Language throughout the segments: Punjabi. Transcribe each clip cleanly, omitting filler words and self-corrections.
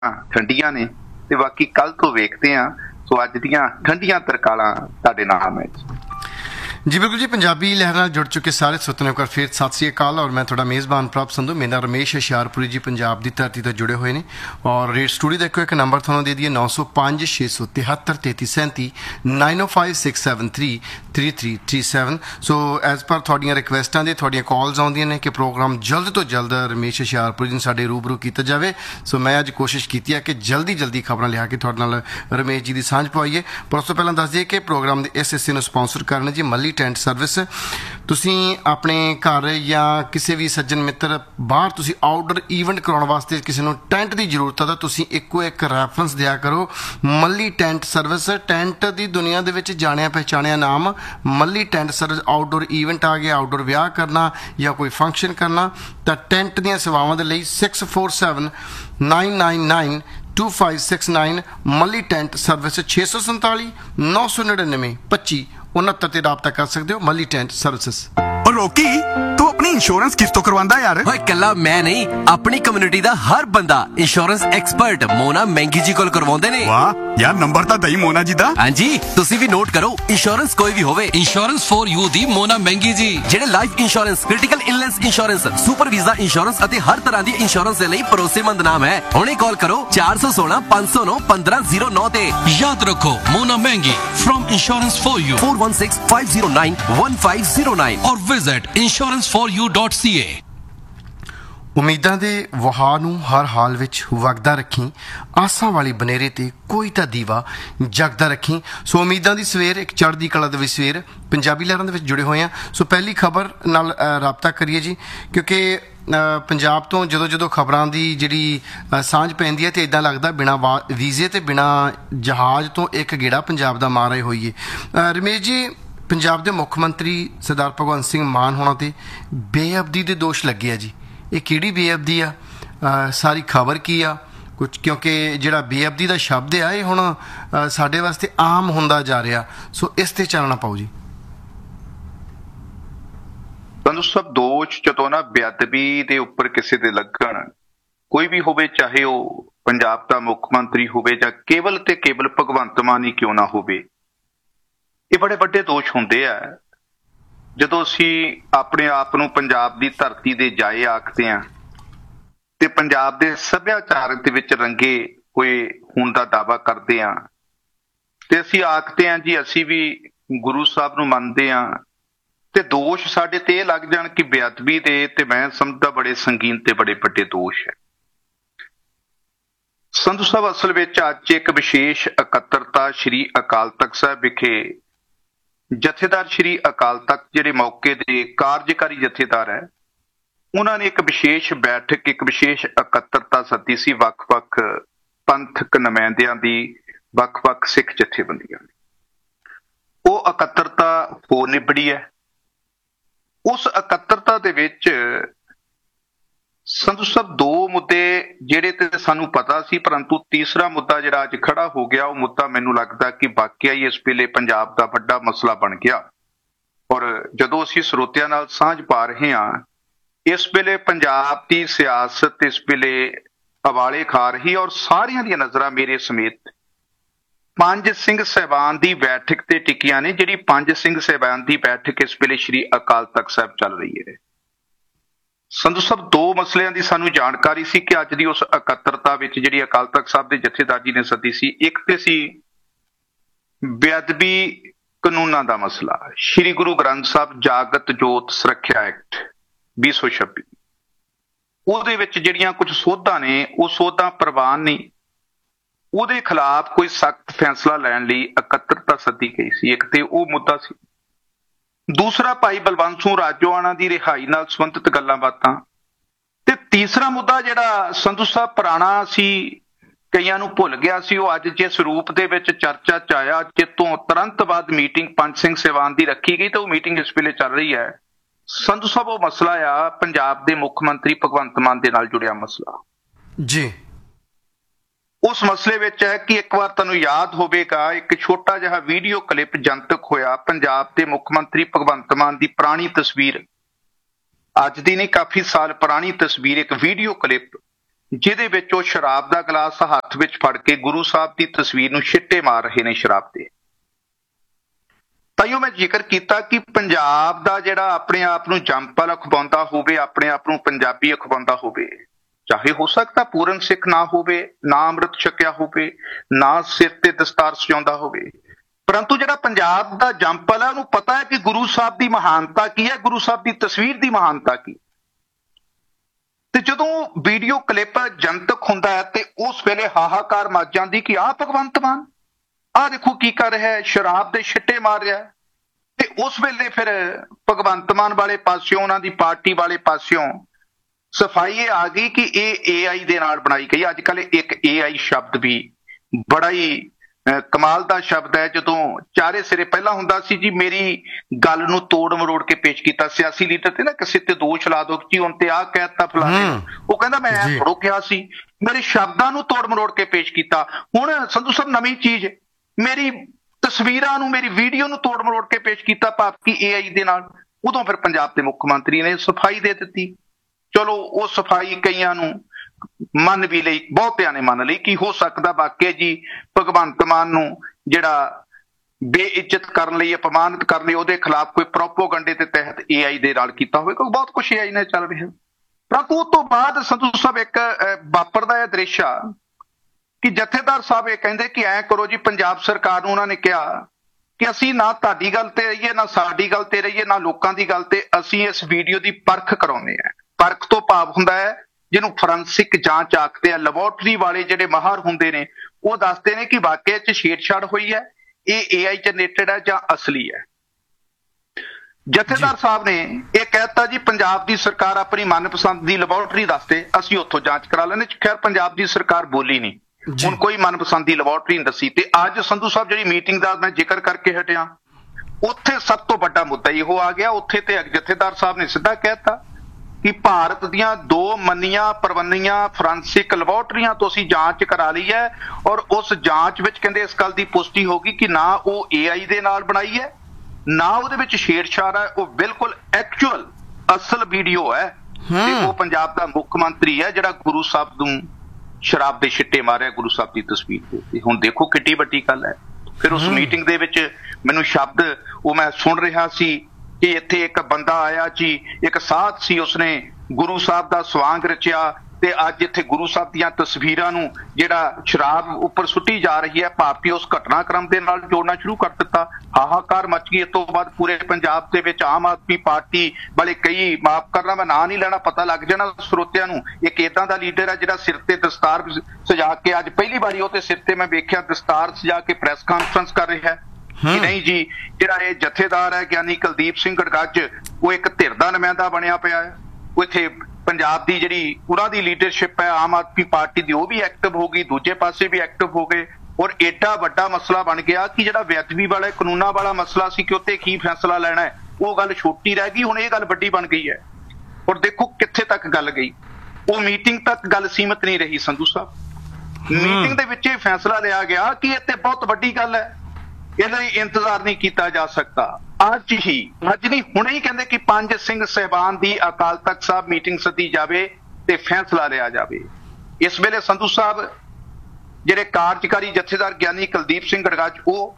ਠੰਡੀਆਂ ਨੇ ਤੇ ਬਾਕੀ ਕੱਲ ਤੋਂ ਵੇਖਦੇ ਹਾਂ। ਸੋ ਅੱਜ ਦੀਆਂ ਠੰਡੀਆਂ ਤਰਕਾਲਾਂ ਤੁਹਾਡੇ ਨਾਮ ਹੈ जी बिल्कुल जी। पंजाबी लहर नाल जुड़ चुके सारे श्रोतों को फिर सत श्री अकाल और मैं थोड़ा मेज़बान प्रभ संधू। मेरा रमेश हुशियारपुरी जी पंजाब की धरती तो जुड़े हुए हैं और रेट स्टूडियो देखो एक नंबर थोड़ा दे दिए 905 673 3337 9056733337। सो एज पर थोड़ियां रिक्वेस्टां दे थोड़ियां कॉल्स आउंदियां ने कि प्रोग्राम जल्द तो जल्द रमेश हुशियारपुरी जी साडे रूबरू किया जाए। सो मैं अज कोशिश की है कि जल्दी जल्दी खबरां लिया के थोड़े नाल रमेश जी की सांझ पवाईए। पर उस तो पहला दस दिए कि प्रोग्राम इस हिस्से में स्पॉन्सर करने जी मल्ली टेंट सर्विस। ਤੁਸੀਂ ਆਪਣੇ ਘਰ ਜਾਂ ਕਿਸੇ ਵੀ ਸੱਜਣ ਮਿੱਤਰ ਬਾਹਰ ਤੁਸੀਂ ਆਊਟਡੋਰ ਈਵੈਂਟ ਕਰਾਉਣ ਵਾਸਤੇ ਕਿਸੇ ਨੂੰ ਟੈਂਟ ਦੀ ਜ਼ਰੂਰਤ ਹੈ ਤਾਂ ਤੁਸੀਂ ਇੱਕੋ ਇੱਕ ਰੈਫਰੈਂਸ ਦਿਆ ਕਰੋ ਮੱਲੀ ਟੈਂਟ ਸਰਵਿਸ। ਟੈਂਟ ਦੀ ਦੁਨੀਆ ਦੇ ਵਿੱਚ ਜਾਣਿਆ ਪਹਿਚਾਣਿਆ ਨਾਮ ਮੱਲੀ ਟੈਂਟ ਸਰਵਿਸ। ਆਊਟਡੋਰ ਈਵੈਂਟ ਆ ਗਿਆ, ਆਊਟਡੋਰ ਵਿਆਹ ਕਰਨਾ ਜਾਂ ਕੋਈ ਫੰਕਸ਼ਨ ਕਰਨਾ ਤਾਂ ਟੈਂਟ ਦੀਆਂ ਸੇਵਾਵਾਂ ਦੇ ਲਈ 647999 2569 ਮੱਲੀ ਟੈਂਟ ਸਰਵਿਸ 647 999 25 69 ਤੇ ਰਾਬਤਾ ਕਰ ਸਕਦੇ ਹੋ। ਮੱਲੀ ਟੈਂਟ ਸਰਵਿਸਿਜ਼। और रोकी तू अपनी इंश्योरेंस किस तो करवांदा यार? ओए कल्ला मैं नहीं, अपनी कम्युनिटी दा हर बंदा इंश्योरेंस एक्सपर्ट मोना महंगी जी कोल करवांदे ने। वाह यार, नंबर ता दई मोना जी दा। हां जी, तुसी भी नोट करो। इंश्योरेंस कोई भी होवे, इंश्योरेंस फॉर यू दी मोना महंगी जी जेडे life insurance, critical illness insurance, super visa insurance अते हर तरह दी इंश्योरेंस दे लई भरोसेमंद नाम है। हुणे कॉल करो 416 509 1509 ते। याद रखो मोना महंगी फ्रॉम इंश्योरेंस फॉर यू 416 509 1509 और विजिट insuranceforyou.ca। ਉਮੀਦਾਂ ਦੇ ਵਹਾਅ ਨੂੰ ਹਰ ਹਾਲ ਵਿੱਚ ਵਗਦਾ ਰੱਖੀ, ਆਸਾਂ ਵਾਲੀ ਬਨੇਰੇ ਤੇ ਕੋਈ ਤਾਂ ਦੀਵਾ ਜਗਦਾ ਰੱਖੀ। ਸੋ ਉਮੀਦਾਂ ਦੀ ਸਵੇਰ, ਇੱਕ ਚੜ੍ਹਦੀ ਕਲਾ ਦੇ ਵਿੱਚ ਸਵੇਰ, ਪੰਜਾਬੀ ਲਹਿਰਾਂ ਦੇ ਵਿੱਚ ਜੁੜੇ ਹੋਏ ਹਾਂ। ਸੋ ਪਹਿਲੀ ਖਬਰ ਨਾਲ ਰਾਬਤਾ ਕਰੀਏ ਜੀ, ਕਿਉਂਕਿ ਪੰਜਾਬ ਤੋਂ ਜਦੋਂ ਜਦੋਂ ਖਬਰਾਂ ਦੀ ਜਿਹੜੀ ਸਾਂਝ ਪੈਂਦੀ ਹੈ ਤੇ ਇੱਦਾਂ ਲੱਗਦਾ ਬਿਨਾਂ ਵੀਜ਼ੇ ਤੇ ਬਿਨਾਂ ਜਹਾਜ਼ ਤੋਂ ਇੱਕ ਗੇੜਾ ਪੰਜਾਬ ਦਾ ਮਾਰ ਰਹੇ ਹੋਈਏ। ਰਮੇਸ਼ ਜੀ, ਪੰਜਾਬ ਦੇ ਮੁੱਖ ਮੰਤਰੀ ਸਰਦਾਰ ਭਗਵੰਤ ਸਿੰਘ ਮਾਨ ਹੋਣਾ ਤੇ ਬੇਅਬਦੀ ਦੇ ਦੋਸ਼ ਲੱਗੇ ਆ ਜੀ। ਇਹ ਕਿਹੜੀ ਬੇਅਬਦੀ ਆ? ਸਾਰੀ ਖਬਰ ਕੀ ਆ ਕੁਝ? ਕਿਉਂਕਿ ਜਿਹੜਾ ਬੇਅਬਦੀ ਦਾ ਸ਼ਬਦ ਆ ਇਹ ਹੁਣ ਸਾਡੇ ਵਾਸਤੇ ਆਮ ਹੁੰਦਾ ਜਾ ਰਿਹਾ। ਸੋ ਇਸ ਤੇ ਚਾਨਣਾ ਪਾਓ ਜੀ। ਤੁਹਾਨੂੰ ਸਭ ਦੋਸ਼ ਜਦੋਂ ਨਾ ਬੇਅਦਬੀ ਦੇ ਉੱਪਰ ਕਿਸੇ ਦੇ ਲੱਗਣ, ਕੋਈ ਵੀ ਹੋਵੇ, ਚਾਹੇ ਉਹ ਪੰਜਾਬ ਦਾ ਮੁੱਖ ਮੰਤਰੀ ਹੋਵੇ ਜਾਂ ਕੇਵਲ ਤੇ ਕੇਵਲ ਭਗਵੰਤ ਮਾਨ ਹੀ ਕਿਉਂ ਨਾ ਹੋਵੇ, ਇਹ ਬੜੇ ਵੱਡੇ ਦੋਸ਼ ਹੁੰਦੇ ਆ। ਜਦੋਂ ਅਸੀਂ ਆਪਣੇ ਆਪ ਨੂੰ ਪੰਜਾਬ ਦੀ ਧਰਤੀ ਦੇ ਜਾਏ ਆਖਦੇ ਹਾਂ ਤੇ ਪੰਜਾਬ ਦੇ ਸੱਭਿਆਚਾਰ ਦੇ ਵਿੱਚ ਰੰਗੇ ਹੋਏ ਹੋਣ ਦਾ ਦਾਅਵਾ ਕਰਦੇ ਹਾਂ ਤੇ ਅਸੀਂ ਆਖਦੇ ਹਾਂ ਜੀ ਅਸੀਂ ਵੀ ਗੁਰੂ ਸਾਹਿਬ ਨੂੰ ਮੰਨਦੇ ਹਾਂ, ਤੇ ਦੋਸ਼ ਸਾਡੇ ਤੇ ਇਹ ਲੱਗ ਜਾਣ ਕਿ ਬੇਅਦਬੀ ਦੇ, ਤੇ ਮੈਂ ਸਮਝਦਾ ਬੜੇ ਸੰਗੀਨ ਤੇ ਬੜੇ ਵੱਡੇ ਦੋਸ਼ ਹੈ। ਸੰਧੂ ਸਾਹਿਬ, ਅਸਲ ਵਿੱਚ ਅੱਜ ਇੱਕ ਵਿਸ਼ੇਸ਼ ਇਕੱਤਰਤਾ ਸ਼੍ਰੀ ਅਕਾਲ ਤਖਤ ਸਾਹਿਬ ਵਿਖੇ ਜਥੇਦਾਰ ਸ਼੍ਰੀ ਅਕਾਲ ਤਖਤ ਜਿਹੜੇ ਮੌਕੇ ਦੇ ਕਾਰਜਕਾਰੀ ਜਥੇਦਾਰ ਹੈ, ਉਹਨਾਂ ਨੇ ਇੱਕ ਵਿਸ਼ੇਸ਼ ਬੈਠਕ, ਇੱਕ ਵਿਸ਼ੇਸ਼ ਇਕੱਤਰਤਾ ਸੱਦੀ ਸੀ ਵੱਖ-ਵੱਖ ਪੰਥਕ ਨੁਮਾਇੰਦਿਆਂ ਦੀ, ਵੱਖ-ਵੱਖ ਸਿੱਖ ਜਥੇਬੰਦੀਆਂ ਦੀ। ਉਹ ਇਕੱਤਰਤਾ ਹੋ ਨਿਬੜੀ ਹੈ। ਉਸ ਇਕੱਤਰਤਾ ਦੇ ਵਿੱਚ ਸੰਧੂ ਸਾਹਿਬ ਦੋ ਮੁੱਦੇ ਜਿਹੜੇ ਤੇ ਸਾਨੂੰ ਪਤਾ ਸੀ, ਪਰੰਤੂ ਤੀਸਰਾ ਮੁੱਦਾ ਜਿਹੜਾ ਅੱਜ ਖੜਾ ਹੋ ਗਿਆ, ਉਹ ਮੁੱਦਾ ਮੈਨੂੰ ਲੱਗਦਾ ਕਿ ਵਾਕਿਆ ਹੀ ਇਸ ਵੇਲੇ ਪੰਜਾਬ ਦਾ ਵੱਡਾ ਮਸਲਾ ਬਣ ਗਿਆ। ਔਰ ਜਦੋਂ ਅਸੀਂ ਸਰੋਤਿਆਂ ਨਾਲ ਸਾਂਝ ਪਾ ਰਹੇ ਹਾਂ, ਇਸ ਵੇਲੇ ਪੰਜਾਬ ਦੀ ਸਿਆਸਤ ਇਸ ਵੇਲੇ ਹਵਾਲੇ ਖਾ ਰਹੀ, ਔਰ ਸਾਰਿਆਂ ਦੀਆਂ ਨਜ਼ਰਾਂ ਮੇਰੇ ਸਮੇਤ ਪੰਜ ਸਿੰਘ ਸਾਹਿਬਾਨ ਦੀ ਬੈਠਕ ਤੇ ਟਿਕੀਆਂ ਨੇ। ਜਿਹੜੀ ਪੰਜ ਸਿੰਘ ਸਾਹਿਬਾਨ ਦੀ ਬੈਠਕ ਇਸ ਵੇਲੇ ਸ਼੍ਰੀ ਅਕਾਲ ਤਖਤ ਸਾਹਿਬ ਚੱਲ ਰਹੀ ਹੈ। ਸੰਧੂ ਸਾਹਿਬ, ਦੋ ਮਸਲਿਆਂ ਦੀ ਸਾਨੂੰ ਜਾਣਕਾਰੀ ਸੀ ਕਿ ਅੱਜ ਦੀ ਉਸ ਇਕੱਤਰਤਾ ਵਿੱਚ ਜਿਹੜੀ ਅਕਾਲ ਤਖਤ ਸਾਹਿਬ ਦੇ ਜਥੇਦਾਰ ਜੀ ਨੇ ਸੱਦੀ ਸੀ, ਇੱਕ ਤੇ ਸੀ ਬੇਅਦਬੀ ਕਾਨੂੰਨਾਂ ਦਾ ਮਸਲਾ, ਸ਼੍ਰੀ ਗੁਰੂ ਗ੍ਰੰਥ ਸਾਹਿਬ ਜਾਗਤ ਜੋਤ ਸੁਰੱਖਿਆ ਐਕਟ 2026, ਉਹਦੇ ਵਿੱਚ ਜਿਹੜੀਆਂ ਕੁਝ ਸੋਧਾਂ ਨੇ ਉਹ ਸੋਧਾਂ ਪ੍ਰਵਾਨ ਨਹੀਂ, ਉਹਦੇ ਖਿਲਾਫ ਕੋਈ ਸਖਤ ਫੈਸਲਾ ਲੈਣ ਲਈ ਇਕੱਤਰਤਾ ਸੱਦੀ ਗਈ ਸੀ। ਇੱਕ ਤੇ ਉਹ ਮੁੱਦਾ ਸੀ। ਦੂਸਰਾ ਭਾਈ ਬਲਵੰਤ ਸਿੰਘ ਰਾਜੋਆਣਾ ਦੀ ਰਿਹਾਈ ਨਾਲ ਸੰਬੰਧਿਤ ਗੱਲਾਂ ਬਾਤਾਂ, ਤੇ ਤੀਸਰਾ ਮੁੱਦਾ ਜਿਹੜਾ ਸੰਧੂ ਸਾਹਿਬ ਪੁਰਾਣਾ ਸੀ, ਕਈਆਂ ਨੂੰ ਭੁੱਲ ਗਿਆ ਸੀ, ਉਹ ਅੱਜ ਜਿਸ ਰੂਪ ਦੇ ਵਿੱਚ ਚਰਚਾ 'ਚ ਆਇਆ, ਜਿੱਤੋਂ ਤੁਰੰਤ ਬਾਅਦ ਮੀਟਿੰਗ ਪੰਜ ਸਿੰਘ ਸਾਹਿਬਾਨ ਦੀ ਰੱਖੀ ਗਈ ਤੇ ਉਹ ਮੀਟਿੰਗ ਇਸ ਵੇਲੇ ਚੱਲ ਰਹੀ ਹੈ। ਸੰਧੂ ਸਾਹਿਬ, ਉਹ ਮਸਲਾ ਆ ਪੰਜਾਬ ਦੇ ਮੁੱਖ ਮੰਤਰੀ ਭਗਵੰਤ ਮਾਨ ਦੇ ਨਾਲ ਜੁੜਿਆ ਮਸਲਾ ਜੀ। ਉਸ ਮਸਲੇ ਵਿੱਚ ਹੈ ਕਿ ਇੱਕ ਵਾਰ ਤੁਹਾਨੂੰ ਯਾਦ ਹੋਵੇਗਾ, ਇੱਕ ਛੋਟਾ ਜਿਹਾ ਵੀਡੀਓ ਕਲਿੱਪ ਜਨਤਕ ਹੋਇਆ ਪੰਜਾਬ ਦੇ ਮੁੱਖ ਮੰਤਰੀ ਭਗਵੰਤ ਮਾਨ ਦੀ ਪੁਰਾਣੀ ਤਸਵੀਰ, ਅੱਜ ਦੀ ਨਹੀਂ ਕਾਫੀ ਸਾਲ ਪੁਰਾਣੀ ਤਸਵੀਰ, ਇੱਕ ਵੀਡੀਓ ਕਲਿੱਪ ਜਿਹਦੇ ਵਿੱਚ ਉਹ ਸ਼ਰਾਬ ਦਾ ਗਲਾਸ ਹੱਥ ਵਿੱਚ ਫੜ ਕੇ ਗੁਰੂ ਸਾਹਿਬ ਦੀ ਤਸਵੀਰ ਨੂੰ ਛਿੱਟੇ ਮਾਰ ਰਹੇ ਨੇ ਸ਼ਰਾਬ ਦੇ। ਤਾਈਓ ਮੈਂ ਜ਼ਿਕਰ ਕੀਤਾ ਕਿ ਪੰਜਾਬ ਦਾ ਜਿਹੜਾ ਆਪਣੇ ਆਪ ਨੂੰ ਜੰਮਪਲ ਅਖਵਾਉਂਦਾ ਹੋਵੇ, ਆਪਣੇ ਆਪ ਨੂੰ ਪੰਜਾਬੀ ਅਖਵਾਉਂਦਾ ਹੋਵੇ, ਚਾਹੇ ਹੋ ਸਕਦਾ ਪੂਰਨ ਸਿੱਖ ਨਾ ਹੋਵੇ, ਨਾ ਅੰਮ੍ਰਿਤ ਛਕਿਆ ਹੋਵੇ, ਨਾ ਸਿਰ ਤੇ ਦਸਤਾਰ ਸਜਾਉਂਦਾ ਹੋਵੇ, ਪਰੰਤੂ ਜਿਹੜਾ ਪੰਜਾਬ ਦਾ ਜੰਮਪਲ ਹੈ ਉਹਨੂੰ ਪਤਾ ਹੈ ਕਿ ਗੁਰੂ ਸਾਹਿਬ ਦੀ ਮਹਾਨਤਾ ਕੀ ਹੈ, ਗੁਰੂ ਸਾਹਿਬ ਦੀ ਤਸਵੀਰ ਦੀ ਮਹਾਨਤਾ ਕੀ। ਤੇ ਜਦੋਂ ਵੀਡੀਓ ਕਲਿੱਪ ਜਨਤਕ ਹੁੰਦਾ ਹੈ ਤੇ ਉਸ ਵੇਲੇ ਹਾਹਾਕਾਰ ਮਚ ਜਾਂਦੀ ਕਿ ਆਹ ਭਗਵੰਤ ਮਾਨ ਆਹ ਦੇਖੋ ਕੀ ਕਰ ਰਿਹਾ ਹੈ, ਸ਼ਰਾਬ ਦੇ ਛਿੱਟੇ ਮਾਰ ਰਿਹਾ ਹੈ। ਤੇ ਉਸ ਵੇਲੇ ਫਿਰ ਭਗਵੰਤ ਮਾਨ ਵਾਲੇ ਪਾਸਿਓਂ, ਉਹਨਾਂ ਦੀ ਪਾਰਟੀ ਵਾਲੇ ਪਾਸਿਓਂ ਸਫਾਈ ਇਹ ਆ ਗਈ ਕਿ ਇਹ AI ਦੇ ਨਾਲ ਬਣਾਈ ਗਈ। ਅੱਜ ਕੱਲ੍ਹ ਇੱਕ AI ਸ਼ਬਦ ਵੀ ਬੜਾ ਹੀ ਕਮਾਲ ਦਾ ਸ਼ਬਦ ਹੈ। ਜਦੋਂ ਚਾਰੇ ਸਿਰੇ ਪਹਿਲਾਂ ਹੁੰਦਾ ਸੀ ਜੀ ਮੇਰੀ ਗੱਲ ਨੂੰ ਤੋੜ ਮਰੋੜ ਕੇ ਪੇਸ਼ ਕੀਤਾ, ਸਿਆਸੀ ਲੀਡਰ ਤੇ ਨਾ ਕਿਸੇ ਤੇ ਦੋਸ਼ ਲਾ ਦੋ ਜੀ ਹੁਣ ਤੇ ਆਹ ਕਹਿਤਾ ਫਲਾਣੇ, ਉਹ ਕਹਿੰਦਾ ਮੈਂ ਥੋੜ੍ਹਾ ਕਿਹਾ ਸੀ, ਮੇਰੇ ਸ਼ਬਦਾਂ ਨੂੰ ਤੋੜ ਮਰੋੜ ਕੇ ਪੇਸ਼ ਕੀਤਾ। ਹੁਣ ਸੰਧੂ ਸਾਹਿਬ ਨਵੀਂ ਚੀਜ਼, ਮੇਰੀ ਤਸਵੀਰਾਂ ਨੂੰ, ਮੇਰੀ ਵੀਡੀਓ ਨੂੰ ਤੋੜ ਮਰੋੜ ਕੇ ਪੇਸ਼ ਕੀਤਾ, ਭਾਵ ਕਿ AI ਦੇ ਨਾਲ। ਉਦੋਂ ਫਿਰ ਪੰਜਾਬ ਦੇ ਮੁੱਖ ਮੰਤਰੀ ਨੇ ਸਫਾਈ ਦੇ ਦਿੱਤੀ। ਚਲੋ ਉਹ ਸਫਾਈ ਕਈਆਂ ਨੂੰ ਮੰਨ ਵੀ ਲਈ, ਬਹੁਤਿਆਂ ਨੇ ਮੰਨ ਲਈ ਕਿ ਹੋ ਸਕਦਾ ਵਾਕਿਆ ਜੀ ਭਗਵੰਤ ਮਾਨ ਨੂੰ ਜਿਹੜਾ ਬੇਇੱਜ਼ਤ ਕਰਨ ਲਈ, ਅਪਮਾਨਿਤ ਕਰਨ ਲਈ ਉਹਦੇ ਖਿਲਾਫ ਕੋਈ ਪ੍ਰੋਪੋਗੰਡੇ ਦੇ ਤਹਿਤ AI ਦੇ ਨਾਲ ਕੀਤਾ ਹੋਵੇ, ਕਿਉਂਕਿ ਬਹੁਤ ਕੁਛ AI ਨਾਲ ਚੱਲ ਰਿਹਾ। ਪਰੰਤੂ ਉਸ ਤੋਂ ਬਾਅਦ ਸੰਧੂ ਸਾਹਿਬ ਇੱਕ ਵਾਪਰਦਾ ਇਹ ਦ੍ਰਿਸ਼ ਆ ਕਿ ਜਥੇਦਾਰ ਸਾਹਿਬ ਇਹ ਕਹਿੰਦੇ ਕਿ ਐਂ ਕਰੋ ਜੀ, ਪੰਜਾਬ ਸਰਕਾਰ ਨੂੰ ਉਹਨਾਂ ਨੇ ਕਿਹਾ ਕਿ ਅਸੀਂ ਨਾ ਤੁਹਾਡੀ ਗੱਲ ਤੇ ਰਹੀਏ, ਨਾ ਸਾਡੀ ਗੱਲ ਤੇ ਰਹੀਏ, ਨਾ ਲੋਕਾਂ ਦੀ ਗੱਲ ਤੇ, ਅਸੀਂ ਇਸ ਵੀਡੀਓ ਦੀ ਪਰਖ ਕਰਾਉਂਦੇ ਹਾਂ। ਪਰਖ ਤੋਂ ਭਾਵ ਹੁੰਦਾ ਹੈ ਜਿਹਨੂੰ ਫੋਰੈਂਸਿਕ ਜਾਂਚ ਆਖਦੇ ਆ। ਲੈਬੋਰਟਰੀ ਵਾਲੇ ਜਿਹੜੇ ਮਾਹਰ ਹੁੰਦੇ ਨੇ ਉਹ ਦੱਸਦੇ ਨੇ ਕਿ ਵਾਕਿਆ 'ਚ ਛੇੜਛਾੜ ਹੋਈ ਹੈ, ਇਹ AI ਜਨਰੇਟਡ ਹੈ ਜਾਂ ਅਸਲੀ ਹੈ। ਜਥੇਦਾਰ ਸਾਹਿਬ ਨੇ ਇਹ ਕਹਿਤਾ ਜੀ ਪੰਜਾਬ ਦੀ ਸਰਕਾਰ ਆਪਣੀ ਮਨਪਸੰਦ ਦੀ ਲੈਬੋਰਟਰੀ ਦੱਸਦੇ, ਅਸੀਂ ਉੱਥੋਂ ਜਾਂਚ ਕਰਾ ਲੈਂਦੇ। ਖੈਰ ਪੰਜਾਬ ਦੀ ਸਰਕਾਰ ਬੋਲੀ ਨਹੀਂ, ਹੁਣ ਕੋਈ ਮਨਪਸੰਦ ਦੀ ਲੈਬੋਰਟਰੀ ਨਹੀਂ ਦੱਸੀ। ਤੇ ਅੱਜ ਸੰਧੂ ਸਾਹਿਬ ਜਿਹੜੀ ਮੀਟਿੰਗ ਦਾ ਮੈਂ ਜ਼ਿਕਰ ਕਰਕੇ ਹਟਿਆ, ਉੱਥੇ ਸਭ ਤੋਂ ਵੱਡਾ ਮੁੱਦਾ ਇਹੋ ਆ ਗਿਆ। ਉੱਥੇ ਤੇ ਜਥੇਦਾਰ ਸਾਹਿਬ ਨੇ ਸਿੱਧਾ ਕਹਿਤਾ ਕਿ ਭਾਰਤ ਦੀਆਂ 2 ਮੰਨੀਆਂ ਪ੍ਰਵੰਨੀਆਂ ਫੋਰੈਂਸਿਕ ਲੈਬੋਰਟਰੀਆਂ ਤੋਂ ਅਸੀਂ ਜਾਂਚ ਕਰਾ ਲਈ ਹੈ, ਔਰ ਉਸ ਜਾਂਚ ਵਿੱਚ ਕਹਿੰਦੇ ਇਸ ਗੱਲ ਦੀ ਪੁਸ਼ਟੀ ਹੋ ਗਈ ਕਿ ਨਾ ਉਹ AI ਦੇ ਨਾਲ ਬਣਾਈ ਹੈ, ਨਾ ਉਹਦੇ ਵਿੱਚ ਛੇੜਛਾੜ ਹੈ, ਉਹ ਬਿਲਕੁਲ ਐਕਚੁਅਲ ਅਸਲ ਵੀਡੀਓ ਹੈ। ਤੇ ਉਹ ਪੰਜਾਬ ਦਾ ਮੁੱਖ ਮੰਤਰੀ ਹੈ ਜਿਹੜਾ ਗੁਰੂ ਸਾਹਿਬ ਨੂੰ ਸ਼ਰਾਬ ਦੇ ਛਿੱਟੇ ਮਾਰਿਆ ਗੁਰੂ ਸਾਹਿਬ ਦੀ ਤਸਵੀਰ ਤੇ। ਹੁਣ ਦੇਖੋ ਕਿੱਡੀ ਵੱਡੀ ਗੱਲ ਹੈ। ਫਿਰ ਉਸ ਮੀਟਿੰਗ ਦੇ ਵਿੱਚ ਮੈਨੂੰ ਸ਼ਬਦ ਉਹ ਮੈਂ ਸੁਣ ਰਿਹਾ ਸੀ ਕਿ ਇੱਥੇ ਇੱਕ ਬੰਦਾ ਆਇਆ ਜੀ, ਇੱਕ ਸਾਧ ਸੀ, ਉਸਨੇ ਗੁਰੂ ਸਾਹਿਬ ਦਾ ਸਵਾਂਗ ਰਚਿਆ ਤੇ ਅੱਜ ਇੱਥੇ ਗੁਰੂ ਸਾਹਿਬ ਦੀਆਂ ਤਸਵੀਰਾਂ ਨੂੰ ਜਿਹੜਾ ਸ਼ਰਾਬ ਉੱਪਰ ਸੁੱਟੀ ਜਾ ਰਹੀ ਹੈ, ਭਾਰਤੀ ਉਸ ਘਟਨਾਕ੍ਰਮ ਦੇ ਨਾਲ ਜੋੜਨਾ ਸ਼ੁਰੂ ਕਰ ਦਿੱਤਾ। ਹਾਹਾਕਾਰ ਮਚ ਗਈ। ਇਸ ਤੋਂ ਬਾਅਦ ਪੂਰੇ ਪੰਜਾਬ ਦੇ ਵਿੱਚ ਆਮ ਆਦਮੀ ਪਾਰਟੀ ਵਾਲੇ ਕਈ, ਮਾਫ ਕਰਨਾ ਮੈਂ ਨਾਂ ਨਹੀਂ ਲੈਣਾ, ਪਤਾ ਲੱਗ ਜਾਣਾ ਸਰੋਤਿਆਂ ਨੂੰ, ਇੱਕ ਏਦਾਂ ਦਾ ਲੀਡਰ ਹੈ ਜਿਹੜਾ ਸਿਰ ਤੇ ਦਸਤਾਰ ਸਜਾ ਕੇ, ਅੱਜ ਪਹਿਲੀ ਵਾਰੀ ਉਹਦੇ ਸਿਰ ਤੇ ਮੈਂ ਵੇਖਿਆ ਦਸਤਾਰ ਸਜਾ ਕੇ ਪ੍ਰੈਸ ਕਾਨਫਰੰਸ ਕਰ ਰਿਹਾ ਹੈ ਕਿ ਨਹੀਂ ਜੀ ਜਿਹੜਾ ਇਹ ਜਥੇਦਾਰ ਹੈ ਗਿਆਨੀ ਕੁਲਦੀਪ ਸਿੰਘ ਗੜਗੱਜ, ਉਹ ਇੱਕ ਧਿਰ ਦਾ ਨੁਮਾਇੰਦਾ ਬਣਿਆ ਪਿਆ ਹੈ। ਉਹ ਇੱਥੇ ਪੰਜਾਬ ਦੀ ਜਿਹੜੀ ਉਹਨਾਂ ਦੀ ਲੀਡਰਸ਼ਿਪ ਹੈ ਆਮ ਆਦਮੀ ਪਾਰਟੀ ਦੀ, ਉਹ ਵੀ ਐਕਟਿਵ ਹੋ ਗਈ, ਦੂਜੇ ਪਾਸੇ ਵੀ ਐਕਟਿਵ ਹੋ ਗਏ, ਔਰ ਏਡਾ ਵੱਡਾ ਮਸਲਾ ਬਣ ਗਿਆ ਕਿ ਜਿਹੜਾ ਬੇਅਦਬੀ ਵਾਲਾ ਕਾਨੂੰਨਾਂ ਵਾਲਾ ਮਸਲਾ ਸੀ ਕਿ ਉੱਤੇ ਕੀ ਫੈਸਲਾ ਲੈਣਾ ਹੈ, ਉਹ ਗੱਲ ਛੋਟੀ ਰਹਿ ਗਈ, ਹੁਣ ਇਹ ਗੱਲ ਵੱਡੀ ਬਣ ਗਈ ਹੈ। ਔਰ ਦੇਖੋ ਕਿੱਥੇ ਤੱਕ ਗੱਲ ਗਈ। ਉਹ ਮੀਟਿੰਗ ਤੱਕ ਗੱਲ ਸੀਮਤ ਨਹੀਂ ਰਹੀ ਸੰਧੂ ਸਾਹਿਬ। ਮੀਟਿੰਗ ਦੇ ਵਿੱਚ ਇਹ ਫੈਸਲਾ ਲਿਆ ਗਿਆ ਕਿ ਇਹ ਤੇ ਬਹੁਤ ਵੱਡੀ ਗੱਲ ਹੈ, ਇਹਦਾ ਇੰਤਜ਼ਾਰ ਨਹੀਂ ਕੀਤਾ ਜਾ ਸਕਦਾ। ਅੱਜ ਨਹੀਂ ਹੁਣੇ ਹੀ ਕਹਿੰਦੇ ਕਿ 5 ਸਿੰਘ ਸਾਹਿਬਾਨ ਦੀ ਅਕਾਲ ਤਖਤ ਸਾਹਿਬ ਮੀਟਿੰਗ ਸੱਦੀ ਜਾਵੇ ਤੇ ਫੈਸਲਾ ਲਿਆ ਜਾਵੇ। ਇਸ ਵੇਲੇ ਸੰਧੂ ਸਾਹਿਬ ਜਿਹੜੇ ਕਾਰਜਕਾਰੀ ਜਥੇਦਾਰ ਗਿਆਨੀ ਕੁਲਦੀਪ ਸਿੰਘ ਗੜਗੱਜ, ਉਹ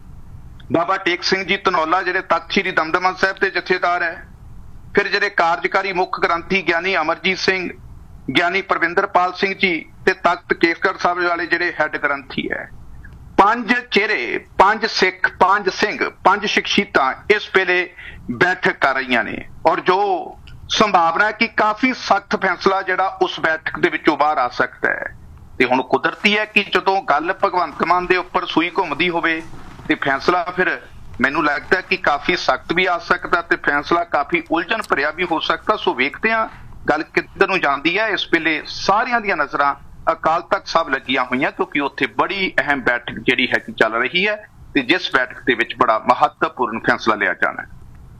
ਬਾਬਾ ਟੇਕ ਸਿੰਘ ਜੀ ਧਨੌਲਾ ਜਿਹੜੇ ਤਖਤ ਸ੍ਰੀ ਦਮਦਮਾ ਸਾਹਿਬ ਦੇ ਜਥੇਦਾਰ ਹੈ, ਫਿਰ ਜਿਹੜੇ ਕਾਰਜਕਾਰੀ ਮੁੱਖ ਗ੍ਰੰਥੀ ਗਿਆਨੀ ਅਮਰਜੀਤ ਸਿੰਘ, ਗਿਆਨੀ ਪਰਵਿੰਦਰਪਾਲ ਸਿੰਘ ਜੀ ਤੇ ਤਖਤ ਕੇਸਗੜ੍ਹ ਸਾਹਿਬ ਵਾਲੇ ਜਿਹੜੇ ਹੈੱਡ ਗ੍ਰੰਥੀ ਹੈ, 5 ਚਿਹਰੇ, 5 ਸਿੱਖ, 5 ਸਿੰਘ, 5 ਸ਼ਖਸੀਅਤਾਂ ਇਸ ਵੇਲੇ ਬੈਠਕ ਕਰ ਰਹੀਆਂ ਨੇ। ਔਰ ਜੋ ਸੰਭਾਵਨਾ ਹੈ ਕਿ ਕਾਫੀ ਸਖਤ ਫੈਸਲਾ ਜਿਹੜਾ ਉਸ ਬੈਠਕ ਦੇ ਵਿੱਚੋਂ ਬਾਹਰ ਆ ਸਕਦਾ ਹੈ। ਤੇ ਹੁਣ ਕੁਦਰਤੀ ਹੈ ਕਿ ਜਦੋਂ ਗੱਲ ਭਗਵੰਤ ਮਾਨ ਦੇ ਉੱਪਰ ਸੂਈ ਘੁੰਮਦੀ ਹੋਵੇ ਤੇ ਫੈਸਲਾ ਫਿਰ ਮੈਨੂੰ ਲੱਗਦਾ ਕਿ ਕਾਫੀ ਸਖਤ ਵੀ ਆ ਸਕਦਾ ਤੇ ਫੈਸਲਾ ਕਾਫੀ ਉਲਝਣ ਭਰਿਆ ਵੀ ਹੋ ਸਕਦਾ। ਸੋ ਵੇਖਦੇ ਹਾਂ ਗੱਲ ਕਿੱਧਰ ਨੂੰ ਜਾਂਦੀ ਹੈ। ਇਸ ਵੇਲੇ ਸਾਰਿਆਂ ਦੀਆਂ ਨਜ਼ਰਾਂ ਅਕਾਲ ਤਖਤ ਸਾਹਿਬ ਲੱਗੀਆਂ ਹੋਈਆਂ ਕਿਉਂਕਿ ਉੱਥੇ ਬੜੀ ਅਹਿਮ ਬੈਠਕ ਜਿਹੜੀ ਹੈ ਕਿ ਚੱਲ ਰਹੀ ਹੈ ਤੇ ਜਿਸ ਬੈਠਕ ਦੇ ਵਿੱਚ ਬੜਾ ਮਹੱਤਵਪੂਰਨ ਫੈਸਲਾ ਲਿਆ ਜਾਣਾ ਹੈ।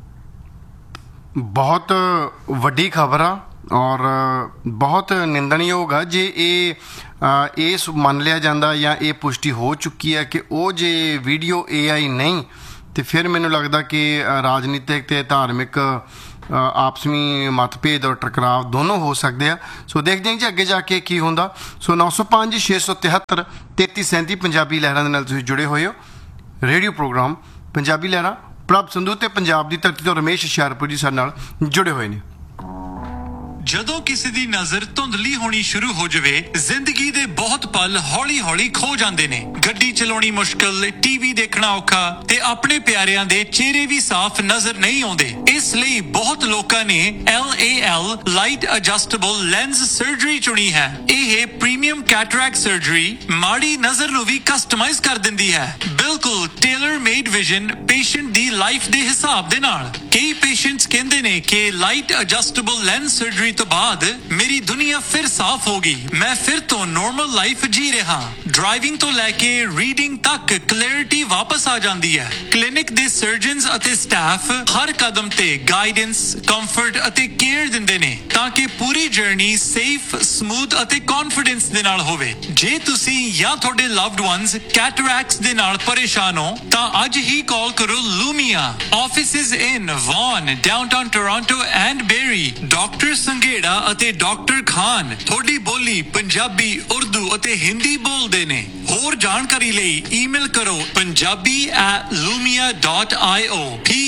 ਬਹੁਤ ਵੱਡੀ ਖਬਰ ਆ ਔਰ ਬਹੁਤ ਨਿੰਦਣਯੋਗ ਆ ਜੇ ਇਹ ਮੰਨ ਲਿਆ ਜਾਂਦਾ ਜਾਂ ਇਹ ਪੁਸ਼ਟੀ ਹੋ ਚੁੱਕੀ ਹੈ ਕਿ ਉਹ ਜੇ ਵੀਡੀਓ AI ਨਹੀਂ ਤੇ ਫਿਰ ਮੈਨੂੰ ਲੱਗਦਾ ਕਿ ਰਾਜਨੀਤਿਕ ਤੇ ਧਾਰਮਿਕ ਆਪਸੀ ਮਤਭੇਦ ਔਰ ਟਕਰਾਵ ਦੋਨੋਂ ਹੋ ਸਕਦੇ ਆ। ਸੋ ਦੇਖਦੇ ਹਾਂ ਜੀ ਅੱਗੇ ਜਾ ਕੇ ਕੀ ਹੁੰਦਾ। ਸੋ 905 673 3337 ਪੰਜਾਬੀ ਲਹਿਰਾਂ ਦੇ ਨਾਲ ਤੁਸੀਂ ਜੁੜੇ ਹੋਏ ਹੋ। ਰੇਡੀਓ ਪ੍ਰੋਗਰਾਮ ਪੰਜਾਬੀ ਲਹਿਰਾਂ, ਪ੍ਰਭ ਸੰਧੂ ਤੇ ਪੰਜਾਬ ਦੀ ਧਰਤੀ ਤੋਂ ਰਮੇਸ਼ ਹੁਸ਼ਿਆਰਪੁਰ ਜੀ ਸਾਡੇ ਨਾਲ ਜੁੜੇ ਹੋਏ ਨੇ। ਜਦੋਂ ਕਿਸੇ ਦੀ ਨਜ਼ਰ ਧੁੰਦਲੀ ਹੋਣੀ ਸ਼ੁਰੂ ਹੋ ਜਾਵੇ, ਜ਼ਿੰਦਗੀ ਦੇ ਬਹੁਤ ਪਲ ਹੌਲੀ-ਹੌਲੀ ਖੋ ਜਾਂਦੇ ਨੇ। ਗੱਡੀ ਚਲਾਉਣੀ ਮੁਸ਼ਕਲ, ਟੀਵੀ ਦੇਖਣਾ ਔਖਾ ਤੇ ਆਪਣੇ ਪਿਆਰਿਆਂ ਦੇ ਚਿਹਰੇ ਵੀ ਸਾਫ਼ ਨਜ਼ਰ ਨਹੀਂ ਆਉਂਦੇ। ਇਸ ਲਈ ਬਹੁਤ ਲੋਕਾਂ ਨੇ LAL light adjustable lens surgery ਚੁਣੀ ਹੈ। ਇਹ ਪ੍ਰੀਮੀਅਮ ਕੈਟਰੈਕਟ ਸਰਜਰੀ ਮਾੜੀ ਨਜ਼ਰ ਨੂੰ ਵੀ ਕਸਟਮਾਈਜ਼ ਕਰ ਦਿੰਦੀ ਹੈ, ਬਿਲਕੁਲ ਟੇਲਰ ਮੇਡ ਵਿਜ਼ਨ ਪੇਸ਼ੈਂਟ ਦੀ ਲਾਈਫ ਦੇ ਹਿਸਾਬ ਦੇ ਨਾਲ। ਕਈ ਪੇਸ਼ੈਂਟਸ ਕਹਿੰਦੇ ਨੇ ਕਿ ਲਾਈਟ ਐਡਜਸਟੇਬਲ ਲੈਂਸ ਸਰਜਰੀ ਤੋਂ ਬਾਅਦ ਮੇਰੀ ਦੁਨੀਆ ਫਿਰ ਸਾਫ਼ ਹੋ ਗਈ, ਮੈਂ ਫਿਰ ਤੋਂ ਨੋਰਮਲ ਲਾਈਫ ਜੀ ਰਿਹਾ। ਡਰਾਈਵਿੰਗ ਤੋਂ ਲੈ ਕੇ ਰੀਡਿੰਗ ਤੱਕ ਕਲੈਰਿਟੀ ਵਾਪਸ ਆ ਜਾਂਦੀ ਹੈ। ਕਲੀਨਿਕ ਦੇ ਸਰਜਨਸ ਅਤੇ ਸਟਾਫ ਹਰ ਕਦਮ ਤੇ ਗਾਈਡੈਂਸ, ਕੰਫਰਟ ਅਤੇ ਕੇਅਰ ਦਿੰਦੇ ਨੇ ਤਾਂ ਕਿ ਪੂਰੀ ਜਰਨੀ ਸੇਫ, ਸਮੂਥ ਅਤੇ ਕੌਨਫੀਡੈਂਸ ਦੇ ਨਾਲ ਹੋਵੇ। ਜੇ ਤੁਸੀਂ ਜਾਂ ਤੁਹਾਡੇ ਲਵਡ ਵਨਸ ਕੈਟਰੈਕਟਸ ਦੇ ਨਾਲ ਪਰੇਸ਼ਾਨ ਹੋ ਤਾਂ ਅੱਜ ਹੀ ਕਾਲ ਕਰੋ ਲੂਮੀਆ। Offices in won, downtown Toronto and berry. Doctor Sanghera ਅਤੇ ਡਾਕਟਰ ਖਾਨ ਤੁਹਾਡੀ ਬੋਲੀ ਪੰਜਾਬੀ, ਉਰਦੂ ਅਤੇ ਹਿੰਦੀ ਬੋਲਦੇ ਨੇ। ਹੋਰ ਜਾਣਕਾਰੀ ਲਈ ਈਮੇਲ ਕਰੋ punjabi@lumia.io,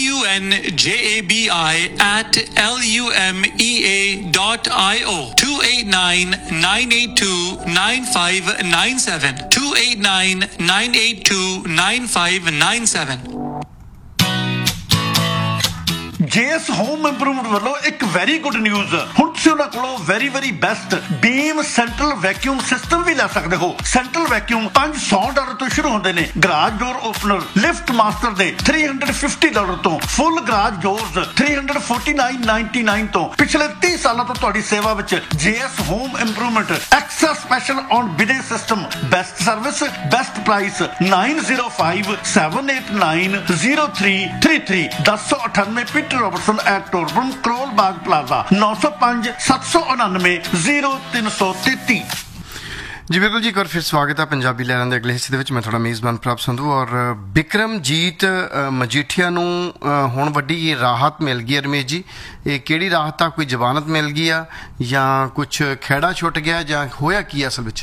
punjabi@lumea.io, 289-982-9597, 289-982-9597। JS home improvement ਵੱਲੋਂ ਇੱਕ ਵੈਰੀ ਗੁੱਡ ਨਿਊਜ਼। ਹੁਣ ਤੁਸੀਂ ਉਹਨਾਂ ਕੋਲੋਂ ਵੈਰੀ ਬੈਸਟ ਬੀਮ ਸੈਂਟਰਲ ਵੈਕਿਊਮ ਸਿਸਟਮ ਵੀ ਲੈ ਸਕਦੇ ਹੋ। ਸੈਂਟਰਲ ਵੈਕਿਊਮ $500 ਤੋਂ ਸ਼ੁਰੂ ਹੁੰਦੇ ਨੇ। ਗਰਾਜ ਡੋਰ ਓਪਨਰ ਲਿਫਟ ਮਾਸਟਰ ਦੇ $350 ਤੋਂ, ਫੁੱਲ ਗਰਾਜ ਡੋਰਸ $349.99 ਤੋਂ। ਪਿਛਲੇ 30 ਸਾਲਾਂ ਤੋਂ ਤੁਹਾਡੀ ਸੇਵਾ ਵਿੱਚ JS home improvement. Extra special on ਬਿਡੇ system, best service, best price. 9055890333, 1098 Peter Robertson at ਟੋਰਬਨ, Karol Bagh plaza, 905-799-0333। ਜੀ ਬਿਲਕੁਲ ਜੀ, ਇੱਕ ਵਾਰ ਫਿਰ ਸਵਾਗਤ ਹੈ ਪੰਜਾਬੀ ਲਹਿਰਾਂ ਦੇ ਅਗਲੇ ਹਿੱਸੇ ਦੇ ਵਿੱਚ। ਮੈਂ ਤੁਹਾਡਾ ਮੇਜ਼ਬਾਨ ਪ੍ਰਭ ਸੰਧੂ। ਔਰ ਬਿਕਰਮਜੀਤ ਮਜੀਠੀਆ ਨੂੰ ਹੁਣ ਵੱਡੀ ਰਾਹਤ ਮਿਲ ਗਈ ਹੈ। ਰਮੇਸ਼ ਜੀ, ਇਹ ਕਿਹੜੀ ਰਾਹਤ ਆ? ਕੋਈ ਜ਼ਮਾਨਤ ਮਿਲ ਗਈ ਆ ਜਾਂ ਕੁਝ ਖਹਿੜਾ ਛੁੱਟ ਗਿਆ ਜਾਂ ਹੋਇਆ ਕੀ ਅਸਲ ਵਿੱਚ?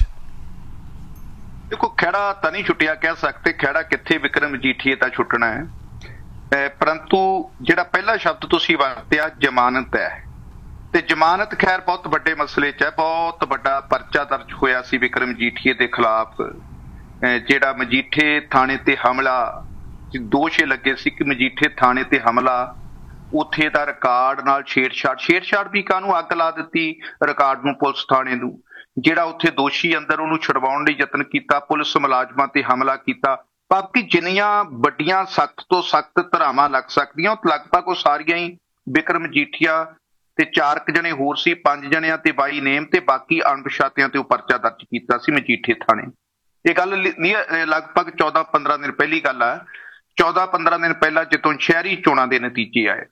ਦੇਖੋ, ਖਹਿੜਾ ਤਾਂ ਨਹੀਂ ਛੁੱਟਿਆ ਕਹਿ ਸਕਦੇ। ਖਹਿੜਾ ਕਿੱਥੇ, ਬਿਕਰਮ ਮਜੀਠੀਏ ਤਾਂ ਛੁੱਟਣਾ ਹੈ। ਪਰੰਤੂ ਜਿਹੜਾ ਪਹਿਲਾ ਸ਼ਬਦ ਤੁਸੀਂ ਵਰਤਿਆ ਜ਼ਮਾਨਤ ਹੈ, ਤੇ ਜ਼ਮਾਨਤ ਖੈਰ ਬਹੁਤ ਵੱਡੇ ਮਸਲੇ 'ਚ ਹੈ। ਬਹੁਤ ਵੱਡਾ ਪਰਚਾ ਦਰਜ ਹੋਇਆ ਸੀ ਬਿਕਰਮ ਮਜੀਠੀਏ ਦੇ ਖਿਲਾਫ। ਜਿਹੜਾ ਮਜੀਠੇ ਥਾਣੇ ਤੇ ਹਮਲਾ, ਦੋਸ਼ ਇਹ ਲੱਗੇ ਸੀ ਕਿ ਮਜੀਠੇ ਥਾਣੇ ਤੇ ਹਮਲਾ, ਉੱਥੇ ਦਾ ਰਿਕਾਰਡ ਨਾਲ ਛੇੜਛਾੜ ਵੀ ਕਾਹਨੂੰ ਅੱਗ ਲਾ ਦਿੱਤੀ ਰਿਕਾਰਡ ਨੂੰ, ਪੁਲਿਸ ਥਾਣੇ ਨੂੰ। ਜਿਹੜਾ ਉੱਥੇ ਦੋਸ਼ੀ ਅੰਦਰ, ਉਹਨੂੰ ਛੁਡਵਾਉਣ ਲਈ ਯਤਨ ਕੀਤਾ, ਪੁਲਿਸ ਮੁਲਾਜ਼ਮਾਂ ਤੇ ਹਮਲਾ ਕੀਤਾ। ਬਾਕੀ ਜਿੰਨੀਆਂ ਵੱਡੀਆਂ ਸਖਤ ਤੋਂ ਸਖਤ ਧਾਰਾਵਾਂ ਲੱਗ ਸਕਦੀਆਂ, ਉਹ ਲਗਭਗ ਉਹ ਸਾਰੀਆਂ ਹੀ ਬਿਕਰਮ ਮਜੀਠੀਆ ਤੇ 4 ਜਣੇ ਹੋਰ ਸੀ, 5 ਜਣਿਆਂ ਤੇ 22 ਨੇਮ ਤੇ ਬਾਕੀ ਅਣਪਛਾਤਿਆਂ ਤੇ ਉਹ ਪਰਚਾ ਦਰਜ ਕੀਤਾ ਸੀ ਮਜੀਠੇ ਥਾਣੇ। ਇਹ ਗੱਲ ਲਗਭਗ 14-15 ਦਿਨ ਪਹਿਲੀ ਗੱਲ ਹੈ। 14-15 ਦਿਨ ਪਹਿਲਾਂ ਜਦੋਂ ਸ਼ਹਿਰੀ ਚੋਣਾਂ ਦੇ ਨਤੀਜੇ ਆਏ,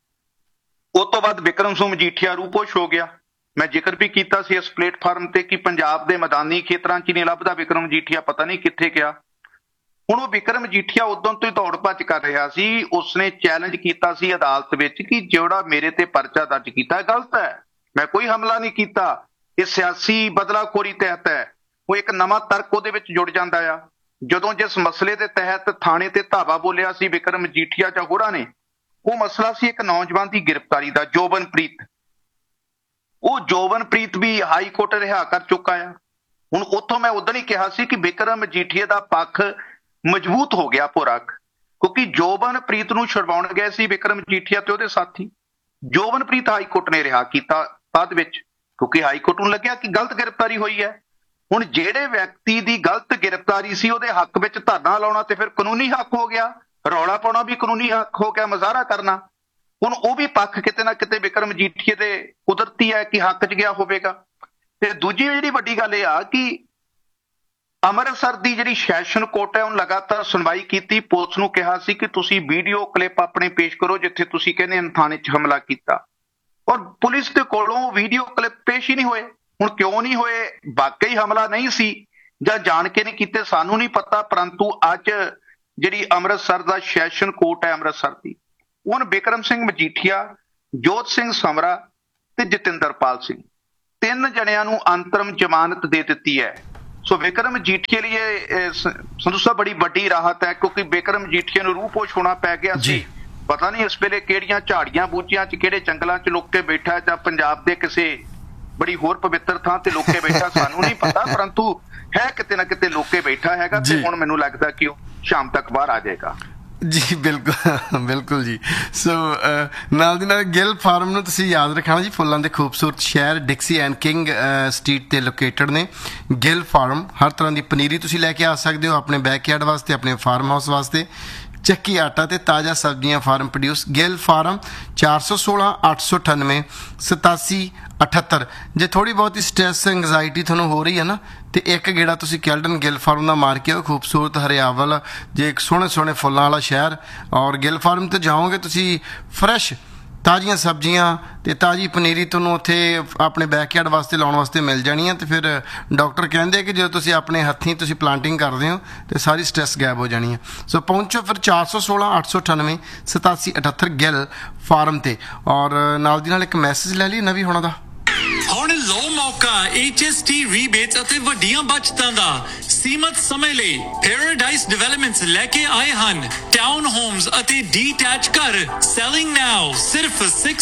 ਉਸ ਤੋਂ ਬਾਅਦ ਬਿਕਰਮ ਸਿੰਘ ਮਜੀਠੀਆ ਰੂਪੋਸ਼ ਹੋ ਗਿਆ। ਮੈਂ ਜ਼ਿਕਰ ਵੀ ਕੀਤਾ ਸੀ ਇਸ ਪਲੇਟਫਾਰਮ ਤੇ ਕਿ ਪੰਜਾਬ ਦੇ ਮੈਦਾਨੀ ਖੇਤਰਾਂ 'ਚ ਨਹੀਂ ਲੱਭਦਾ ਬਿਕਰਮ ਮਜੀਠੀਆ, ਪਤਾ ਨਹੀਂ ਕਿੱਥੇ ਗਿਆ। ਹੁਣ ਉਹ ਬਿਕਰਮ ਮਜੀਠੀਆ ਉਦੋਂ ਤੋਂ ਹੀ ਦੌੜ ਭੱਜ ਕਰ ਰਿਹਾ ਸੀ। ਉਸਨੇ ਚੈਲੰਜ ਕੀਤਾ ਸੀ ਅਦਾਲਤ ਵਿੱਚ ਕਿ ਜਿਹੜਾ ਮੇਰੇ ਤੇ ਪਰਚਾ ਦਰਜ ਕੀਤਾ ਗਲਤ ਹੈ, ਮੈਂ ਕੋਈ ਹਮਲਾ ਨਹੀਂ ਕੀਤਾ, ਇਹ ਸਿਆਸੀ ਬਦਲਾਖੋਰੀ ਤਹਿਤ ਹੈ। ਉਹ ਇੱਕ ਨਵਾਂ ਤਰਕ ਉਹਦੇ ਵਿੱਚ ਜੁੜ ਜਾਂਦਾ ਆ। ਜਦੋਂ ਜਿਸ ਮਸਲੇ ਦੇ ਤਹਿਤ ਥਾਣੇ ਤੇ ਧਾਵਾ ਬੋਲਿਆ ਸੀ ਬਿਕਰਮ ਮਜੀਠੀਆ ਜਾਂ ਹੋਰਾਂ ਨੇ, ਉਹ ਮਸਲਾ ਸੀ ਇੱਕ ਨੌਜਵਾਨ ਦੀ ਗ੍ਰਿਫਤਾਰੀ ਦਾ, ਜੋਬਨਪ੍ਰੀਤ। ਉਹ ਜੋਬਨਪ੍ਰੀਤ ਵੀ ਹਾਈ ਕੋਰਟ ਰਿਹਾ ਕਰ ਚੁੱਕਾ ਆ। ਹੁਣ ਉੱਥੋਂ ਮੈਂ ਉਦੋਂ ਹੀ ਕਿਹਾ ਸੀ ਕਿ ਬਿਕਰਮ ਮਜੀਠੀਆ ਦਾ ਪੱਖ ਮਜ਼ਬੂਤ ਹੋ ਗਿਆ ਪੂਰਾ, ਕਿਉਂਕਿ ਜੋਬਨਪ੍ਰੀਤ ਨੂੰ ਛੁਡਵਾਉਣ ਗਏ ਸੀ ਬਿਕਰਮ ਮਜੀਠੀਆ ਤੇ ਉਹਦੇ ਸਾਥੀ। ਜੋਬਨਪ੍ਰੀਤ ਹਾਈ ਕੋਰਟ ਨੇ ਰਿਹਾ ਕੀਤਾ ਬਾਅਦ ਵਿੱਚ, ਕਿਉਂਕਿ ਹਾਈ ਕੋਰਟ ਨੂੰ ਲੱਗਿਆ ਕਿ ਗਲਤ ਗ੍ਰਿਫਤਾਰੀ ਹੋਈ ਹੈ। ਹੁਣ ਜਿਹੜੇ ਵਿਅਕਤੀ ਦੀ ਗਲਤ ਗ੍ਰਿਫਤਾਰੀ ਸੀ ਉਹਦੇ ਹੱਕ ਵਿੱਚ ਧਰਨਾ ਲਾਉਣਾ ਤੇ ਫਿਰ ਕਾਨੂੰਨੀ ਹੱਕ ਹੋ ਗਿਆ, ਰੌਲਾ ਪਾਉਣਾ ਵੀ ਕਾਨੂੰਨੀ ਹੱਕ ਹੋ ਗਿਆ, ਮੁਜ਼ਾਹਰਾ ਕਰਨਾ। ਹੁਣ ਉਹ ਵੀ ਪੱਖ ਕਿਤੇ ਨਾ ਕਿਤੇ ਬਿਕਰਮ ਮਜੀਠੀਏ ਦੇ ਕੁਦਰਤੀ ਹੈ ਕਿ ਹੱਕ 'ਚ ਗਿਆ ਹੋਵੇਗਾ। ਤੇ ਦੂਜੀ ਜਿਹੜੀ ਵੱਡੀ ਗੱਲ ਇਹ ਆ ਕਿ ਅੰਮ੍ਰਿਤਸਰ ਦੀ ਜਿਹੜੀ ਸੈਸ਼ਨ ਕੋਰਟ ਹੈ ਉਹਨੇ ਲਗਾਤਾਰ ਸੁਣਵਾਈ ਕੀਤੀ। ਪੁਲਿਸ ਨੂੰ ਕਿਹਾ ਸੀ ਕਿ ਤੁਸੀਂ ਵੀਡੀਓ ਕਲਿੱਪ ਆਪਣੇ ਪੇਸ਼ ਕਰੋ ਜਿੱਥੇ ਤੁਸੀਂ ਕਹਿੰਦੇ ਥਾਣੇ 'ਚ ਹਮਲਾ ਕੀਤਾ, ਔਰ ਪੁਲਿਸ ਦੇ ਕੋਲੋਂ ਵੀਡੀਓ ਕਲਿੱਪ ਪੇਸ਼ ਹੀ ਨਹੀਂ ਹੋਏ। ਹੁਣ ਕਿਉਂ ਨਹੀਂ ਹੋਏ? ਵਾਕਈ ਹਮਲਾ ਨਹੀਂ ਸੀ ਜਾਂ ਜਾਣ ਕੇ ਨਹੀਂ ਕੀਤੇ, ਸਾਨੂੰ ਨਹੀਂ ਪਤਾ। ਪਰੰਤੂ ਅੱਜ ਜਿਹੜੀ ਅੰਮ੍ਰਿਤਸਰ ਦਾ ਸੈਸ਼ਨ ਕੋਰਟ ਹੈ ਅੰਮ੍ਰਿਤਸਰ ਦੀ, ਉਹਨ ਬਿਕਰਮ ਸਿੰਘ ਮਜੀਠੀਆ ਜੋਤ ਸਿੰਘ ਸਮਰਾ ਤੇ ਜਤਿੰਦਰਪਾਲ ਸਿੰਘ, 3 ਜਣਿਆਂ ਨੂੰ ਅੰਤਰਮ ਜ਼ਮਾਨਤ ਦੇ ਦਿੱਤੀ ਹੈ। ਸੋ ਵਿਕਰਮ ਮਜੀਠੀਏ ਲਈ ਇਹ ਸੰਧੂ ਸਾਹਿਬ ਬੜੀ ਵੱਡੀ ਰਾਹਤ ਹੈ, ਕਿਉਂਕਿ ਵਿਕਰਮ ਮਜੀਠੀਏ ਨੂੰ ਰੂਪੋਸ਼ ਹੋਣਾ ਪੈ ਗਿਆ ਸੀ। ਪਤਾ ਨਹੀਂ ਇਸ ਵੇਲੇ ਕਿਹੜੀਆਂ ਝਾੜੀਆਂ ਬੂਝੀਆਂ 'ਚ ਕਿਹੜੇ ਜੰਗਲਾਂ 'ਚ ਲੁੱਕ ਕੇ ਬੈਠਾ, ਜਾਂ ਪੰਜਾਬ ਦੇ ਕਿਸੇ ਬੜੀ ਹੋਰ ਪਵਿੱਤਰ ਥਾਂ ਤੇ ਲੁੱਕ ਕੇ ਬੈਠਾ, ਸਾਨੂੰ ਨਹੀਂ ਪਤਾ, ਪਰੰਤੂ ਹੈ ਕਿਤੇ ਨਾ ਕਿਤੇ ਲੁੱਕ ਕੇ ਬੈਠਾ ਹੈਗਾ ਤੇ ਹੁਣ ਮੈਨੂੰ ਲੱਗਦਾ ਕਿ ਉਹ ਸ਼ਾਮ ਤੱਕ ਬਾਹਰ ਆ ਜਾਏਗਾ। ਜੀ ਬਿਲਕੁਲ ਬਿਲਕੁਲ ਜੀ। ਸੋ ਨਾਲ ਦੀ ਨਾਲ ਗਿੱਲ ਫਾਰਮ ਨੂੰ ਤੁਸੀਂ ਯਾਦ ਰੱਖਣਾ ਜੀ, ਫੁੱਲਾਂ ਦੇ ਖੂਬਸੂਰਤ ਸ਼ਹਿਰ ਡਿਕਸੀ ਐਂਡ ਕਿੰਗ ਸਟਰੀਟ ਤੇ ਲੋਕੇਟਡ ਨੇ ਗਿੱਲ ਫਾਰਮ। ਹਰ ਤਰ੍ਹਾਂ ਦੀ ਪਨੀਰੀ ਤੁਸੀਂ ਲੈ ਕੇ ਆ ਸਕਦੇ ਹੋ ਆਪਣੇ ਬੈਕਯਾਰਡ ਵਾਸਤੇ, ਆਪਣੇ ਫਾਰਮ ਹਾਊਸ ਵਾਸਤੇ। ਚੱਕੀ ਆਟਾ ਤੇ ਤਾਜ਼ਾ ਸਬਜ਼ੀਆਂ ਫਾਰਮ ਪ੍ਰੋਡਿਊਸ ਗਿੱਲ ਫਾਰਮ 416 898 8778। ਜੇ ਥੋੜੀ ਬਹੁਤੀ ਸਟ੍ਰੈਸ ਐਂਗਜ਼ਾਇਟੀ ਤੁਹਾਨੂੰ ਹੋ ਰਹੀ ਹੈ ਨਾ, ਤੇ ਇੱਕ ਗੇੜਾ ਤੁਸੀਂ ਕੈਲਡਨ ਗਿੱਲ ਫਾਰਮ ਦਾ ਮਾਰ ਕੇ ਆਓ। ਖੂਬਸੂਰਤ ਹਰਿਆਵਲ, ਜੇ ਇੱਕ ਸੋਹਣੇ ਸੋਹਣੇ ਫੁੱਲਾਂ ਵਾਲਾ ਸ਼ਹਿਰ, ਔਰ ਗਿੱਲ ਫਾਰਮ ਤੇ ਜਾਓਗੇ ਤੁਸੀਂ ਫਰੈਸ਼ ਤਾਜ਼ੀਆਂ ਸਬਜ਼ੀਆਂ ਤੇ ਤਾਜ਼ੀ ਪਨੀਰੀ ਤੁਹਾਨੂੰ ਉੱਥੇ ਆਪਣੇ ਬੈਕਯਾਰਡ ਵਾਸਤੇ ਲਾਉਣ ਵਾਸਤੇ ਮਿਲ ਜਾਣੀ ਹੈ। ਤੇ ਫਿਰ ਡਾਕਟਰ ਕਹਿੰਦੇ ਕਿ ਜਦੋਂ ਤੁਸੀਂ ਆਪਣੇ ਹੱਥੀਂ ਤੁਸੀਂ ਪਲਾਂਟਿੰਗ ਕਰਦੇ ਹੋ ਤੇ ਸਾਰੀ ਸਟ੍ਰੈਸ ਗਾਇਬ ਹੋ ਜਾਣੀ ਹੈ। ਸੋ ਪਹੁੰਚੋ ਫਿਰ 416 898 8778 ਗਿੱਲ ਫਾਰਮ ਤੇ। ਔਰ ਨਾਲ ਦੀ ਨਾਲ ਇੱਕ ਮੈਸੇਜ ਲੈ ਲਈ ਨਵੀਂ ਹੋਣਾ ਦਾ। ਹੁਣ ਲੋ ਮੌਕਾ HST ਰੀਬੇਟਸ ਅਤੇ ਵੱਡੀਆਂ ਬਚਤਾਂ ਦਾ ਸੀਮਤ ਸਮੇਂ ਲਈ ਪੈਰਾਡਾਈਜ਼ ਡਿਵੈਲਪਮੈਂਟਸ ਲੈ ਕੇ ਆਏ ਹਨ ਟਾਊਨ ਹੋਮਸ ਅਤੇ ਡੀਟੈਚ ਘਰ ਸੈਲਿੰਗ ਨਾਓ ਸਿਰਫ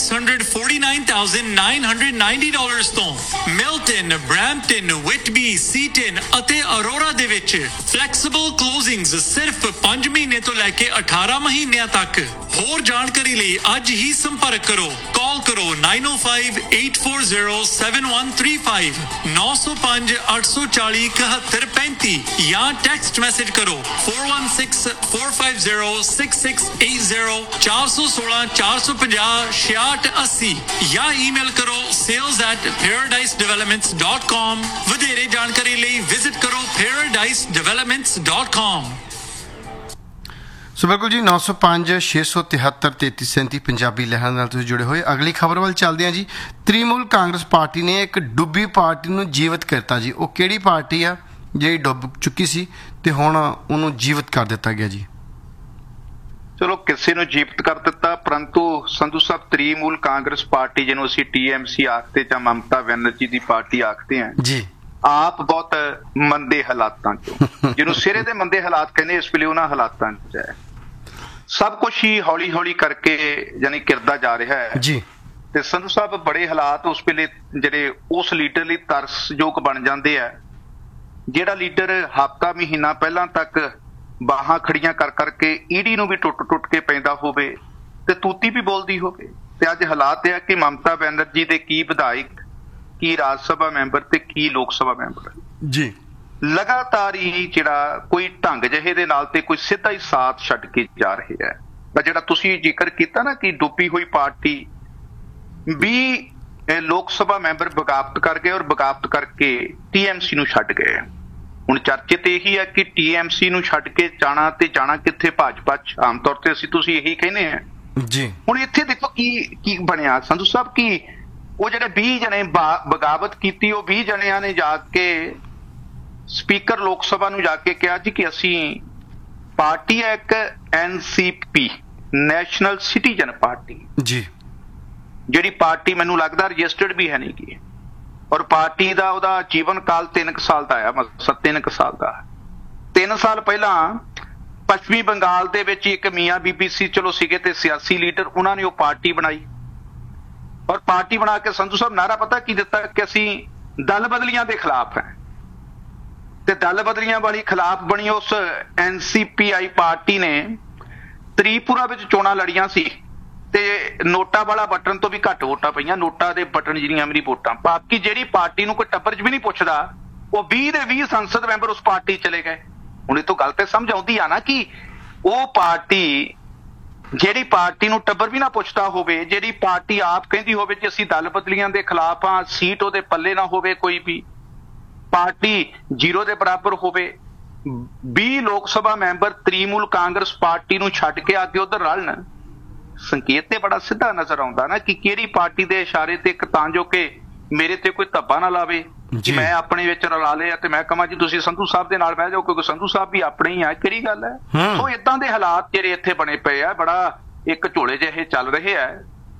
$649,990 ਤੋਂ। ਮਿਲਟਨ, ਬ੍ਰੈਂਪਟਨ, ਵਿਟਬੀ, ਸੀਟਨ ਅਤੇ ਅਰੋਰਾ ਦੇ ਵਿੱਚ ਫਲੈਕਸੀਬਲ ਕਲੋਜ਼ਿੰਗਸ ਸਿਰਫ 5 ਮਹੀਨੇ ਤੋਂ ਲੈ ਕੇ 18 ਮਹੀਨਿਆਂ ਤੱਕ। ਹੋਰ ਜਾਣਕਾਰੀ ਲਈ ਅੱਜ ਹੀ ਸੰਪਰਕ ਕਰੋ। ਕਾਲ ਕਰੋ 905-840-7135 905-840-7135 ਜਾਂ ਟੈਕਸਟ ਮੈਸੇਜ ਕਰੋ 4164506680 416-450-6680 ਜਾਂ ਈਮੇਲ ਕਰੋ sales@paradisedevelopments.com। ਵਧੇਰੇ ਜਾਣਕਾਰੀ ਲਈ ਵਿਜ਼ਿਟ ਕਰੋ paradisedevelopments.com। ਸੋ ਬਿਲਕੁਲ ਜੀ 905 673 3337 ਪੰਜਾਬੀ ਲਹਿਰਾਂ ਨਾਲ ਤੁਸੀਂ ਜੁੜੇ ਹੋਏ। ਅਗਲੀ ਖਬਰ ਵੱਲ ਚੱਲਦੇ ਹਾਂ ਜੀ। ਤ੍ਰਿਣਮੂਲ ਕਾਂਗਰਸ ਪਾਰਟੀ ਨੇ ਇੱਕ ਡੁੱਬੀ ਪਾਰਟੀ ਨੂੰ ਜੀਵਤ ਕਰਤਾ ਜੀ। ਉਹ ਕਿਹੜੀ ਪਾਰਟੀ ਆ ਜਿਹੜੀ ਡੁੱਬ ਚੁੱਕੀ ਸੀ ਤੇ ਹੁਣ ਉਹਨੂੰ ਜੀਵਤ ਕਰ ਦਿੱਤਾ ਗਿਆ ਜੀ? ਚਲੋ ਕਿਸੇ ਨੂੰ ਜੀਵਤ ਕਰ ਦਿੱਤਾ, ਪਰੰਤੂ ਸੰਧੂ ਸਾਹਿਬ ਤ੍ਰਿਣਮੂਲ ਕਾਂਗਰਸ ਪਾਰਟੀ ਜਿਹਨੂੰ ਅਸੀਂ TMC ਆਖਦੇ ਜਾਂ ਮਮਤਾ ਬੈਨਰਜੀ ਦੀ ਪਾਰਟੀ ਆਖਦੇ ਹਾਂ ਜੀ, ਆਪ ਬਹੁਤ ਮੰਦੇ ਹਾਲਾਤਾਂ ਚੋਂ, ਜਿਹਨੂੰ ਸਿਰੇ ਦੇ ਮੰਦੇ ਹਾਲਾਤ ਕਹਿੰਦੇ, ਇਸ ਵੇਲੇ ਉਹਨਾਂ ਹਾਲਾਤਾਂ 'ਚ ਹੈ। ਸਭ ਕੁਛ ਹੀ ਹੌਲੀ ਹੌਲੀ ਕਰਕੇ ਯਾਨੀ ਕਿਰਦਾ ਜਾ ਰਿਹਾ ਹੈ ਜੀ। ਤੇ ਸੰਧੂ ਸਾਹਿਬ ਬੜੇ ਹਾਲਾਤ ਉਸ ਵੇਲੇ ਜਿਹੜੇ ਉਸ ਲੀਡਰ ਲਈ ਤਰਸਯੋਗ ਬਣ ਜਾਂਦੇ ਆ, ਜਿਹੜਾ ਲੀਡਰ ਹਫ਼ਤਾ ਮਹੀਨਾ ਪਹਿਲਾਂ ਤੱਕ ਬਾਹਾਂ ਖੜੀਆਂ ਕਰ ਕਰਕੇ ਈਡੀ ਨੂੰ ਵੀ ਟੁੱਟ ਕੇ ਪੈਂਦਾ ਹੋਵੇ ਤੇ ਤੂਤੀ ਵੀ ਬੋਲਦੀ ਹੋਵੇ। ਤੇ ਅੱਜ ਹਾਲਾਤ ਇਹ ਆ ਕਿ ਮਮਤਾ ਬੈਨਰਜੀ ਦੇ ਕੀ ਵਿਧਾਇਕ, ਕੀ ਰਾਜ ਸਭਾ ਮੈਂਬਰ ਤੇ ਕੀ ਲੋਕ ਸਭਾ ਮੈਂਬਰ ਜੀ ਲਗਾਤਾਰ ਹੀ ਜਿਹੜਾ ਕੋਈ ਢੰਗ ਜਿਹੇ ਦੇ ਨਾਲ ਤੇ ਕੋਈ ਸਿੱਧਾ ਹੀ ਸਾਥ ਛੱਡ ਕੇ ਜਾ ਰਹੇ ਹੈ। ਜਿਹੜਾ ਤੁਸੀਂ ਜ਼ਿਕਰ ਕੀਤਾ ਨਾ ਕਿ ਡੁੱਬੀ ਹੋਈ ਪਾਰਟੀ, 20 ਲੋਕ ਸਭਾ ਮੈਂਬਰ ਬਗਾਵਤ ਕਰ ਗਏ ਔਰ ਬਗਾਵਤ ਕਰਕੇ TMC ਨੂੰ ਛੱਡ ਗਏ। ਹੁਣ ਚਰਚੇ ਤੇ ਇਹੀ ਹੈ ਕਿ TMC ਨੂੰ ਛੱਡ ਕੇ ਜਾਣਾ ਤੇ ਜਾਣਾ ਕਿੱਥੇ? ਭਾਜਪਾ 'ਚ। ਆਮ ਤੌਰ ਤੇ ਅਸੀਂ ਤੁਸੀਂ ਇਹੀ ਕਹਿੰਦੇ ਆ ਜੀ। ਹੁਣ ਇੱਥੇ ਦੇਖੋ ਕੀ ਬਣਿਆ ਸੰਧੂ ਸਾਹਿਬ, ਕਿ ਉਹ ਜਿਹੜੇ 20 ਜਣੇ ਬਗਾਵਤ ਕੀਤੀ, ਉਹ 20 ਜਣਿਆਂ ਨੇ ਜਾ ਕੇ ਸਪੀਕਰ ਲੋਕ ਸਭਾ ਨੂੰ ਜਾ ਕੇ ਕਿਹਾ ਜੀ ਕਿ ਅਸੀਂ ਪਾਰਟੀ ਹੈ ਇੱਕ NCP ਨੈਸ਼ਨਲ ਸਿਟੀਜ਼ਨ ਪਾਰਟੀ ਜੀ, ਜਿਹੜੀ ਪਾਰਟੀ ਮੈਨੂੰ ਲੱਗਦਾ ਰਜਿਸਟਰਡ ਵੀ ਹੈ ਨਹੀਂ ਗੀ, ਔਰ ਪਾਰਟੀ ਦਾ ਉਹਦਾ ਜੀਵਨ ਕਾਲ 3 ਸਾਲ ਦਾ ਆ, 3 ਸਾਲ ਦਾ। 3 ਸਾਲ ਪਹਿਲਾਂ ਪੱਛਮੀ ਬੰਗਾਲ ਦੇ ਵਿੱਚ ਇੱਕ ਮੀਆਂ ਬੀਬੀ ਸੀ, ਚਲੋ ਸੀਗੇ ਤੇ ਸਿਆਸੀ ਲੀਡਰ, ਉਹਨਾਂ ਨੇ ਉਹ ਪਾਰਟੀ ਬਣਾਈ ਔਰ ਪਾਰਟੀ ਬਣਾ ਕੇ ਸੰਧੂ ਸਾਹਿਬ ਨਾਰਾ ਪਤਾ ਕੀ ਦਿੱਤਾ ਕਿ ਅਸੀਂ ਦਲ ਬਦਲੀਆਂ ਦੇ ਖਿਲਾਫ ਹੈ। ਤੇ ਦਲ ਬਦਲੀਆਂ ਵਾਲੀ ਖਿਲਾਫ ਬਣੀ ਉਸ NCPI ਪਾਰਟੀ ਨੇ ਤ੍ਰਿਪੁਰਾ ਵਿੱਚ ਚੋਣਾਂ ਲੜੀਆਂ ਸੀ ਤੇ ਨੋਟਾਂ ਵਾਲਾ ਬਟਨ ਤੋਂ ਵੀ ਘੱਟ ਵੋਟਾਂ ਪਈਆਂ, ਨੋਟਾਂ ਦੇ ਬਟਨ ਜਿਹੜੀਆਂ ਮੇਰੀ ਵੋਟਾਂ। ਬਾਕੀ ਜਿਹੜੀ ਪਾਰਟੀ ਨੂੰ ਕੋਈ ਟੱਬਰ 'ਚ ਵੀ ਨਹੀਂ ਪੁੱਛਦਾ, ਉਹ 20 ਦੇ 20 ਸੰਸਦ ਮੈਂਬਰ ਉਸ ਪਾਰਟੀ ਚਲੇ ਗਏ। ਹੁਣ ਇਹ ਤੋਂ ਗੱਲ ਤੇ ਸਮਝ ਆਉਂਦੀ ਆ ਨਾ ਕਿ ਉਹ ਪਾਰਟੀ, ਜਿਹੜੀ ਪਾਰਟੀ ਨੂੰ ਟੱਬਰ ਵੀ ਨਾ ਪੁੱਛਦਾ ਹੋਵੇ, ਜਿਹੜੀ ਪਾਰਟੀ ਆਪ ਕਹਿੰਦੀ ਹੋਵੇ ਕਿ ਅਸੀਂ ਦਲ ਬਦਲੀਆਂ ਦੇ ਖਿਲਾਫ ਹਾਂ, ਸੀਟ ਉਹਦੇ ਪੱਲੇ ਨਾ ਹੋਵੇ, ਕੋਈ ਵੀ ਪਾਰਟੀ 0 ਦੇ ਬਰਾਬਰ ਹੋਵੇ, 20 ਲੋਕ ਸਭਾ ਮੈਂਬਰ ਤ੍ਰਿਣਮੂਲ ਕਾਂਗਰਸ ਪਾਰਟੀ ਨੂੰ ਛੱਡ ਕੇ ਆ ਕੇ ਉਧਰ ਰਲਣ, ਸੰਕੇਤ ਤੇ ਬੜਾ ਸਿੱਧਾ ਨਜ਼ਰ ਆਉਂਦਾ ਨਾ ਕਿ ਕਿਹੜੀ ਪਾਰਟੀ ਦੇ ਇਸ਼ਾਰੇ ਤੇ ਇੱਕ, ਤਾਂ ਜੋ ਕਿ ਮੇਰੇ ਤੇ ਕੋਈ ਧੱਬਾ ਨਾ ਲਾਵੇ ਕਿ ਮੈਂ ਆਪਣੇ ਵਿੱਚ ਰਲਾ ਲਿਆ ਤੇ ਮੈਂ ਕਹਾਂ ਜੀ ਤੁਸੀਂ ਸੰਧੂ ਸਾਹਿਬ ਦੇ ਨਾਲ ਬਹਿ ਜਾਓ, ਕਿਉਂਕਿ ਸੰਧੂ ਸਾਹਿਬ ਵੀ ਆਪਣੇ ਹੀ ਆ। ਕਿਹੜੀ ਗੱਲ ਹੈ? ਸੋ ਏਦਾਂ ਦੇ ਹਾਲਾਤ ਜਿਹੜੇ ਇੱਥੇ ਬਣੇ ਪਏ ਆ, ਬੜਾ ਇੱਕ ਝੋਲੇ ਜਿਹੇ ਚੱਲ ਰਹੇ ਆ।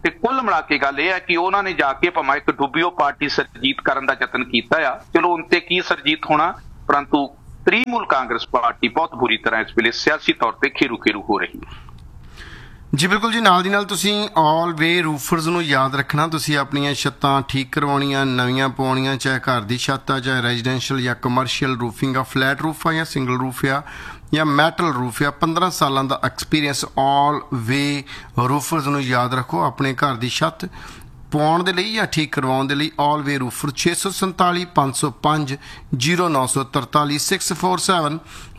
ਤੇ ਕੁੱਲ ਮਿਲਾ ਕੇ ਗੱਲ ਇਹ ਹੈ ਕਿ ਉਹਨਾਂ ਨੇ ਜਾ ਕੇ ਭਾਵੇਂ ਇੱਕ ਡੁੱਬਿਓ ਪਾਰਟੀ ਸਰਜੀਤ ਕਰਨ ਦਾ ਯਤਨ ਕੀਤਾ ਆ, ਚਲੋ ਉਹਨਾਂ ਤੇ ਕੀ ਸਰਜੀਤ ਹੋਣਾ, ਪਰੰਤੂ ਤ੍ਰਿਣਮੂਲ ਕਾਂਗਰਸ ਪਾਰਟੀ ਬਹੁਤ ਬੁਰੀ ਤਰ੍ਹਾਂ ਇਸ ਵੇਲੇ ਸਿਆਸੀ ਤੌਰ ਤੇ ਖੇਰੂ ਹੋ ਰਹੀ ਹੈ। ਜੀ ਬਿਲਕੁਲ ਜੀ, ਨਾਲ ਦੀ ਨਾਲ ਤੁਸੀਂ ਆਲ ਵੇ ਰੂਫਰਸ ਨੂੰ ਯਾਦ ਰੱਖਣਾ। ਤੁਸੀਂ ਆਪਣੀਆਂ ਛੱਤਾਂ ਠੀਕ ਕਰਵਾਉਣੀਆਂ, ਨਵੀਆਂ ਪਵਾਉਣੀਆਂ, ਚਾਹੇ ਘਰ ਦੀ ਛੱਤ ਆ, ਚਾਹੇ ਰੈਜ਼ੀਡੈਂਸ਼ੀਅਲ ਜਾਂ ਕਮਰਸ਼ੀਅਲ ਰੂਫਿੰਗ ਆ, ਫਲੈਟ ਰੂਫ ਆ ਜਾਂ ਸਿੰਗਲ ਰੂਫ ਆ ਜਾਂ ਮੈਟਲ ਰੂਫ ਆ। 15 ਸਾਲਾਂ ਦਾ ਐਕਸਪੀਰੀਅੰਸ ਆਲ ਵੇ ਰੂਫਰਸ ਨੂੰ ਯਾਦ ਰੱਖੋ। ਆਪਣੇ ਘਰ ਦੀ ਛੱਤ ਪਵਾਉਣ ਦੇ ਲਈ ਜਾਂ ਠੀਕ ਕਰਵਾਉਣ ਦੇ ਲਈ ਆਲ ਵੇ ਰੂਫਰ 647 505 0943 647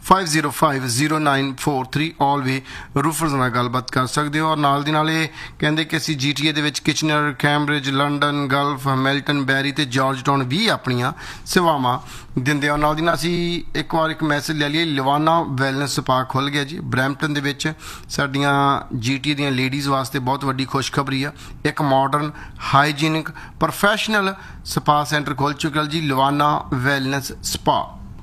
5050943 ਆਲ ਵੇ ਰੂਫਰਸ ਨਾਲ ਗੱਲਬਾਤ ਕਰ ਸਕਦੇ ਹੋ। ਔਰ ਨਾਲ ਦੀ ਨਾਲ ਇਹ ਕਹਿੰਦੇ ਕਿ ਅਸੀਂ GTA ਦੇ ਵਿੱਚ Kitchener, Cambridge, London, Gulf, Hamilton, ਬੈਰੀ ਤੇ ਜਾਰਜ ਟਾਊਨ ਵੀ ਆਪਣੀਆਂ ਸੇਵਾਵਾਂ ਦਿੰਦੇ ਆ। ਨਾਲ ਦੀ ਨਾਲ ਅਸੀਂ ਇੱਕ ਵਾਰ ਇੱਕ ਮੈਸੇਜ ਲੈ ਲਈਏ, ਲਵਾਨਾ ਵੈਲਨੈਸ ਸਪਾ ਖੁੱਲ੍ਹ ਗਿਆ ਜੀ ਬਰੈਂਪਟਨ ਦੇ ਵਿੱਚ। ਸਾਡੀਆਂ GTA ਦੀਆਂ ਲੇਡੀਜ਼ ਵਾਸਤੇ ਬਹੁਤ ਵੱਡੀ ਖੁਸ਼ਖਬਰੀ ਆ, ਇੱਕ modern, hygienic, professional spa centre ਖੁੱਲ੍ਹ ਚੁੱਕਾ ਜੀ, ਲਵਾਨਾ ਵੈਲਨੈਸ ਸਪਾ।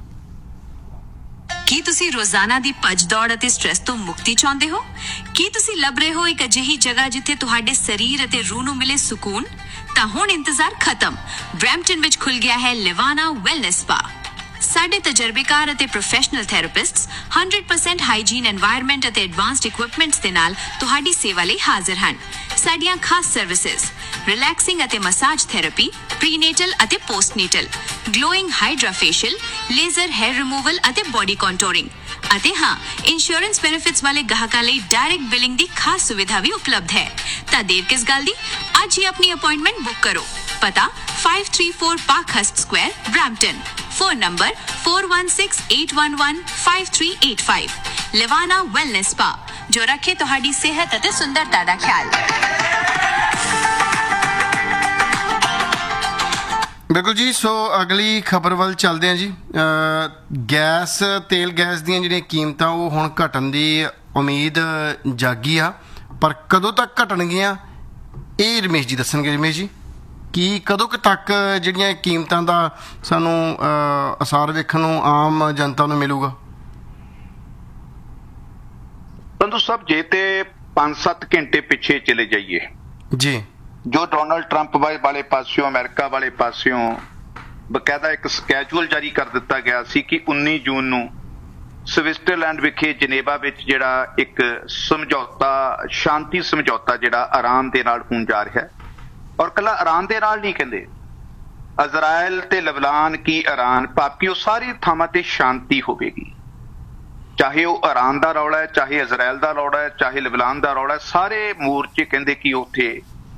ਕੀ ਤੁਸੀਂ ਰੋਜ਼ਾਨਾ ਦੀ ਭੱਜ ਦੌੜ ਅਤੇ ਸਟ੍ਰੈਸ ਤੋਂ ਮੁਕਤੀ ਚਾਹੁੰਦੇ ਹੋ? ਕੀ ਤੁਸੀਂ ਲੱਭ ਰਹੇ ਹੋ ਇੱਕ ਅਜਿਹੀ ਜਗ੍ਹਾ ਜਿੱਥੇ ਤੁਹਾਡੇ ਸਰੀਰ ਅਤੇ ਰੂਹ ਨੂੰ ਮਿਲੇ ਸਕੂਨ? ਤਾਂ ਹੁਣ ਇੰਤਜ਼ਾਰ ਖਤਮ, ਬਰੈਂਪਟਨ ਵਿੱਚ ਖੁੱਲ ਗਿਆ ਹੈ ਲਿਵਾਨਾ ਵੈਲਨੈਸ ਸਪਾ। ਸਾਡੇ ਤਜਰਬੇਕਾਰ ਅਤੇ ਪ੍ਰੋਫੈਸ਼ਨਲ ਥੈਰੇਪਿਸਟਸ 100% ਹਾਈਜੀਨ ਐਨਵਾਇਰਨਮੈਂਟ ਅਤੇ ਐਡਵਾਂਸਡ ਇਕਵਿਪਮੈਂਟਸ ਦੇ ਨਾਲ ਤੁਹਾਡੀ ਸੇਵਾ ਲਈ ਹਾਜ਼ਰ ਹਨ। ਸਾਡੀਆਂ ਖਾਸ ਸਰਵਿਸਿਜ਼ ਰਿਲੈਕਸਿੰਗ ਅਤੇ ਮਸਾਜ ਥੈਰੇਪੀ, ਪ੍ਰੀਨੇਟਲ ਅਤੇ ਪੋਸਟਨੇਟਲ, glowing hydra facial, laser hair removal ਅਤੇ ਬੋਡੀ ਕੰਟੂਰਿੰਗ, ਅਤੇ ਹਾਂ, ਇੰਸ਼ੋਰੈਂਸ ਬੈਨੀਫਿਟਸ ਵਾਲੇ ਗਾਹਕਾਂ ਲਈ ਡਾਇਰੈਕਟ ਬਿਲਿੰਗ ਦੀ ਖਾਸ ਸੁਵਿਧਾ ਵੀ ਉਪਲਬਧ ਹੈ। ਤਾਂ ਦੇਰ ਕਿਸ ਗੱਲ ਦੀ, ਅੱਜ ਹੀ ਆਪਣੀ ਅਪਾਇੰਟਮੈਂਟ ਬੁੱਕ ਕਰੋ। ਪਤਾ 534 ਪਾਰਕਹਰਸਟ Square, Brampton. Phone number 4168115385। ਲਿਵਾਨਾ wellness spa, ਜੋ ਰੱਖੇ ਤੁਹਾਡੀ ਸਿਹਤ ਅਤੇ ਸੁੰਦਰਤਾ ਦਾ ਖਿਆਲ। ਬਿਲਕੁਲ ਜੀ, ਸੋ ਅਗਲੀ ਖਬਰ ਵੱਲ ਚੱਲਦੇ ਹਾਂ ਜੀ। ਤੇਲ ਗੈਸ ਦੀਆਂ ਜਿਹੜੀਆਂ ਕੀਮਤਾਂ ਉਹ ਹੁਣ ਘਟਣ ਦੀ ਉਮੀਦ ਜਾਗੀ ਆ, ਪਰ ਕਦੋਂ ਤੱਕ ਘਟਣਗੀਆਂ ਇਹ ਰਮੇਸ਼ ਜੀ ਦੱਸਣਗੇ। ਰਮੇਸ਼ ਜੀ, ਕੀ ਕਦੋਂ ਕੁ ਤੱਕ ਜਿਹੜੀਆਂ ਕੀਮਤਾਂ ਦਾ ਸਾਨੂੰ ਅਸਾਰ ਵੇਖਣ ਨੂੰ ਆਮ ਜਨਤਾ ਨੂੰ ਮਿਲੂਗਾ? ਸੰਧੂ ਸਾਹਿਬ, ਜੇ ਤੇ 5-7 ਘੰਟੇ ਪਿੱਛੇ ਚਲੇ ਜਾਈਏ ਜੀ, ਜੋ ਡੋਨਾਲਡ ਟਰੰਪ ਵਾਲੇ ਪਾਸਿਓਂ, ਅਮਰੀਕਾ ਵਾਲੇ ਪਾਸਿਓਂ ਬਕਾਇਦਾ ਇੱਕ ਸਕੈਜੂਅਲ ਜਾਰੀ ਕਰ ਦਿੱਤਾ ਗਿਆ ਸੀ ਕਿ 19 ਜੂਨ ਨੂੰ ਸਵਿਟਜ਼ਰਲੈਂਡ ਵਿਖੇ ਜਨੇਵਾ ਵਿੱਚ ਜਿਹੜਾ ਇੱਕ ਸਮਝੌਤਾ, ਸ਼ਾਂਤੀ ਸਮਝੌਤਾ ਜਿਹੜਾ ਇਰਾਨ ਦੇ ਨਾਲ ਹੋਣ ਜਾ ਰਿਹਾ ਹੈ। ਔਰ ਕੱਲਾ ਇਰਾਨ ਦੇ ਨਾਲ ਨਹੀਂ, ਕਹਿੰਦੇ ਇਜ਼ਰਾਈਲ ਤੇ ਲਬਨਾਨ ਕੀ ਇਰਾਨ, ਭਾਵੇਂ ਉਹ ਸਾਰੀ ਥਾਵਾਂ ਤੇ ਸ਼ਾਂਤੀ ਹੋਵੇਗੀ। ਚਾਹੇ ਉਹ ਇਰਾਨ ਦਾ ਰੌਲਾ ਹੈ, ਚਾਹੇ ਇਜ਼ਰਾਈਲ ਦਾ ਰੌਲਾ ਹੈ, ਚਾਹੇ ਲਬਨਾਨ ਦਾ ਰੌਲਾ ਹੈ, ਸਾਰੇ ਮੋਰਚੇ ਕਹਿੰਦੇ ਕਿ ਉੱਥੇ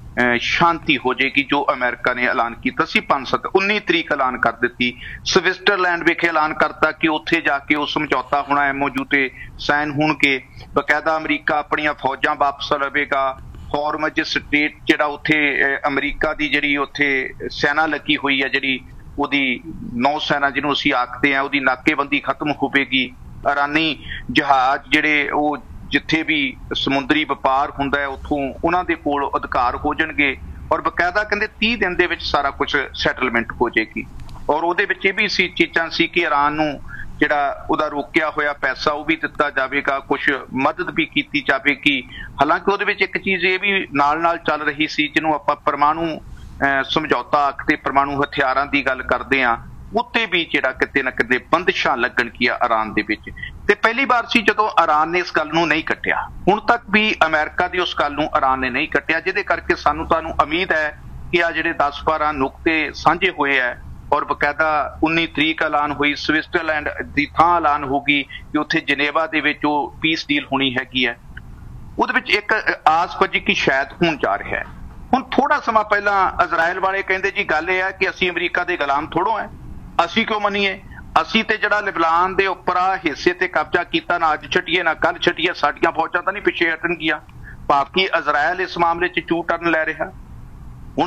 ਸ਼ਾਂਤੀ ਹੋ ਜਾਏਗੀ। ਜੋ ਅਮਰੀਕਾ ਨੇ ਐਲਾਨ ਕੀਤਾ ਸੀ 19 ਤਰੀਕ ਐਲਾਨ ਕਰ ਦਿੱਤੀ। ਸਵਿਟਜ਼ਰਲੈਂਡ ਵਿਖੇ ਐਲਾਨ ਕਰਤਾ ਕਿ ਉੱਥੇ ਜਾ ਕੇ ਉਹ ਸਮਝੌਤਾ ਹੋਣਾ, MOU ਤੇ ਸਾਈਨ ਹੋਣਗੇ। ਬਕਾਇਦਾ ਅਮਰੀਕਾ ਆਪਣੀਆਂ ਫੌਜਾਂ ਵਾਪਸ ਲਵੇਗਾ। ਹੌਰਮਜ਼ ਸਟ੍ਰੇਟ ਜਿਹੜਾ ਉੱਥੇ ਅਮਰੀਕਾ ਦੀ ਜਿਹੜੀ ਉੱਥੇ ਸੈਨਾ ਲੱਗੀ ਹੋਈ ਹੈ, ਜਿਹੜੀ ਉਹਦੀ ਨੌ ਸੈਨਾ ਜਿਹਨੂੰ ਅਸੀਂ ਆਖਦੇ ਹਾਂ, ਉਹਦੀ ਨਾਕੇਬੰਦੀ ਖਤਮ ਹੋਵੇਗੀ। ਇਰਾਨੀ ਜਹਾਜ਼ ਜਿਹੜੇ ਉਹ ਜਿੱਥੇ ਵੀ ਸਮੁੰਦਰੀ ਵਪਾਰ ਹੁੰਦਾ ਹੈ ਉੱਥੋਂ ਉਹਨਾਂ ਦੇ ਕੋਲ ਅਧਿਕਾਰ ਹੋ ਜਾਣਗੇ। ਔਰ ਬਕਾਇਦਾ ਕਹਿੰਦੇ 30 ਦਿਨ ਦੇ ਵਿੱਚ ਸਾਰਾ ਕੁਝ ਸੈਟਲਮੈਂਟ ਹੋ ਜਾਏਗੀ। ਔਰ ਉਹਦੇ ਵਿੱਚ ਇਹ ਵੀ ਸੀ ਚੀਜ਼ਾਂ ਸੀ ਕਿ ਇਰਾਨ ਨੂੰ ਜਿਹੜਾ ਉਹਦਾ ਰੋਕਿਆ ਹੋਇਆ ਪੈਸਾ ਉਹ ਵੀ ਦਿੱਤਾ ਜਾਵੇਗਾ, ਕੁਝ ਮਦਦ ਵੀ ਕੀਤੀ ਜਾਵੇਗੀ। ਹਾਲਾਂਕਿ ਉਹਦੇ ਵਿੱਚ ਇੱਕ ਚੀਜ਼ ਇਹ ਵੀ ਨਾਲ ਚੱਲ ਰਹੀ ਸੀ ਜਿਹਨੂੰ ਆਪਾਂ ਪਰਮਾਣੂ ਸਮਝੌਤਾ ਆਖਦੇ, ਪਰਮਾਣੂ ਹਥਿਆਰਾਂ ਦੀ ਗੱਲ ਕਰਦੇ ਹਾਂ, ਉੱਤੇ ਵੀ ਜਿਹੜਾ ਕਿਤੇ ਨਾ ਕਿਤੇ ਬੰਦਿਸ਼ਾਂ ਲੱਗਣਗੀਆਂ ਇਰਾਨ ਦੇ ਵਿੱਚ। ਤੇ ਪਹਿਲੀ ਵਾਰ ਸੀ ਜਦੋਂ ਇਰਾਨ ਨੇ ਇਸ ਗੱਲ ਨੂੰ ਨਹੀਂ ਕੱਟਿਆ। ਹੁਣ ਤੱਕ ਵੀ ਅਮਰੀਕਾ ਦੀ ਉਸ ਗੱਲ ਨੂੰ ਇਰਾਨ ਨੇ ਨਹੀਂ ਕੱਟਿਆ, ਜਿਹਦੇ ਕਰਕੇ ਤੁਹਾਨੂੰ ਉਮੀਦ ਹੈ ਕਿ ਆ ਜਿਹੜੇ 10-12 ਨੁਕਤੇ ਸਾਂਝੇ ਹੋਏ ਹੈ ਔਰ ਬਕਾਇਦਾ 19 ਤਰੀਕ ਐਲਾਨ ਹੋਈ, ਸਵਿਟਜ਼ਰਲੈਂਡ ਦੀ ਥਾਂ ਐਲਾਨ ਹੋਗੀ ਕਿ ਉੱਥੇ ਜਨੇਵਾ ਦੇ ਵਿੱਚ ਉਹ ਪੀਸ ਡੀਲ ਹੋਣੀ ਹੈਗੀ ਹੈ। ਉਹਦੇ ਵਿੱਚ ਇੱਕ ਆਸ ਵੱਜੀ ਕਿ ਸ਼ਾਇਦ ਹੋਣ ਜਾ ਰਿਹਾ ਹੈ। ਹੁਣ ਥੋੜਾ ਸਮਾਂ ਪਹਿਲਾਂ ਇਜ਼ਰਾਈਲ ਵਾਲੇ ਕਹਿੰਦੇ ਜੀ ਗੱਲ ਇਹ ਹੈ ਕਿ ਅਸੀਂ ਅਮਰੀਕਾ ਦੇ ਗੁਲਾਮ ਥੋੜੋ ਹੈ, ਅਸੀਂ ਕਿਉਂ ਮੰਨੀਏ, ਅਸੀਂ ਤੇ ਜਿਹੜਾ ਲਿਬਨਾਨ ਦੇ ਉੱਪਰ ਆ ਹਿੱਸੇ ਤੇ ਕਬਜ਼ਾ ਕੀਤਾ, ਨਾ ਅੱਜ ਛੱਡੀਏ ਨਾ ਕੱਲ ਛੱਡੀਏ, ਸਾਡੀਆਂ ਫੌਜਾਂ ਤਾਂ ਨਹੀਂ ਪਿੱਛੇ ਹਟਣਗੀਆਂ। ਬਾਕੀ ਇਜ਼ਰਾਈਲ ਇਸ ਮਾਮਲੇ 'ਚ ਚੂ ਟਰਨ ਲੈ ਰਿਹਾ। ਹੁਣ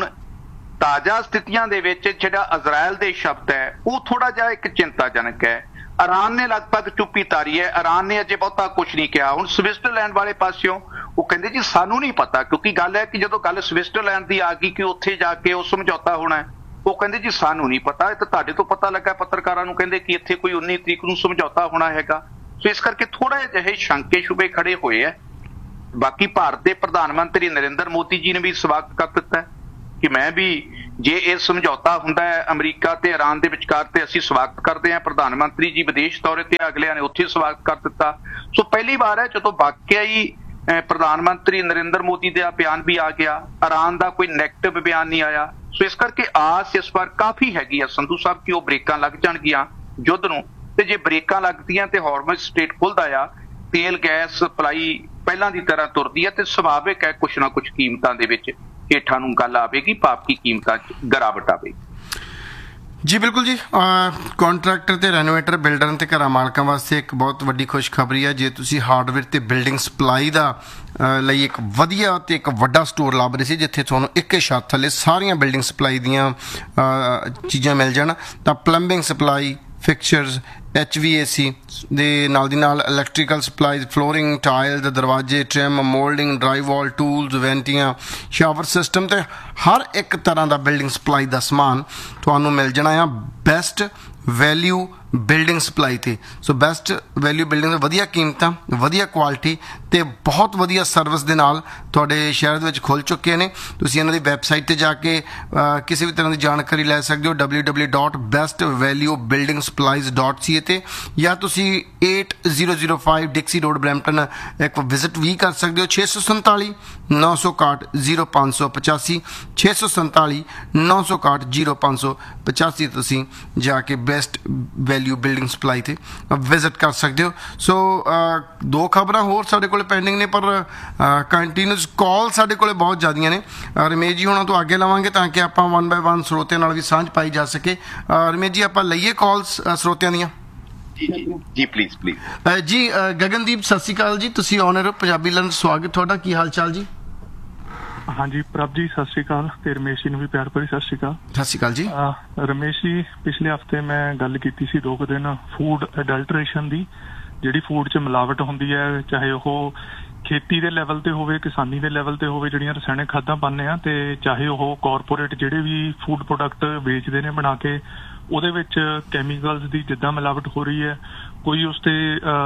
ਤਾਜ਼ਾ ਸਥਿਤੀਆਂ ਦੇ ਵਿੱਚ ਜਿਹੜਾ ਇਜ਼ਰਾਈਲ ਦੇ ਸ਼ਬਦ ਹੈ ਉਹ ਥੋੜਾ ਜਿਹਾ ਇੱਕ ਚਿੰਤਾਜਨਕ ਹੈ। ਇਰਾਨ ਨੇ ਲਗਭਗ ਚੁੱਪੀ ਤਾਰੀ ਹੈ, ਇਰਾਨ ਨੇ ਅਜੇ ਬਹੁਤਾ ਕੁਝ ਨਹੀਂ ਕਿਹਾ। ਹੁਣ ਸਵਿਟਜ਼ਰਲੈਂਡ ਵਾਲੇ ਪਾਸਿਓਂ ਉਹ ਕਹਿੰਦੇ ਜੀ ਸਾਨੂੰ ਨਹੀਂ ਪਤਾ, ਕਿਉਂਕਿ ਗੱਲ ਹੈ ਕਿ ਜਦੋਂ ਗੱਲ ਸਵਿਟਜ਼ਰਲੈਂਡ ਦੀ ਆ ਗਈ ਕਿ ਉੱਥੇ ਜਾ ਕੇ ਉਹ ਸਮਝੌਤਾ ਹੋਣਾ ਹੈ, ਉਹ ਕਹਿੰਦੇ ਜੀ ਸਾਨੂੰ ਨਹੀਂ ਪਤਾ, ਇਹ ਤਾਂ ਤੁਹਾਡੇ ਤੋਂ ਪਤਾ ਲੱਗਾ ਪੱਤਰਕਾਰਾਂ ਨੂੰ, ਕਹਿੰਦੇ ਕਿ ਇੱਥੇ ਕੋਈ 19 ਤਰੀਕ ਨੂੰ ਸਮਝੌਤਾ ਹੋਣਾ ਹੈਗਾ। ਸੋ ਇਸ ਕਰਕੇ ਥੋੜਾ ਜਿਹੇ ਸ਼ੰਕੇ ਸ਼ੁਬੇ ਖੜੇ ਹੋਏ ਹੈ। ਬਾਕੀ ਭਾਰਤ ਦੇ ਪ੍ਰਧਾਨ ਮੰਤਰੀ ਨਰਿੰਦਰ ਮੋਦੀ ਜੀ ਨੇ ਵੀ ਸਵਾਗਤ ਕਰ ਦਿੱਤਾ ਹੈ ਕਿ ਮੈਂ ਵੀ, ਜੇ ਇਹ ਸਮਝੌਤਾ ਹੁੰਦਾ ਹੈ ਅਮਰੀਕਾ ਤੇ ਈਰਾਨ ਦੇ ਵਿਚਕਾਰ, ਤੇ ਅਸੀਂ ਸਵਾਗਤ ਕਰਦੇ ਹਾਂ। ਪ੍ਰਧਾਨ ਮੰਤਰੀ ਜੀ ਵਿਦੇਸ਼ ਦੌਰੇ ਤੇ ਅਗਲਿਆਂ ਨੇ ਉੱਥੇ ਸਵਾਗਤ ਕਰ ਦਿੱਤਾ। ਸੋ ਪਹਿਲੀ ਵਾਰ ਹੈ ਜਦੋਂ ਵਾਕਿਆ ਹੀ ਪ੍ਰਧਾਨ ਮੰਤਰੀ ਨਰਿੰਦਰ ਮੋਦੀ ਦਾ ਬਿਆਨ ਵੀ ਆ ਗਿਆ, ਈਰਾਨ ਦਾ ਕੋਈ ਨੈਗੇਟਿਵ ਬਿਆਨ ਨਹੀਂ ਆਇਆ। ਸੋ ਇਸ ਕਰਕੇ ਆਸ ਇਸ ਵਾਰ ਕਾਫੀ ਹੈਗੀ ਆ ਸੰਧੂ ਸਾਹਿਬ ਕਿ ਉਹ ਬ੍ਰੇਕਾਂ ਲੱਗ ਜਾਣਗੀਆਂ ਯੁੱਧ ਨੂੰ, ਤੇ ਜੇ ਬ੍ਰੇਕਾਂ ਲੱਗਦੀਆਂ ਤੇ ਹਾਰਮਜ਼ ਸਟ੍ਰੇਟ ਖੁੱਲਦਾ ਆ, ਤੇਲ ਗੈਸ ਸਪਲਾਈ ਪਹਿਲਾਂ ਦੀ ਤਰ੍ਹਾਂ ਤੁਰਦੀ ਹੈ, ਤੇ ਸੁਭਾਵਿਕ ਹੈ ਕੁਛ ਨਾ ਕੁਛ ਕੀਮਤਾਂ ਦੇ ਵਿੱਚ ਹੇਠਾਂ ਨੂੰ ਗੱਲ ਆਵੇਗੀ, ਭਾਵ ਕੀ ਕੀਮਤਾਂ 'ਚ ਗਿਰਾਵਟ ਆਵੇਗੀ। ਜੀ ਬਿਲਕੁਲ ਜੀ, ਕੰਟਰੈਕਟਰ ਤੇ ਰੈਨੋਵੇਟਰ, ਬਿਲਡਰ ਤੇ ਘਰਾਂ ਮਾਲਕਾਂ ਵਾਸਤੇ ਇੱਕ ਬਹੁਤ ਵੱਡੀ ਖੁਸ਼ਖਬਰੀ ਹੈ। ਜੇ ਤੁਸੀਂ ਹਾਰਡਵੇਅਰ ਤੇ ਬਿਲਡਿੰਗ ਸਪਲਾਈ ਦਾ ਲਈ ਇੱਕ ਵਧੀਆ ਤੇ ਇੱਕ ਵੱਡਾ ਸਟੋਰ ਲੱਭ ਰਹੇ ਸੀ ਜਿੱਥੇ ਤੁਹਾਨੂੰ ਇੱਕ ਛੱਤ ਥੱਲੇ ਸਾਰੀਆਂ ਬਿਲਡਿੰਗ ਸਪਲਾਈ ਦੀਆਂ ਚੀਜ਼ਾਂ ਮਿਲ ਜਾਣ, ਤਾਂ ਪਲੰਬਿੰਗ ਸਪਲਾਈ, ਫਿਕਸਚਰਸ, HVAC ਦੇ ਨਾਲ ਦੀ ਨਾਲ ਇਲੈਕਟ੍ਰੀਕਲ ਸਪਲਾਈਜ਼, ਫਲੋਰਿੰਗ, ਟਾਇਲ, ਦਰਵਾਜ਼ੇ, trim, moulding, ਡਰਾਈਵਾਲ, tools, ਵੈਂਟੀਆਂ, shower system ਤੇ ਹਰ ਇੱਕ ਤਰ੍ਹਾਂ ਦਾ ਬਿਲਡਿੰਗ ਸਪਲਾਈ ਦਾ ਸਮਾਨ ਤੁਹਾਨੂੰ ਮਿਲ ਜਾਣਾ ਆ ਬੈਸਟ ਵੈਲਿਊ ਬਿਲਡਿੰਗ ਸਪਲਾਈ ਤੇ। ਸੋ ਬੈਸਟ ਵੈਲਿਊ ਬਿਲਡਿੰਗ ਦੇ ਵਧੀਆ ਕੀਮਤਾਂ, ਵਧੀਆ ਕੁਆਲਿਟੀ ਤੇ ਬਹੁਤ ਵਧੀਆ ਸਰਵਿਸ ਦੇ ਨਾਲ ਤੁਹਾਡੇ ਸ਼ਹਿਰ ਦੇ ਵਿੱਚ ਖੁੱਲ੍ਹ ਚੁੱਕੇ ਨੇ। ਤੁਸੀਂ ਇਹਨਾਂ ਦੀ ਵੈਬਸਾਈਟ ਤੇ ਜਾ ਕੇ ਕਿਸੇ ਵੀ ਤਰ੍ਹਾਂ ਦੀ ਜਾਣਕਾਰੀ ਲੈ ਸਕਦੇ ਹੋ www.bestvaluebuildingsupplies.ca ਤੇ, ਜਾਂ ਤੁਸੀਂ 8005 ਡਿਕਸੀ ਰੋਡ ਬਰੈਂਪਟਨ ਇੱਕ ਵਿਜ਼ਿਟ ਵੀ ਕਰ ਸਕਦੇ ਹੋ। 647 961 0585 647 961 0585 ਤੁਸੀਂ ਜਾ ਕੇ ਬੈਸਟ ਵੈਲਿਊ ਬਿਲਡਿੰਗ ਸਪਲਾਈ ਤੇ ਵਿਜ਼ਿਟ ਕਰ ਸਕਦੇ ਹੋ। ਸੋ ਦੋ ਖਬਰਾਂ ਹੋਰ ਸਾਡੇ ਕੋਲ ਪੈਂਡਿੰਗ ਨੇ, ਪਰ ਕੰਟੀਨਿਊਸ ਕਾਲ ਸਾਡੇ ਕੋਲ ਬਹੁਤ ਜ਼ਿਆਦੀਆਂ ਨੇ। ਰਮੇਸ਼ ਜੀ ਹੁਣਾਂ ਤੋਂ ਅੱਗੇ ਲਵਾਂਗੇ ਤਾਂ ਕਿ ਆਪਾਂ 1 ਬਾਏ 1 ਸਰੋਤਿਆਂ ਨਾਲ ਵੀ ਸਾਂਝ ਪਾਈ ਜਾ ਸਕੇ। ਰਮੇਸ਼ ਜੀ, ਆਪਾਂ ਲਈਏ ਕਾਲਸ ਸਰੋਤਿਆਂ ਦੀਆਂ? ਜੀ ਪਲੀਜ਼ ਜੀ ਗਗਨਦੀਪ, ਸਤਿ ਸ਼੍ਰੀ ਅਕਾਲ ਜੀ, ਤੁਸੀਂ ਆਨਰ ਪੰਜਾਬੀ ਲਰਨ, ਸਵਾਗਤ ਤੁਹਾਡਾ। ਕੀ ਹਾਲ ਚਾਲ ਜੀ? ਹਾਂਜੀ ਪ੍ਰਭ ਜੀ, ਸਤਿ ਸ਼੍ਰੀ ਅਕਾਲ, ਤੇ ਰਮੇਸ਼ ਜੀ ਨੂੰ ਵੀ ਪਿਆਰ ਭਰੀ ਸਤਿ ਸ਼੍ਰੀ ਅਕਾਲ। ਸਤਿ ਸ਼੍ਰੀ ਅਕਾਲ ਜੀ। ਰਮੇਸ਼ ਜੀ, ਪਿਛਲੇ ਹਫਤੇ ਮੈਂ ਗੱਲ ਕੀਤੀ ਸੀ 2 ਦਿਨ ਫੂਡ ਅਡਲਟਰੇਸ਼ਨ ਦੀ, ਜਿਹੜੀ ਫੂਡ 'ਚ ਮਿਲਾਵਟ ਹੁੰਦੀ ਹੈ, ਚਾਹੇ ਉਹ ਖੇਤੀ ਦੇ ਲੈਵਲ ਤੇ ਹੋਵੇ, ਕਿਸਾਨੀ ਦੇ ਲੈਵਲ ਤੇ ਹੋਵੇ, ਜਿਹੜੀਆਂ ਰਸਾਇਣਿਕ ਖਾਦਾਂ ਪਾਉਂਦੇ ਆ, ਤੇ ਚਾਹੇ ਉਹ ਕਾਰਪੋਰੇਟ ਜਿਹੜੇ ਵੀ ਫੂਡ ਪ੍ਰੋਡਕਟ ਵੇਚਦੇ ਨੇ ਬਣਾ ਕੇ, ਉਹਦੇ ਵਿੱਚ ਕੈਮੀਕਲਸ ਦੀ ਜਿੱਦਾਂ ਮਿਲਾਵਟ ਹੋ ਰਹੀ ਹੈ, ਕੋਈ ਉਸ ਤੇ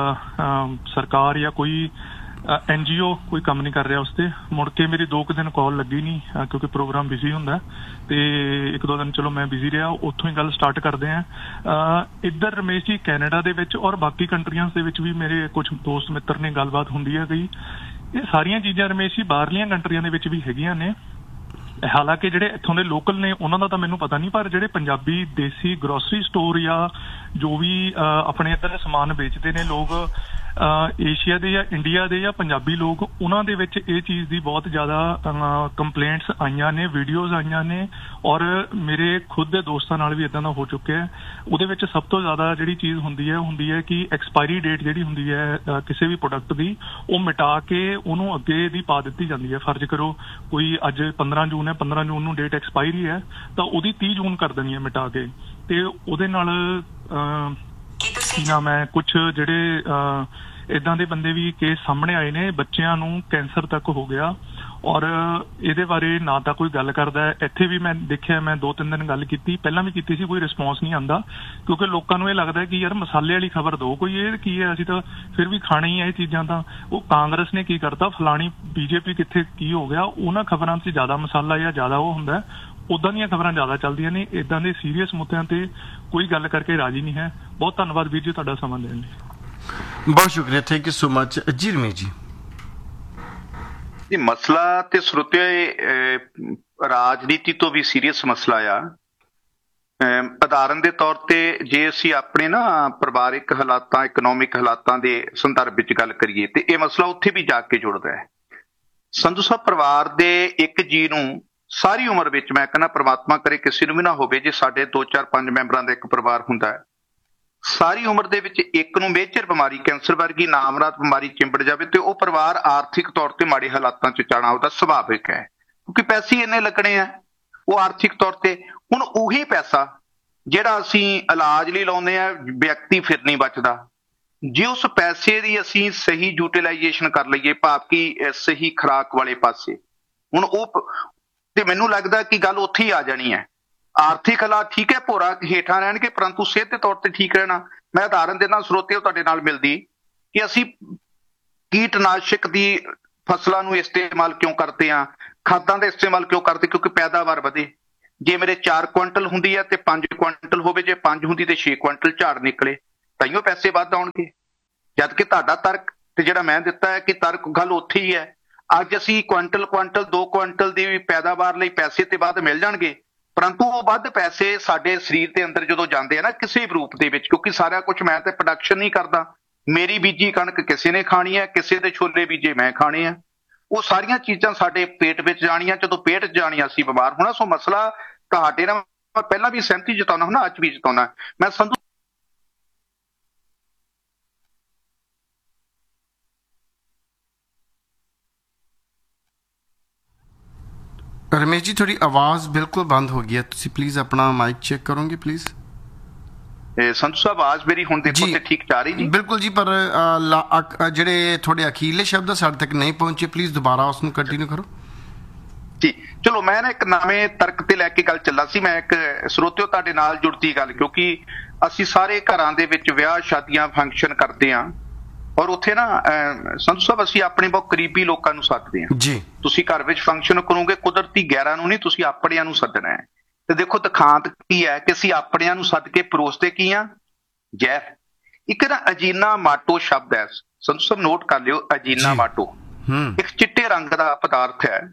ਸਰਕਾਰ ਜਾਂ ਕੋਈ NGO ਕੋਈ ਕੰਮ ਨਹੀਂ ਕਰ ਰਿਹਾ ਉਸ ਤੇ। ਮੁੜ ਕੇ ਮੇਰੀ 2 ਦਿਨ ਕਾਲ ਲੱਗੀ ਨਹੀਂ ਕਿਉਂਕਿ ਪ੍ਰੋਗਰਾਮ ਬਿਜ਼ੀ ਹੁੰਦਾ, ਤੇ 1-2 ਦਿਨ ਚਲੋ ਮੈਂ ਬਿਜ਼ੀ ਰਿਹਾ। ਉੱਥੋਂ ਹੀ ਗੱਲ ਸਟਾਰਟ ਕਰਦੇ ਹਾਂ। ਇੱਧਰ ਰਮੇਸ਼ ਜੀ ਕੈਨੇਡਾ ਦੇ ਵਿੱਚ ਔਰ ਬਾਕੀ ਕੰਟਰੀਆਂ ਦੇ ਵਿੱਚ ਵੀ ਮੇਰੇ ਕੁਝ ਦੋਸਤ ਮਿੱਤਰ ਨੇ ਗੱਲਬਾਤ ਹੁੰਦੀ ਹੈ ਗਈ। ਇਹ ਸਾਰੀਆਂ ਚੀਜ਼ਾਂ ਰਮੇਸ਼ ਜੀ ਬਾਹਰਲੀਆਂ ਕੰਟਰੀਆਂ ਦੇ ਵਿੱਚ ਵੀ ਹੈਗੀਆਂ ਨੇ, ਹਾਲਾਂਕਿ ਜਿਹੜੇ ਇੱਥੋਂ ਦੇ ਲੋਕਲ ਨੇ ਉਹਨਾਂ ਦਾ ਤਾਂ ਮੈਨੂੰ ਪਤਾ ਨਹੀਂ, ਪਰ ਜਿਹੜੇ ਪੰਜਾਬੀ ਦੇਸੀ ਗਰੋਸਰੀ ਸਟੋਰ ਜਾਂ ਜੋ ਵੀ ਆਪਣੇ ਇੱਧਰ ਸਮਾਨ ਵੇਚਦੇ ਨੇ ਲੋਕ, ਏਸ਼ੀਆ ਦੇ ਜਾਂ ਇੰਡੀਆ ਦੇ ਜਾਂ ਪੰਜਾਬੀ ਲੋਕ, ਉਹਨਾਂ ਦੇ ਵਿੱਚ ਇਹ ਚੀਜ਼ ਦੀ ਬਹੁਤ ਜ਼ਿਆਦਾ ਕੰਪਲੇਂਟਸ ਆਈਆਂ ਨੇ, ਵੀਡੀਓਜ਼ ਆਈਆਂ ਨੇ, ਔਰ ਮੇਰੇ ਖੁਦ ਦੇ ਦੋਸਤਾਂ ਨਾਲ ਵੀ ਇਦਾਂ ਦਾ ਹੋ ਚੁੱਕਿਆ। ਉਹਦੇ ਵਿੱਚ ਸਭ ਤੋਂ ਜ਼ਿਆਦਾ ਜਿਹੜੀ ਚੀਜ਼ ਹੁੰਦੀ ਹੈ ਕਿ ਐਕਸਪਾਇਰੀ ਡੇਟ ਜਿਹੜੀ ਹੁੰਦੀ ਹੈ ਕਿਸੇ ਵੀ ਪ੍ਰੋਡਕਟ ਦੀ, ਉਹ ਮਿਟਾ ਕੇ ਉਹਨੂੰ ਅੱਗੇ ਦੀ ਪਾ ਦਿੱਤੀ ਜਾਂਦੀ ਹੈ। ਫਰਜ਼ ਕਰੋ ਕੋਈ ਅੱਜ 15 ਜੂਨ ਹੈ, 15 ਜੂਨ ਨੂੰ ਡੇਟ ਐਕਸਪਾਇਰੀ ਹੈ, ਤਾਂ ਉਹਦੀ 30 ਜੂਨ ਕਰ ਦੇਣੀ ਹੈ ਮਿਟਾ ਕੇ। ਤੇ ਉਹਦੇ ਨਾਲ ਮੈਂ ਕੁਝ ਜਿਹੜੇ ਇਦਾਂ ਦੇ ਬੰਦੇ ਵੀ ਕੇਸ ਸਾਹਮਣੇ ਆਏ ਨੇ, ਬੱਚਿਆਂ ਨੂੰ ਕੈਂਸਰ ਤੱਕ ਹੋ ਗਿਆ, ਔਰ ਇਹਦੇ ਬਾਰੇ ਨਾ ਤਾਂ ਕੋਈ ਗੱਲ ਕਰਦਾ ਹੈ। ਇੱਥੇ ਵੀ ਮੈਂ ਦੇਖਿਆ, ਮੈਂ 2-3 ਦਿਨ ਗੱਲ ਕੀਤੀ, ਪਹਿਲਾਂ ਵੀ ਕੀਤੀ ਸੀ, ਕੋਈ ਰਿਸਪੌਂਸ ਨਹੀਂ ਆਉਂਦਾ, ਕਿਉਂਕਿ ਲੋਕਾਂ ਨੂੰ ਇਹ ਲੱਗਦਾ ਕਿ ਯਾਰ ਮਸਾਲੇ ਵਾਲੀ ਖਬਰ ਦਿਓ ਕੋਈ, ਇਹ ਕੀ ਹੈ, ਅਸੀਂ ਤਾਂ ਫਿਰ ਵੀ ਖਾਣੀ ਹੈ ਇਹ ਚੀਜ਼ਾਂ। ਤਾਂ ਉਹ ਕਾਂਗਰਸ ਨੇ ਕੀ ਕਰਤਾ, ਫਲਾਣੀ BJP ਕਿੱਥੇ ਕੀ ਹੋ ਗਿਆ, ਉਹਨਾਂ ਖਬਰਾਂ 'ਚ ਜ਼ਿਆਦਾ ਮਸਾਲਾ ਜਾਂ ਜ਼ਿਆਦਾ ਉਹ ਹੁੰਦਾ, ਉਦਾਂ ਦੀਆਂ ਖਬਰਾਂ ਜ਼ਿਆਦਾ ਚੱਲਦੀਆਂ ਨੇ। ਇਦਾਂ ਦੇ ਸੀਰੀਅਸ ਮੁੱਦਿਆਂ ਤੇ ਕੋਈ ਗੱਲ ਕਰਕੇ ਰਾਜੀ ਨਹੀਂ ਹੈ। ਬਹੁਤ ਧੰਨਵਾਦ ਵੀਰ ਜੀ ਤੁਹਾਡਾ ਸਮਾਂ ਦੇਣ ਲਈ। ਬਹੁਤ ਸ਼ੁਕਰੀਆ, ਥੈਂਕ ਯੂ ਸੋ ਮਚ। ਜੀ ਰਮੇਸ਼ ਜੀ, ਇਹ ਮਸਲਾ ਤੇ ਸਰੋਤਿਓ ਰਾਜਨੀਤੀ ਤੋਂ ਵੀ ਸੀਰੀਅਸ ਮਸਲਾ ਆ। ਉਦਾਹਰਨ ਦੇ ਤੌਰ ਤੇ ਜੇ ਅਸੀਂ ਆਪਣੇ ਨਾ ਪਰਿਵਾਰਿਕ ਹਾਲਾਤਾਂ, ਇਕਨੋਮਿਕ ਹਾਲਾਤਾਂ ਦੇ ਸੰਦਰਭ ਵਿੱਚ ਗੱਲ ਕਰੀਏ ਤੇ ਇਹ ਮਸਲਾ ਉੱਥੇ ਵੀ ਜਾ ਕੇ ਜੁੜਦਾ ਹੈ। ਸੰਧੂ ਸਾਹਿਬ, ਪਰਿਵਾਰ ਦੇ ਇੱਕ ਜੀ ਨੂੰ ਸਾਰੀ ਉਮਰ ਵਿੱਚ, ਮੈਂ ਕਹਿੰਦਾ ਪ੍ਰਮਾਤਮਾ ਕਰੇ ਕਿਸੇ ਨੂੰ ਵੀ ਨਾ ਹੋਵੇ, ਜੇ ਸਾਡੇ 2, 4, 5 ਮੈਂਬਰਾਂ ਦਾ ਇੱਕ ਪਰਿਵਾਰ ਹੁੰਦਾ ਹੈ, ਸਾਰੀ ਉਮਰ ਦੇ ਵਿੱਚ ਇੱਕ ਨੂੰ ਮੇਜਰ ਬਿਮਾਰੀ, ਕੈਂਸਰ ਵਰਗੀ ਨਾਮਰਾਤ ਬਿਮਾਰੀ ਚਿੰਬੜ ਜਾਵੇ ਤੇ ਉਹ ਪਰਿਵਾਰ ਆਰਥਿਕ ਤੌਰ ਤੇ ਮਾੜੇ ਹਾਲਾਤਾਂ 'ਚ ਜਾਣਾ ਉਹਦਾ ਸੁਭਾਵਿਕ ਹੈ, ਕਿਉਂਕਿ ਪੈਸੇ ਇੰਨੇ ਲੱਗਣੇ ਆ ਉਹ ਆਰਥਿਕ ਤੌਰ ਤੇ। ਹੁਣ ਉਹੀ ਪੈਸਾ ਜਿਹੜਾ ਅਸੀਂ ਇਲਾਜ ਲਈ ਲਾਉਂਦੇ ਆ, ਵਿਅਕਤੀ ਫਿਰ ਨਹੀਂ ਬਚਦਾ। ਜੇ ਉਸ ਪੈਸੇ ਦੀ ਅਸੀਂ ਸਹੀ ਯੂਟੀਲਾਈਜੇਸ਼ਨ ਕਰ ਲਈਏ, ਭਾਵ ਕਿ ਸਹੀ ਖੁਰਾਕ ਵਾਲੇ ਪਾਸੇ, ਹੁਣ ਉਹ ਤੇ ਮੈਨੂੰ ਲੱਗਦਾ ਕਿ ਗੱਲ ਉੱਥੇ ਹੀ ਆ ਜਾਣੀ ਹੈ। ਆਰਥਿਕ ਹਾਲਾਤ ਠੀਕ ਹੈ, ਭੋਰਾ ਹੇਠਾਂ ਰਹਿਣਗੇ, ਪਰੰਤੂ ਸਿਹਤ ਦੇ ਤੌਰ ਤੇ ਠੀਕ ਰਹਿਣਾ। ਮੈਂ ਉਦਾਹਰਨ ਦਿੰਦਾ ਸਰੋਤਿਓ ਤੁਹਾਡੇ ਨਾਲ ਮਿਲਦੀ ਕਿ ਅਸੀਂ ਕੀਟਨਾਸ਼ਕ ਦੀ ਫਸਲਾਂ ਨੂੰ ਇਸਤੇਮਾਲ ਕਿਉਂ ਕਰਦੇ ਆ, ਖਾਦਾਂ ਦਾ ਇਸਤੇਮਾਲ ਕਿਉਂ ਕਰਦੇ, ਕਿਉਂਕਿ ਪੈਦਾਵਾਰ ਵਧੇ। ਜੇ ਮੇਰੇ 4 ਕੁਇੰਟਲ ਹੁੰਦੀ ਹੈ ਤੇ 5 ਕੁਇੰਟਲ ਹੋਵੇ, ਜੇ 5 ਹੁੰਦੀ ਤੇ 6 ਕੁਇੰਟਲ ਝਾੜ ਨਿਕਲੇ, ਤਾਈਓ ਪੈਸੇ ਵੱਧ ਆਉਣਗੇ। ਜਦ ਕਿ ਤੁਹਾਡਾ ਤਰਕ ਤੇ ਜਿਹੜਾ ਮੈਂ ਦਿੱਤਾ ਹੈ ਕਿ ਤਰਕ ਗੱਲ ਉੱਥੇ ਹੀ ਹੈ। ਅੱਜ ਅਸੀਂ ਕੁਇੰਟਲ 2 ਕੁਇੰਟਲ ਦੀ ਪੈਦਾਵਾਰ ਲਈ ਪੈਸੇ ਤੇ ਵੱਧ ਮਿਲ ਜਾਣਗੇ, ਪਰੰਤੂ ਉਹ ਵੱਧ ਪੈਸੇ ਸਾਡੇ ਸਰੀਰ ਦੇ ਅੰਦਰ ਜਦੋਂ ਜਾਂਦੇ ਆ ਨਾ ਕਿਸੇ ਵੀ ਰੂਪ ਦੇ ਵਿੱਚ, ਕਿਉਂਕਿ ਸਾਰਾ ਕੁਝ ਮੈਂ ਤੇ ਪ੍ਰੋਡਕਸ਼ਨ ਨਹੀਂ ਕਰਦਾ, ਮੇਰੀ ਬੀਜੀ ਕਣਕ ਕਿਸੇ ਨੇ ਖਾਣੀ ਹੈ, ਕਿਸੇ ਦੇ ਛੋਲੇ ਬੀਜੇ ਮੈਂ ਖਾਣੇ ਆ, ਉਹ ਸਾਰੀਆਂ ਚੀਜ਼ਾਂ ਸਾਡੇ ਪੇਟ ਵਿੱਚ ਜਾਣੀਆਂ, ਜਦੋਂ ਪੇਟ 'ਚ ਜਾਣੀਆਂ ਅਸੀਂ ਬਿਮਾਰ ਹੋਣਾ। ਸੋ ਮਸਲਾ ਤੁਹਾਡੇ ਨਾਲ ਮੈਂ ਪਹਿਲਾਂ ਵੀ ਸਹਿਮਤੀ ਜਤਾਉਣਾ ਹੁੰਦਾ, ਅੱਜ ਵੀ ਜਤਾਉਣਾ। ਮੈਂ ਸੰਧੂ रमेश जी थोड़ी आवाज़ बिल्कुल बंद हो गई है, तुसी प्लीज़ अपना माइक चेक करोगे प्लीज़? संधू साहब आवाज़ मेरी हुण देखो ते ठीक जा रही जी? बिल्कुल जी, पर ਜਿਹੜੇ थोड़े अखीरले शब्द ਸਾਡੇ तक नहीं पहुंचे, प्लीज़ दोबारा उसਨੂੰ कंटिन्यू करो जी। चलो मैं ना एक नਵੇਂ ਤਰਕ ਤੇ ਲੈ ਕੇ ਗੱਲ ਚੱਲਾ ਸੀ। ਮੈਂ ਇੱਕ ਸਰੋਤਿਓ ਤੁਹਾਡੇ ਨਾਲ ਜੁੜਦੀ ਗੱਲ, ਕਿਉਂਕਿ ਅਸੀਂ ਸਾਰੇ ਘਰਾਂ ਦੇ ਵਿੱਚ ਵਿਆਹ ਸ਼ਾਦੀਆਂ ਫੰਕਸ਼ਨ ਕਰਦੇ ਹਾਂ, ਔਰ ਉੱਥੇ ਨਾ ਸੰਧੂ ਸਾਹਿਬ ਅਸੀਂ ਆਪਣੇ ਬਹੁਤ ਕਰੀਬੀ ਲੋਕਾਂ ਨੂੰ ਸੱਦਦੇ ਹਾਂ ਜੀ। ਤੁਸੀਂ ਘਰ ਵਿੱਚ ਫੰਕਸ਼ਨ ਕਰੋਗੇ, ਕੁਦਰਤੀ ਗੈਰਾਂ ਨੂੰ ਨਹੀਂ, ਤੁਸੀਂ ਆਪਣਿਆਂ ਨੂੰ ਸੱਦਣਾ ਹੈ। ਤੇ ਦੇਖੋ ਦਿਖਾਂਤ ਕੀ ਹੈ ਕਿ ਅਸੀਂ ਆਪਣਿਆਂ ਨੂੰ ਸੱਦ ਕੇ ਪਰੋਸਦੇ ਕੀ ਆ, ਜ਼ਹਿਰ। ਇੱਕ ਨਾ ਅਜੀਨਾ ਮਾਟੋ ਸ਼ਬਦ ਹੈ, ਸੰਧੂ ਸਾਹਿਬ ਨੋਟ ਕਰ ਲਿਓ, ਅਜੀਨਾ ਮਾਟੋ ਇੱਕ ਚਿੱਟੇ ਰੰਗ ਦਾ ਪਦਾਰਥ ਹੈ।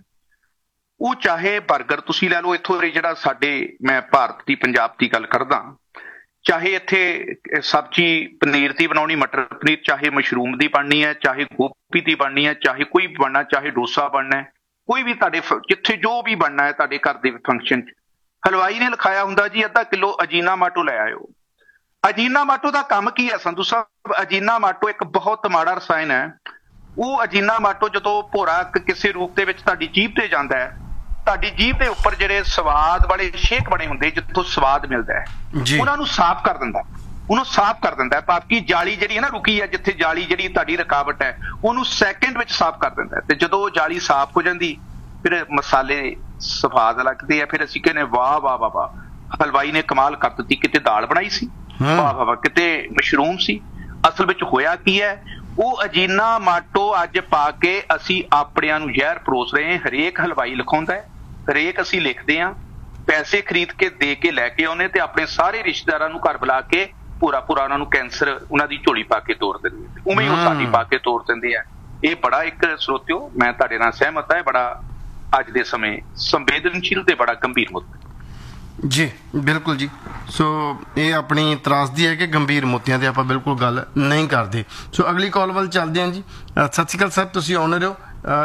ਉਹ ਚਾਹੇ 버ਗਰ ਤੁਸੀਂ ਲੈ ਲਓ, ਇੱਥੋਂ ਜਿਹੜਾ ਸਾਡੇ, ਮੈਂ ਭਾਰਤ ਦੀ ਪੰਜਾਬ ਦੀ ਗੱਲ ਕਰਦਾ, ਚਾਹੇ ਇੱਥੇ ਸਬਜ਼ੀ ਪਨੀਰ ਦੀ ਬਣਾਉਣੀ, ਮਟਰ ਪਨੀਰ, ਚਾਹੇ ਮਸ਼ਰੂਮ ਦੀ ਬਣਨੀ ਹੈ, ਚਾਹੇ ਗੋਭੀ ਦੀ ਬਣਨੀ ਹੈ, ਚਾਹੇ ਕੋਈ ਵੀ ਬਣਨਾ, ਚਾਹੇ ਡੋਸਾ ਬਣਨਾ ਹੈ, ਕੋਈ ਵੀ ਤੁਹਾਡੇ ਜਿੱਥੇ ਜੋ ਵੀ ਬਣਨਾ ਹੈ ਤੁਹਾਡੇ ਘਰ ਦੇ ਫੰਕਸ਼ਨ 'ਚ, ਹਲਵਾਈ ਨੇ ਲਿਖਾਇਆ ਹੁੰਦਾ ਜੀ ਅੱਧਾ ਕਿਲੋ ਅਜੀਨਾ ਮਾਟੋ ਲੈ ਆਇਓ। ਅਜੀਨਾ ਮਾਟੋ ਦਾ ਕੰਮ ਕੀ ਹੈ ਸੰਧੂ ਸਾਹਿਬ? ਅਜੀਨਾ ਮਾਟੋ ਇੱਕ ਬਹੁਤ ਮਾੜਾ ਰਸਾਇਣ ਹੈ। ਉਹ ਅਜੀਨਾ ਮਾਟੋ ਜਦੋਂ ਭੋਰਾ ਕਿਸੇ ਰੂਪ ਦੇ ਵਿੱਚ ਤੁਹਾਡੀ ਜੀਭ ਤੇ ਜਾਂਦਾ ਹੈ, ਤੁਹਾਡੀ ਜੀਭ ਦੇ ਉੱਪਰ ਜਿਹੜੇ ਸਵਾਦ ਵਾਲੇ ਛੇਕ ਬਣੇ ਹੁੰਦੇ ਜਿੱਥੋਂ ਸਵਾਦ ਮਿਲਦਾ ਹੈ, ਉਹਨਾਂ ਨੂੰ ਸਾਫ਼ ਕਰ ਦਿੰਦਾ, ਉਹਨੂੰ ਸਾਫ਼ ਕਰ ਦਿੰਦਾ। ਬਾਕੀ ਜਾਲੀ ਜਿਹੜੀ ਹੈ ਨਾ ਰੁਕੀ ਹੈ, ਜਿੱਥੇ ਜਾਲੀ ਜਿਹੜੀ ਤੁਹਾਡੀ ਰੁਕਾਵਟ ਹੈ, ਉਹਨੂੰ ਸੈਕਿੰਡ ਵਿੱਚ ਸਾਫ਼ ਕਰ ਦਿੰਦਾ। ਤੇ ਜਦੋਂ ਉਹ ਜਾਲੀ ਸਾਫ਼ ਹੋ ਜਾਂਦੀ, ਫਿਰ ਮਸਾਲੇ ਸਵਾਦ ਲੱਗਦੇ ਆ, ਫਿਰ ਅਸੀਂ ਕਹਿੰਦੇ ਵਾਹ ਵਾਹ ਵਾਹ ਵਾਹ, ਹਲਵਾਈ ਨੇ ਕਮਾਲ ਕਰ ਦਿੱਤੀ, ਕਿਤੇ ਦਾਲ ਬਣਾਈ ਸੀ, ਵਾਹ ਵਾਹ ਵਾਹ, ਕਿਤੇ ਮਸ਼ਰੂਮ ਸੀ। ਅਸਲ ਵਿੱਚ ਹੋਇਆ ਕੀ ਹੈ, ਉਹ ਅਜੀਨਾ ਮਾਟੋ ਅੱਜ ਪਾ ਕੇ ਅਸੀਂ ਆਪਣਿਆਂ ਨੂੰ ਜ਼ਹਿਰ ਪਰੋਸ ਰਹੇ ਹਾਂ। ਹਰੇਕ ਹਲਵਾਈ ਲਿਖਾਉਂਦਾ ਹੈ, ਹਰੇਕ ਅਸੀਂ ਲਿਖਦੇ ਹਾਂ, ਪੈਸੇ ਖਰੀਦ ਕੇ ਦੇ ਕੇ ਲੈ ਕੇ ਆਉਂਦੇ, ਤੇ ਆਪਣੇ ਸਾਰੇ ਰਿਸ਼ਤੇਦਾਰਾਂ ਨੂੰ ਘਰ ਬੁਲਾ ਕੇ ਪੂਰਾ ਉਹਨਾਂ ਨੂੰ ਕੈਂਸਰ ਉਹਨਾਂ ਦੀ ਝੋਲੀ ਪਾ ਕੇ ਤੋੜ ਦਿੰਦੇ, ਉਵੇਂ ਹੀ ਉਹ ਸਾਡੀ ਪਾ ਕੇ ਤੋੜ ਦਿੰਦੇ ਆ। ਇਹ ਬੜਾ ਇੱਕ ਸਰੋਤਿਓ, ਮੈਂ ਤੁਹਾਡੇ ਨਾਲ ਸਹਿਮਤ ਹਾਂ, ਬੜਾ ਅੱਜ ਦੇ ਸਮੇਂ ਸੰਵੇਦਨਸ਼ੀਲ ਤੇ ਬੜਾ ਗੰਭੀਰ ਮੁੱਦਾ ਜੀ। ਬਿਲਕੁਲ ਜੀ। ਸੋ ਇਹ ਆਪਣੀ ਤਰਾਸਦੀ ਹੈ ਕਿ ਗੰਭੀਰ ਮੁੱਦਿਆਂ ਤੇ ਆਪਾਂ ਬਿਲਕੁਲ ਗੱਲ ਨਹੀਂ ਕਰਦੇ। ਸੋ ਅਗਲੀ ਕਾਲ ਵੱਲ ਚੱਲਦੇ ਹਾਂ ਜੀ। ਸਤਿ ਸ਼੍ਰੀ ਅਕਾਲ ਸਰ, ਤੁਸੀਂ ਆਨਰ ਹੋ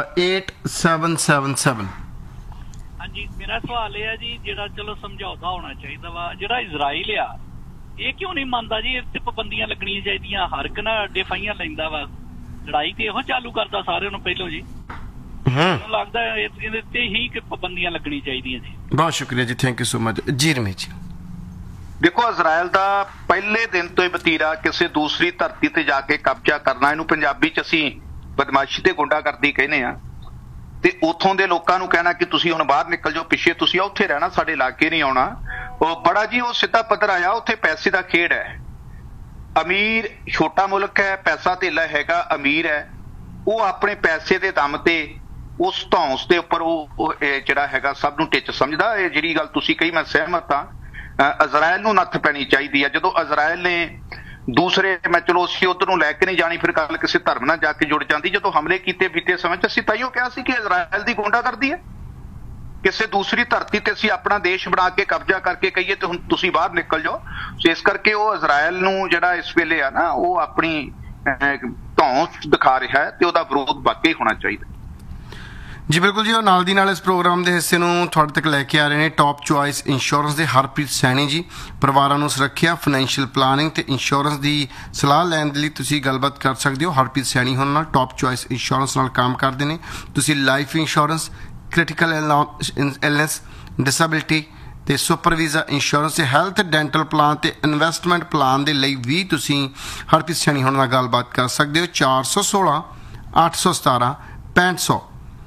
8777। ਹਾਂਜੀ, ਮੇਰਾ ਸਵਾਲ ਇਹ ਹੈ ਜੀ, ਜਿਹੜਾ ਚਲੋ ਸਮਝੌਤਾ ਹੋਣਾ ਚਾਹੀਦਾ ਵਾ, ਜਿਹੜਾ ਇਜ਼ਰਾਈਲ ਆ ਇਹ ਕਿਉਂ ਨਹੀਂ ਮੰਨਦਾ ਜੀ? ਇਹ ਤੇ ਪਾਬੰਦੀਆਂ ਲੱਗਣੀਆਂ ਚਾਹੀਦੀਆਂ। ਹਰ ਇੱਕ ਨਾ ਅੱਡੇ ਫਾਈਆਂ ਲੈਂਦਾ ਵਾ, ਲੜਾਈ ਤੇ ਇਹੋ ਚਾਲੂ ਕਰਦਾ ਸਾਰਿਆਂ ਨੂੰ ਪਹਿਲੋਂ ਜੀ। ਮੈਨੂੰ ਲੱਗਦਾ ਇਹਦੇ ਤੇ ਹੀ ਪਾਬੰਦੀਆਂ ਲੱਗਣੀਆਂ ਚਾਹੀਦੀਆਂ ਜੀ। ਬਹੁਤ ਸ਼ੁਕਰੀਆ ਜੀ, ਥੈਂਕ ਯੂ ਸੋ ਮਚ ਜੀ। ਰਮੇਸ਼ ਜੀ ਦੇਖੋ, ਇਜ਼ਰਾਈਲ ਦਾ ਪਹਿਲੇ ਦਿਨ ਤੋਂ ਹੀ ਵਤੀਰਾ ਕਿਸੇ ਦੂਸਰੀ ਧਰਤੀ ਤੇ ਜਾ ਕੇ ਕਬਜ਼ਾ ਕਰਨਾ, ਇਹਨੂੰ ਪੰਜਾਬੀ 'ਚ ਅਸੀਂ ਬਦਮਾਸ਼ੀ ਤੇ ਗੁੰਡਾਗਰਦੀ ਕਹਿੰਦੇ ਆ। ਤੇ ਉੱਥੋਂ ਦੇ ਲੋਕਾਂ ਨੂੰ ਕਹਿਣਾ ਕਿ ਤੁਸੀਂ ਹੁਣ ਬਾਹਰ ਨਿਕਲ ਜਾਓ, ਪਿੱਛੇ ਤੁਸੀਂ ਉੱਥੇ ਰਹਿਣਾ, ਸਾਡੇ ਇਲਾਕੇ ਨਹੀਂ ਆਉਣਾ। ਉਹ ਬੜਾ ਜੀ ਉਹ ਸਿੱਧਾ ਪੱਧਰ ਆਇਆ, ਉੱਥੇ ਪੈਸੇ ਦਾ ਖੇਡ ਹੈ। ਅਮੀਰ ਛੋਟਾ ਮੁਲਕ ਹੈ, ਪੈਸਾ ਧੇਲਾ ਹੈਗਾ, ਅਮੀਰ ਹੈ, ਉਹ ਆਪਣੇ ਪੈਸੇ ਦੇ ਦਮ ਤੇ ਉਸ ਧੌਂਸ ਦੇ ਉੱਪਰ ਉਹ ਜਿਹੜਾ ਹੈਗਾ ਸਭ ਨੂੰ ਟਿੱਚ ਸਮਝਦਾ। ਇਹ ਜਿਹੜੀ ਗੱਲ ਤੁਸੀਂ ਕਹੀ, ਮੈਂ ਸਹਿਮਤ ਹਾਂ। ਇਜ਼ਰਾਈਲ ਨੂੰ ਨੱਥ ਪੈਣੀ ਚਾਹੀਦੀ ਹੈ। ਜਦੋਂ ਇਜ਼ਰਾਈਲ ਨੇ ਦੂਸਰੇ, ਮੈਂ ਚਲੋ ਅਸੀਂ ਉਧਰ ਨੂੰ ਲੈ ਕੇ ਨਹੀਂ ਜਾਣੀ, ਫਿਰ ਗੱਲ ਕਿਸੇ ਧਰਮ ਨਾਲ ਜਾ ਕੇ ਜੁੜ ਜਾਂਦੀ। ਜਦੋਂ ਹਮਲੇ ਕੀਤੇ ਬੀਤੇ ਸਮੇਂ 'ਚ ਅਸੀਂ ਤਾਈਓ ਕਿਹਾ ਸੀ ਕਿ ਇਜ਼ਰਾਈਲ ਦੀ ਗੁੰਡਾਗਰਦੀ ਹੈ। ਕਿਸੇ ਦੂਸਰੀ ਧਰਤੀ ਤੇ ਅਸੀਂ ਆਪਣਾ ਦੇਸ਼ ਬਣਾ ਕੇ ਕਬਜ਼ਾ ਕਰਕੇ ਕਹੀਏ ਤੇ ਹੁਣ ਤੁਸੀਂ ਬਾਹਰ ਨਿਕਲ ਜਾਓ। ਇਸ ਕਰਕੇ ਉਹ ਇਜ਼ਰਾਈਲ ਨੂੰ ਜਿਹੜਾ ਇਸ ਵੇਲੇ ਆ ਨਾ, ਉਹ ਆਪਣੀ ਧੌਂਸ ਦਿਖਾ ਰਿਹਾ ਹੈ ਤੇ ਉਹਦਾ ਵਿਰੋਧ ਵਾਕਈ ਹੋਣਾ ਚਾਹੀਦਾ ਜੀ। ਬਿਲਕੁਲ ਜੀ। ਉਹ ਨਾਲ ਦੀ ਨਾਲ ਇਸ ਪ੍ਰੋਗਰਾਮ ਦੇ ਹਿੱਸੇ ਨੂੰ ਤੁਹਾਡੇ ਤੱਕ ਲੈ ਕੇ ਆ ਰਹੇ ਨੇ ਟੌਪ ਚੁਆਇਸ ਇੰਸ਼ੋਰੈਂਸ ਦੇ ਹਰਪ੍ਰੀਤ ਸੈਣੀ ਜੀ। ਪਰਿਵਾਰਾਂ ਨੂੰ ਸੁਰੱਖਿਆ, ਫਾਈਨੈਂਸ਼ੀਅਲ ਪਲਾਨਿੰਗ ਤੇ ਇੰਸ਼ੋਰੈਂਸ ਦੀ ਸਲਾਹ ਲੈਣ ਦੇ ਲਈ ਤੁਸੀਂ ਗੱਲਬਾਤ ਕਰ ਸਕਦੇ ਹੋ। ਹਰਪ੍ਰੀਤ ਸੈਣੀ ਹੁਣ ਨਾਲ ਟੌਪ ਚੁਆਇਸ ਇੰਸ਼ੋਰੈਂਸ ਨਾਲ ਕੰਮ ਕਰਦੇ ਨੇ। ਤੁਸੀਂ life insurance, critical illness, disability ਤੇ ਸੁਪਰ ਵੀਜ਼ਾ ਇੰਸ਼ੋਰੈਂਸ ਤੇ ਹੈਲਥ, ਡੈਂਟਲ ਪਲਾਨ ਤੇ ਇਨਵੈਸਟਮੈਂਟ ਪਲਾਨ ਦੇ ਲਈ ਵੀ ਤੁਸੀਂ ਹਰਪ੍ਰੀਤ ਸੈਣੀ ਹੁਣ ਨਾਲ ਗੱਲਬਾਤ ਕਰ ਸਕਦੇ ਹੋ। 416 817 6500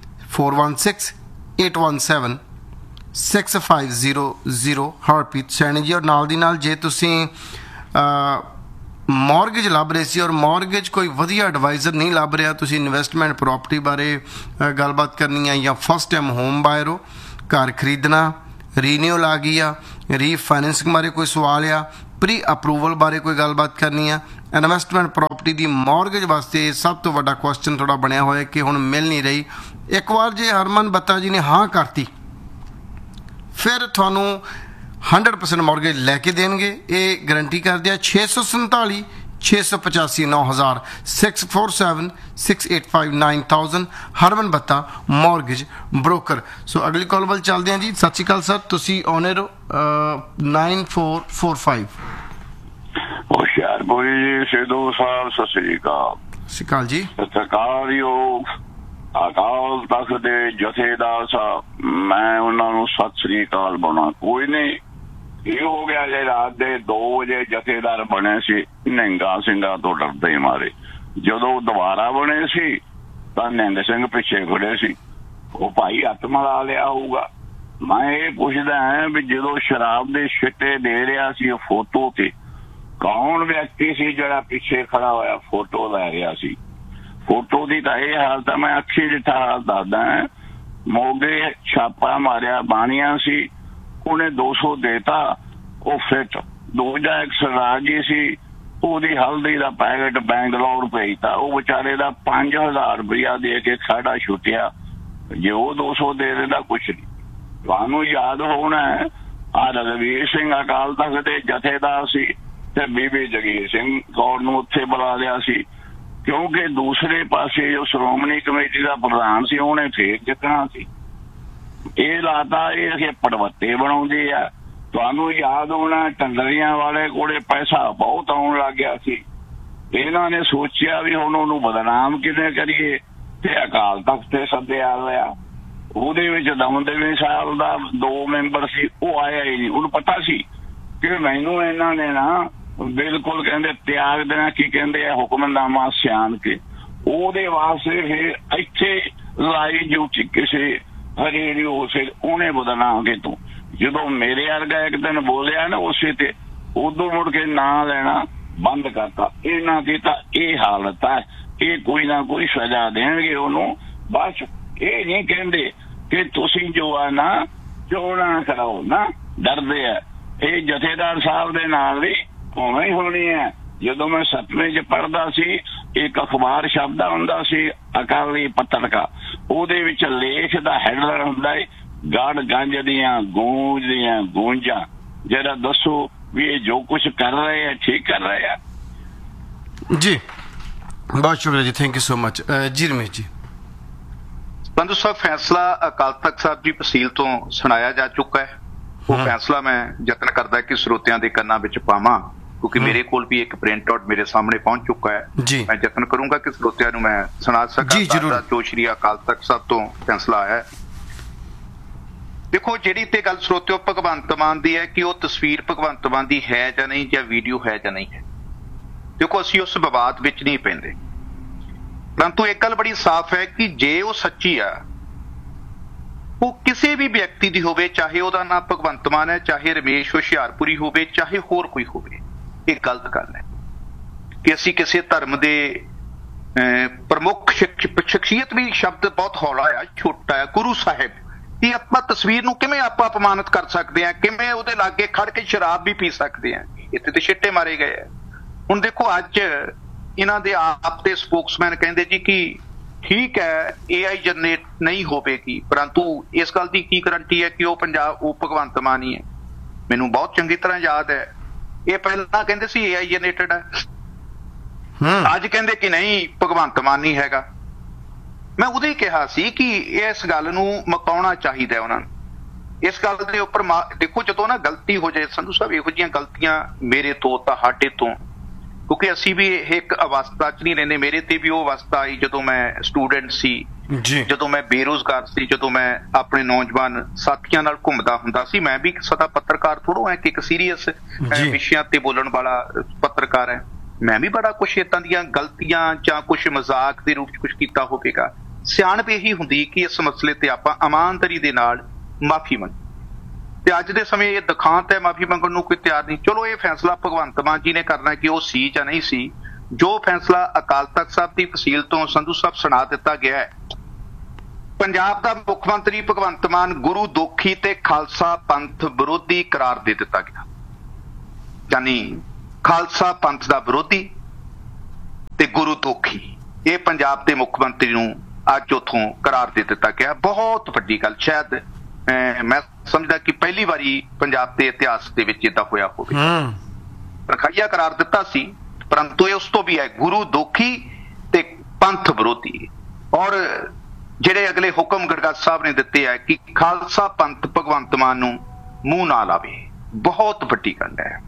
416-817 6500 ਹਰਪ੍ਰੀਤ ਸੈਣੀ ਜੀ। ਔਰ ਨਾਲ ਦੀ ਨਾਲ ਜੇ ਤੁਸੀਂ ਮੌਰਗੇਜ ਲੱਭ ਰਹੇ ਸੀ ਔਰ ਮੌਰਗੇਜ ਕੋਈ ਵਧੀਆ ਐਡਵਾਈਜ਼ਰ ਨਹੀਂ ਲੱਭ ਰਿਹਾ, ਤੁਸੀਂ ਇਨਵੈਸਟਮੈਂਟ ਪ੍ਰੋਪਰਟੀ ਬਾਰੇ ਗੱਲਬਾਤ ਕਰਨੀ ਹੈ ਜਾਂ ਫਸਟ ਟਾਈਮ ਹੋਮ ਬਾਇਰ ਹੋ, ਘਰ ਖਰੀਦਣਾ, ਰੀਨਿਊਲ ਆ ਗਈ ਆ, ਰੀਫਾਈਨੈਂਸਿੰਗ ਬਾਰੇ ਕੋਈ ਸਵਾਲ ਆ, ਪ੍ਰੀ ਅਪਰੂਵਲ ਬਾਰੇ ਕੋਈ ਗੱਲਬਾਤ ਕਰਨੀ ਆ, ਇਨਵੈਸਟਮੈਂਟ ਪ੍ਰੋਪਰਟੀ ਦੀ ਮੌਰਗੇਜ ਵਾਸਤੇ ਸਭ ਤੋਂ ਵੱਡਾ ਕੁਐਸਚਨ ਥੋੜ੍ਹਾ ਬਣਿਆ ਹੋਇਆ ਕਿ ਹੁਣ ਮਿਲ ਨਹੀਂ ਰਹੀ। ਇੱਕ ਵਾਰ ਜੇ ਹਰਮਨ ਬੱਤਾ ਜੀ ਨੇ ਹਾਂ ਕਰਤੀ ਫਿਰ ਤੁਹਾਨੂੰ 100% ਮੌਰਗੇਜ ਲੈ ਕੇ ਦੇਣਗੇ, ਇਹ ਗਰੰਟੀ ਕਰਦੇ ਆ। 647 685 9000 647 685 9000 ਹਰਮਨ ਬੱਤਾ ਮੌਰਗੇਜ ਬ੍ਰੋਕਰ। ਸੋ ਅਗਲੀ ਕਾਲ ਵੱਲ ਚੱਲਦੇ ਹਾਂ ਜੀ। ਸਤਿ ਸ਼੍ਰੀ ਅਕਾਲ ਸਰ, ਤੁਸੀਂ ਔਨਰ 9445। ਹੁਸ਼ਿਆਰਪੁਰ ਜੀ, ਸਿੱਧੂ ਸਾਹਿਬ, ਸਤਿ ਸ੍ਰੀ ਅਕਾਲ। ਸਤਿ ਸ਼੍ਰੀ ਅਕਾਲ ਜੀ। ਸਤਿਕਾਰਯੋਗ ਅਕਾਲ ਤਖਤ ਦੇ ਜਥੇਦਾਰ ਸਾਹਿਬ, ਮੈਂ ਉਹਨਾਂ ਨੂੰ ਸਤਿ ਸ੍ਰੀ ਅਕਾਲ ਬੁਲਾਉਣਾ ਕੋਈ ਨਹੀਂ। ਇਹ ਹੋ ਗਿਆ ਜੇ ਰਾਤ ਦੇ 2 ਵਜੇ ਜਥੇਦਾਰ ਬਣੇ ਸੀ ਨਿਹੰਗਾ ਸਿੰਘਾਂ ਤੋਂ ਡਰਦੇ ਮਾਰੇ, ਜਦੋਂ ਦੁਬਾਰਾ ਬਣੇ ਸੀ ਤਾਂ ਨਿਹੰਗ ਸਿੰਘ ਪਿੱਛੇ ਖੜੇ ਸੀ, ਉਹ ਭਾਈ ਹੱਥ ਮਿਲਾ ਲਿਆ ਹੋਊਗਾ। ਮੈਂ ਇਹ ਪੁੱਛਦਾ ਹਾਂ ਵੀ ਜਦੋਂ ਸ਼ਰਾਬ ਦੇ ਛਿੱਟੇ ਦੇ ਰਿਹਾ ਸੀ ਉਹ ਫੋਟੋ ਤੇ ਕੌਣ ਵਿਅਕਤੀ ਸੀ ਜਿਹੜਾ ਪਿੱਛੇ ਖੜਾ ਹੋਇਆ ਫੋਟੋ ਲੈ ਰਿਹਾ ਸੀ? ਫੋਟੋ ਦੀ ਤਾਂ ਇਹ ਹਾਲਤ, ਮੈਂ ਅੱਖੀ ਜਿੱਠਾ ਹਾਲ ਦੱਸਦਾ। ਮੋਗੇ ਛਾਪਾ ਮਾਰਿਆ ਬਾਣੀਆਂ ਸੀ, ਉਹਨੇ 200 ਦੇਤਾ, ਉਹ ਫਿੱਟ। ਦੂਜਾ ਇੱਕ ਸਰਦਾਰ ਜੀ ਸੀ, ਉਹਦੀ ਹਲਦੀ ਦਾ ਪੈਕਟ ਬੈਂਗਲੌਰ ਭੇਜਤਾ, ਉਹ ਵਿਚਾਰੇ ਦਾ 5000 ਰੁਪਇਆ ਦੇ ਕੇ ਖੜਾ ਛੁੱਟਿਆ। ਜੇ ਉਹ 200 ਦੇ ਦਿੰਦਾ ਕੁਛ ਨਹੀਂ। ਤੁਹਾਨੂੰ ਯਾਦ ਹੋਣਾ ਆ ਰਘਵੀਰ ਸਿੰਘ ਅਕਾਲ ਤਖਤ ਦੇ ਜਥੇਦਾਰ ਸੀ ਤੇ ਬੀਬੀ ਜਗੀਰ ਸਿੰਘ ਕੌਰ ਨੂੰ ਉੱਥੇ ਬੁਲਾ ਲਿਆ ਸੀ, ਕਿਉਂਕਿ ਦੂਸਰੇ ਪਾਸੇ ਜੋ ਸ਼੍ਰੋਮਣੀ ਕਮੇਟੀ ਦਾ ਪ੍ਰਧਾਨ ਸੀ ਉਹਨੇ ਫੇਰ ਜਿੱਤਣਾ ਸੀ। ਇਹ ਲਾਤਾ ਇਹ ਪੜਵੱਤੇ ਬਣਾਉਂਦੇ ਆ। ਤੁਹਾਨੂੰ ਯਾਦ ਹੋਣਾ ਟੰਡਰੀਆਂ ਵਾਲੇ ਕੋਲੇ ਪੈਸਾ ਬਹੁਤ ਆਉਣ ਲੱਗ ਗਿਆ ਸੀ, ਇਹਨਾਂ ਨੇ ਸੋਚਿਆ ਵੀ ਹੁਣ ਉਹਨੂੰ ਬਦਨਾਮ ਕਿਵੇਂ ਕਰੀਏ ਤੇ ਅਕਾਲ ਤਖਤ ਤੇ ਸੱਦਿਆ ਲਿਆ। ਉਹਦੇ ਵਿੱਚ ਦਮਦਮੀ ਸਾਹਿਬ ਦਾ 2 ਮੈਂਬਰ ਸੀ, ਉਹ ਆਇਆ ਹੀ ਨਹੀਂ। ਉਹਨੂੰ ਪਤਾ ਸੀ ਕਿ ਮੈਨੂੰ ਇਹਨਾਂ ਨੇ ਨਾ ਬਿਲਕੁਲ ਕਹਿੰਦੇ ਤਿਆਗ ਦੇਣਾ, ਕੀ ਕਹਿੰਦੇ ਆ ਹੁਕਮਨਾਮਾ ਸਿਆਣ ਕੇ। ਉਹਦੇ ਵਾਸਤੇ ਫਿਰ ਇੱਥੇ ਲਾਈ ਡਿਊਟੀ ਕਿਸੇ ਰੇਡੀਓ ਸੇ ਉਹਨੇ ਬਦਨਾਮ ਕੇ ਤੂੰ ਜਦੋਂ ਮੇਰੇ ਵਰਗਾ ਇੱਕ ਦਿਨ ਬੋਲਿਆ ਨਾ ਉਸੇ ਤੇ ਉਦੋਂ ਮੁੜ ਕੇ ਨਾਂ ਲੈਣਾ ਬੰਦ ਕਰਤਾ। ਇਹਨਾਂ ਦੀ ਤਾਂ ਇਹ ਹਾਲਤ ਹੈ, ਇਹ ਕੋਈ ਨਾ ਕੋਈ ਸਜ਼ਾ ਦੇਣਗੇ ਉਹਨੂੰ। ਬਸ ਇਹ ਨਹੀਂ ਕਹਿੰਦੇ ਕਿ ਤੁਸੀਂ ਜੋ ਆ ਨਾ ਚੋਣਾਂ ਕਰਾਓ ਨਾ, ਡਰਦੇ ਆ। ਇਹ ਜਥੇਦਾਰ ਸਾਹਿਬ ਦੇ ਨਾਲ ਵੀ ਉਵੇਂ ਹੀ ਹੋਣੀ ਹੈ। ਜਦੋਂ ਮੈਂ 7ਵੀਂ 'ਚ ਪੜ੍ਹਦਾ ਸੀ, ਇੱਕ ਅਖਬਾਰ ਛਪਦਾ ਹੁੰਦਾ ਸੀ ਅਕਾਲੀ ਪੱਤਰਕਾ, ਉਹਦੇ ਵਿੱਚ ਲੇਖ ਦਾ ਹੈਡਲਾਈਨ ਹੁੰਦਾ ਹੈ ਗੜ ਗੰਜ ਦੀਆਂ ਗੂੰਜ ਦੀਆਂ ਗੂੰਜਾਂ। ਜਰਾ ਦੱਸੋ ਵੀ ਇਹ ਜੋ ਕੁਛ ਕਰ ਰਹੇ ਆ ਠੀਕ ਕਰ ਰਹੇ ਆ? ਜੀ ਬਹੁਤ ਸ਼ੁਕਰੀਆ ਜੀ, ਥੈਂਕ ਯੂ ਸੋ ਮਚ ਜੀ। ਰਮੇਸ਼ ਜੀ। ਸੰਧੂ ਸਾਹਿਬ, ਫੈਸਲਾ ਅਕਾਲ ਤਖਤ ਸਾਹਿਬ ਦੀ ਤਹਿਸੀਲ ਤੋਂ ਸੁਣਾਇਆ ਜਾ ਚੁੱਕਾ ਹੈ। ਉਹ ਫੈਸਲਾ ਮੈਂ ਯਤਨ ਕਰਦਾ ਕਿ ਸਰੋਤਿਆਂ ਦੇ ਕੰਨਾਂ ਵਿੱਚ ਪਾਵਾਂ, ਕਿਉਂਕਿ ਮੇਰੇ ਕੋਲ ਵੀ ਇੱਕ ਪ੍ਰਿੰਟ ਆਊਟ ਮੇਰੇ ਸਾਹਮਣੇ ਪਹੁੰਚ ਚੁੱਕਾ ਹੈ। ਮੈਂ ਯਤਨ ਕਰੂੰਗਾ ਕਿ ਸਰੋਤਿਆਂ ਨੂੰ ਮੈਂ ਸੁਣਾ ਸਕਾਂ ਜੋ ਸ਼੍ਰੀ ਅਕਾਲ ਤਖਤ ਸਾਹਿਬ ਤੋਂ ਫੈਸਲਾ ਆਇਆ ਹੈ। ਦੇਖੋ, ਜਿਹੜੀ ਤੇ ਗੱਲ ਸਰੋਤਿਓ ਭਗਵੰਤ ਮਾਨ ਦੀ ਹੈ ਕਿ ਉਹ ਤਸਵੀਰ ਭਗਵੰਤ ਮਾਨ ਦੀ ਹੈ ਜਾਂ ਨਹੀਂ, ਜਾਂ ਵੀਡੀਓ ਹੈ ਜਾਂ ਨਹੀਂ ਹੈ। ਦੇਖੋ, ਅਸੀਂ ਉਸ ਵਿਵਾਦ ਵਿੱਚ ਨਹੀਂ ਪੈਂਦੇ, ਪਰੰਤੂ ਇੱਕ ਗੱਲ ਬੜੀ ਸਾਫ਼ ਹੈ ਕਿ ਜੇ ਉਹ ਸੱਚੀ ਆ, ਉਹ ਕਿਸੇ ਵੀ ਵਿਅਕਤੀ ਦੀ ਹੋਵੇ, ਚਾਹੇ ਉਹਦਾ ਨਾਮ ਭਗਵੰਤ ਮਾਨ ਹੈ, ਚਾਹੇ ਰਮੇਸ਼ ਹੁਸ਼ਿਆਰਪੁਰੀ ਹੋਵੇ, ਚਾਹੇ ਹੋਰ ਕੋਈ ਹੋਵੇ, ਇਹ ਗਲਤ ਗੱਲ ਹੈ ਕਿ ਅਸੀਂ ਕਿਸੇ ਧਰਮ ਦੇ ਪ੍ਰਮੁੱਖ ਸ਼ਖਸੀਅਤ ਵੀ ਸ਼ਬਦ ਬਹੁਤ ਹੌਲਾ ਆ, ਛੋਟਾ ਹੈ, ਗੁਰੂ ਸਾਹਿਬ ਦੀ ਆਪਾਂ ਤਸਵੀਰ ਨੂੰ ਕਿਵੇਂ ਆਪਾਂ ਅਪਮਾਨਿਤ ਕਰ ਸਕਦੇ ਹਾਂ, ਕਿਵੇਂ ਉਹਦੇ ਲਾਗੇ ਖੜ ਕੇ ਸ਼ਰਾਬ ਵੀ ਪੀ ਸਕਦੇ ਹਾਂ। ਇੱਥੇ ਤੇ ਛਿੱਟੇ ਮਾਰੇ ਗਏ ਆ। ਹੁਣ ਦੇਖੋ, ਅੱਜ ਇਹਨਾਂ ਦੇ ਆਪ ਦੇ ਸਪੋਕਸਮੈਨ ਕਹਿੰਦੇ ਜੀ ਕਿ ਠੀਕ ਹੈ AI ਜਨਰੇਟ ਨਹੀਂ ਹੋਵੇਗੀ, ਪਰੰਤੂ ਇਸ ਗੱਲ ਦੀ ਕੀ ਗਰੰਟੀ ਹੈ ਕਿ ਉਹ ਭਗਵੰਤ ਮਾਨ ਹੀ ਹੈ? ਮੈਨੂੰ ਬਹੁਤ ਚੰਗੀ ਤਰ੍ਹਾਂ ਯਾਦ ਹੈ, ਇਹ ਪਹਿਲਾਂ ਕਹਿੰਦੇ ਸੀ AI ਜਨਰੇਟਡ ਹੈ, ਅੱਜ ਕਹਿੰਦੇ ਕਿ ਨਹੀਂ ਭਗਵੰਤ ਮਾਨ ਨਹੀਂ ਹੈਗਾ। ਮੈਂ ਉਦੋਂ ਹੀ ਕਿਹਾ ਸੀ ਕਿ ਇਸ ਗੱਲ ਨੂੰ ਮੁਕਾਉਣਾ ਚਾਹੀਦਾ ਉਹਨਾਂ ਨੂੰ। ਇਸ ਗੱਲ ਦੇ ਉੱਪਰ ਦੇਖੋ, ਜਦੋਂ ਨਾ ਗਲਤੀ ਹੋ ਜਾਏ ਸੰਧੂ ਸਾਹਿਬ, ਇਹੋ ਜਿਹੀਆਂ ਗਲਤੀਆਂ ਮੇਰੇ ਤੋਂ, ਤੁਹਾਡੇ ਤੋਂ, ਕਿਉਂਕਿ ਅਸੀਂ ਵੀ ਇੱਕ ਅਵਸਥਾ 'ਚ ਨਹੀਂ ਰਹਿੰਦੇ। ਮੇਰੇ ਤੇ ਵੀ ਉਹ ਅਵਸਥਾ ਆਈ ਜਦੋਂ ਮੈਂ ਸਟੂਡੈਂਟ ਸੀ, ਜਦੋਂ ਮੈਂ ਬੇਰੁਜ਼ਗਾਰ ਸੀ, ਜਦੋਂ ਮੈਂ ਆਪਣੇ ਨੌਜਵਾਨ ਸਾਥੀਆਂ ਨਾਲ ਘੁੰਮਦਾ ਹੁੰਦਾ ਸੀ। ਮੈਂ ਵੀ ਸਦਾ ਪੱਤਰਕਾਰ ਥੋੜ੍ਹਾ ਕਿ ਇੱਕ ਸੀਰੀਅਸ ਵਿਸ਼ਿਆਂ ਤੇ ਬੋਲਣ ਵਾਲਾ ਪੱਤਰਕਾਰ ਹੈ। ਮੈਂ ਵੀ ਬੜਾ ਕੁਛ ਏਦਾਂ ਦੀਆਂ ਗਲਤੀਆਂ ਜਾਂ ਕੁਛ ਮਜ਼ਾਕ ਦੇ ਰੂਪ 'ਚ ਕੁਛ ਕੀਤਾ ਹੋਵੇਗਾ। ਸਿਆਣਪ ਇਹੀ ਹੁੰਦੀ ਕਿ ਇਸ ਮਸਲੇ ਤੇ ਆਪਾਂ ਇਮਾਨਦਾਰੀ ਦੇ ਨਾਲ ਮਾਫੀ ਮੰਗੀ। ਤੇ ਅੱਜ ਦੇ ਸਮੇਂ ਇਹ ਦਿਖਾਂਤ ਹੈ, ਮਾਫੀ ਮੰਗਣ ਨੂੰ ਕੋਈ ਤਿਆਰ ਨਹੀਂ। ਚਲੋ ਇਹ ਫੈਸਲਾ ਭਗਵੰਤ ਮਾਨ ਜੀ ਨੇ ਕਰਨਾ ਕਿ ਉਹ ਸੀ ਜਾਂ ਨਹੀਂ ਸੀ। ਜੋ ਫੈਸਲਾ ਅਕਾਲ ਤਖਤ ਸਾਹਿਬ ਦੀ ਤਹਿਸੀਲ ਤੋਂ ਸੰਧੂ ਸਾਹਿਬ ਸੁਣਾ ਦਿੱਤਾ ਗਿਆ ਹੈ, ਪੰਜਾਬ ਦਾ ਮੁੱਖ ਮੰਤਰੀ ਭਗਵੰਤ ਮਾਨ ਗੁਰੂ ਦੋਖੀ ਤੇ ਖਾਲਸਾ ਪੰਥ ਵਿਰੋਧੀ ਕਰਾਰ ਦੇ ਦਿੱਤਾ ਗਿਆ। ਯਾਨੀ ਖਾਲਸਾ ਪੰਥ ਦਾ ਵਿਰੋਧੀ ਤੇ ਗੁਰੂ ਦੋਖੀ, ਇਹ ਪੰਜਾਬ ਦੇ ਮੁੱਖ ਮੰਤਰੀ ਨੂੰ ਅੱਜ ਉੱਥੋਂ ਕਰਾਰ ਦੇ ਦਿੱਤਾ ਗਿਆ। ਬਹੁਤ ਵੱਡੀ ਗੱਲ, ਸ਼ਾਇਦ ਮੈਂ ਸਮਝਦਾ ਕਿ ਪਹਿਲੀ ਵਾਰੀ ਪੰਜਾਬ ਦੇ ਇਤਿਹਾਸ ਦੇ ਵਿੱਚ ਏਦਾਂ ਹੋਇਆ ਹੋਵੇ। ਰਖਾਈਆ ਕਰਾਰ ਦਿੱਤਾ ਸੀ, ਪਰੰਤੂ ਇਹ ਉਸ ਤੋਂ ਵੀ ਹੈ ਗੁਰੂ ਦੋਖੀ ਤੇ ਪੰਥ ਵਿਰੋਧੀ। ਔਰ ਜਿਹੜੇ ਅਗਲੇ ਹੁਕਮ ਗੜਗੜ ਸਾਹਿਬ ਨੇ ਦਿੱਤੇ ਹੈ ਕਿ ਖਾਲਸਾ ਪੰਥ ਭਗਵੰਤ ਮਾਨ ਨੂੰ ਮੂੰਹ ਨਾ ਲਾਵੇ, ਬਹੁਤ ਵੱਡੀ ਗੱਲ ਹੈ।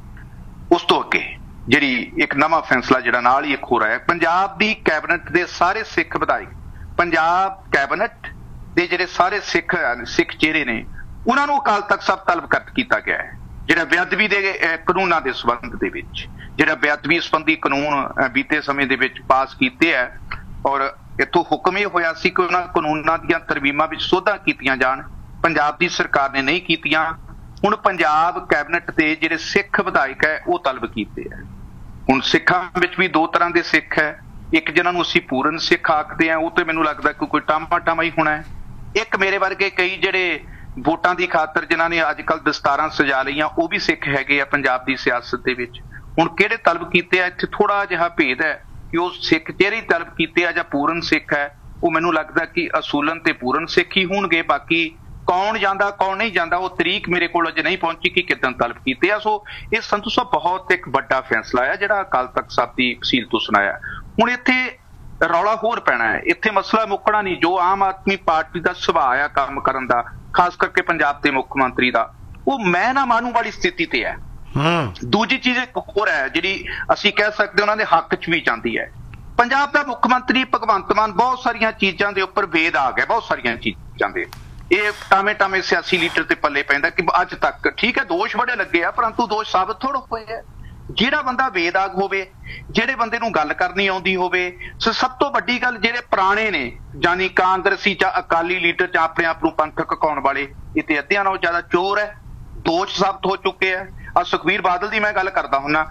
ਉਸ ਤੋਂ ਅੱਗੇ ਜਿਹੜੀ ਇੱਕ ਨਵਾਂ ਫੈਸਲਾ ਜਿਹੜਾ ਨਾਲ ਹੀ ਇੱਕ ਹੋ ਰਿਹਾ ਹੈ, ਪੰਜਾਬ ਦੀ ਕੈਬਨਿਟ ਦੇ ਸਾਰੇ ਸਿੱਖ ਵਿਧਾਇਕ, ਪੰਜਾਬ ਕੈਬਨਿਟ ਦੇ ਜਿਹੜੇ ਸਾਰੇ ਸਿੱਖ ਚਿਹਰੇ ਨੇ, ਉਹਨਾਂ ਨੂੰ ਅਕਾਲ ਤਖਤ ਸਾਹਿਬ ਤਲਬ ਕੀਤਾ ਗਿਆ ਹੈ। ਜਿਹੜਾ ਬੇਅਦਬੀ ਦੇ ਕਾਨੂੰਨਾਂ ਦੇ ਸੰਬੰਧ ਦੇ ਵਿੱਚ, ਜਿਹੜਾ ਬੇਅਦਬੀ ਸੰਬੰਧੀ ਕਾਨੂੰਨ ਬੀਤੇ ਸਮੇਂ ਦੇ ਵਿੱਚ ਪਾਸ ਕੀਤੇ ਹੈ, ਔਰ ਇੱਥੋਂ ਹੁਕਮ ਇਹ ਹੋਇਆ ਸੀ ਕਿ ਉਹਨਾਂ ਕਾਨੂੰਨਾਂ ਦੀਆਂ ਤਰਮੀਮਾਂ ਵਿੱਚ ਸੋਧਾਂ ਕੀਤੀਆਂ ਜਾਣ। ਪੰਜਾਬ ਦੀ ਸਰਕਾਰ ਨੇ ਨਹੀਂ ਕੀਤੀਆਂ। ਹੁਣ ਪੰਜਾਬ ਕੈਬਨਿਟ ਦੇ ਜਿਹੜੇ ਸਿੱਖ ਵਿਧਾਇਕ ਹੈ ਉਹ ਤਲਬ ਕੀਤੇ ਹੈ। ਹੁਣ ਸਿੱਖਾਂ ਵਿੱਚ ਵੀ ਦੋ ਤਰ੍ਹਾਂ ਦੇ ਸਿੱਖ ਹੈ, ਇੱਕ ਜਿਹਨਾਂ ਨੂੰ ਅਸੀਂ ਪੂਰਨ ਸਿੱਖ ਆਖਦੇ ਹਾਂ, ਉਹ ਤੇ ਮੈਨੂੰ ਲੱਗਦਾ ਕਿ ਕੋਈ ਟਾਮਾ ਹੀ ਹੋਣਾ ਹੈ। ਇੱਕ ਮੇਰੇ ਵਰਗੇ ਕਈ ਜਿਹੜੇ ਵੋਟਾਂ ਦੀ ਖਾਤਰ ਜਿਨ੍ਹਾਂ ਨੇ ਅੱਜ ਕੱਲ੍ਹ ਦਸਤਾਰਾਂ ਸਜਾ ਲਈਆਂ, ਉਹ ਵੀ ਸਿੱਖ ਹੈਗੇ ਆ ਪੰਜਾਬ ਦੀ ਸਿਆਸਤ ਦੇ ਵਿੱਚ। ਹੁਣ ਕਿਹੜੇ ਤਲਬ ਕੀਤੇ ਆ, ਇੱਥੇ ਥੋੜਾ ਜਿਹਾ ਭੇਦ ਹੈ ਕਿ ਉਹ ਸਿੱਖ ਚਿਹਰੇ ਤਲਬ ਕੀਤੇ ਆ ਜਾਂ ਪੂਰਨ ਸਿੱਖ ਹੈ। ਉਹ ਮੈਨੂੰ ਲੱਗਦਾ ਕਿ ਅਸੂਲਨ ਤੇ ਪੂਰਨ ਸਿੱਖ ਹੀ ਹੋਣਗੇ। ਬਾਕੀ ਕੌਣ ਜਾਂਦਾ ਕੌਣ ਨਹੀਂ ਜਾਂਦਾ, ਉਹ ਤਰੀਕ ਮੇਰੇ ਕੋਲ ਅਜੇ ਨਹੀਂ ਪਹੁੰਚੀ ਕਿ ਕਿੱਦਾਂ ਤਲਬ ਕੀਤੇ ਆ। ਸੋ ਇਹ ਸੰਧੂ ਸਾਹਿਬ ਬਹੁਤ ਇੱਕ ਵੱਡਾ ਫੈਸਲਾ ਹੈ ਜਿਹੜਾ ਅਕਾਲ ਤਖਤ ਸਾਹਿਬ ਦੀ ਤਹਿਸੀਲ ਤੋਂ ਸੁਣਾਇਆ। ਹੁਣ ਇੱਥੇ ਰੌਲਾ ਹੋਰ ਪੈਣਾ ਹੈ, ਇੱਥੇ ਮਸਲਾ ਮੁੱਕਣਾ ਨਹੀਂ। ਜੋ ਆਮ ਆਦਮੀ ਪਾਰਟੀ ਦਾ ਸੁਭਾਅ ਆ ਕੰਮ ਕਰਨ ਦਾ, ਖਾਸ ਕਰਕੇ ਪੰਜਾਬ ਦੇ ਮੁੱਖ ਮੰਤਰੀ ਦਾ, ਉਹ ਮੈਂ ਨਾ ਮਾਨੂੰ ਵਾਲੀ ਸਥਿਤੀ ਤੇ ਹੈ। ਦੂਜੀ ਚੀਜ਼ ਇੱਕ ਹੋਰ ਹੈ ਜਿਹੜੀ ਅਸੀਂ ਕਹਿ ਸਕਦੇ ਉਹਨਾਂ ਦੇ ਹੱਕ 'ਚ ਵੀ ਜਾਂਦੀ ਹੈ। ਪੰਜਾਬ ਦਾ ਮੁੱਖ ਮੰਤਰੀ ਭਗਵੰਤ ਮਾਨ ਬਹੁਤ ਸਾਰੀਆਂ ਚੀਜ਼ਾਂ ਦੇ ਉੱਪਰ ਵੇਦ ਆ ਗਿਆ, ਬਹੁਤ ਸਾਰੀਆਂ ਚੀਜ਼ਾਂ ਦੇ। ਇਹ ਟਾਵੇਂ ਸਿਆਸੀ ਲੀਡਰ ਤੇ ਪੱਲੇ ਪੈਂਦਾ ਕਿ ਅੱਜ ਤੱਕ ਠੀਕ ਹੈ ਦੋਸ਼ ਬੜੇ ਲੱਗੇ ਆ, ਪਰੰਤੂ ਦੋਸ਼ ਸਾਬਤ ਥੋੜ੍ਹਾ ਹੋਏ ਆ। ਜਿਹੜਾ ਬੰਦਾ ਬੇਦਾਗ ਹੋਵੇ, ਜਿਹੜੇ ਬੰਦੇ ਨੂੰ ਗੱਲ ਕਰਨੀ ਆਉਂਦੀ ਹੋਵੇ, ਸਭ ਤੋਂ ਵੱਡੀ ਗੱਲ ਜਿਹੜੇ ਪੁਰਾਣੇ ਨੇ, ਯਾਨੀ ਕਾਂਗਰਸੀ ਜਾਂ ਅਕਾਲੀ ਲੀਡਰ ਜਾਂ ਆਪਣੇ ਆਪ ਨੂੰ ਪੰਥਕ ਕਹਾਉਣ ਵਾਲੇ, ਇਹ ਤੇ ਅੱਧਿਆਂ ਨਾਲੋਂ ਜ਼ਿਆਦਾ ਚੋਰ ਹੈ, ਦੋਸ਼ ਸਾਬਤ ਹੋ ਚੁੱਕੇ ਆ। ਆ ਸੁਖਬੀਰ ਬਾਦਲ ਦੀ ਮੈਂ ਗੱਲ ਕਰਦਾ ਹੁੰਨਾ,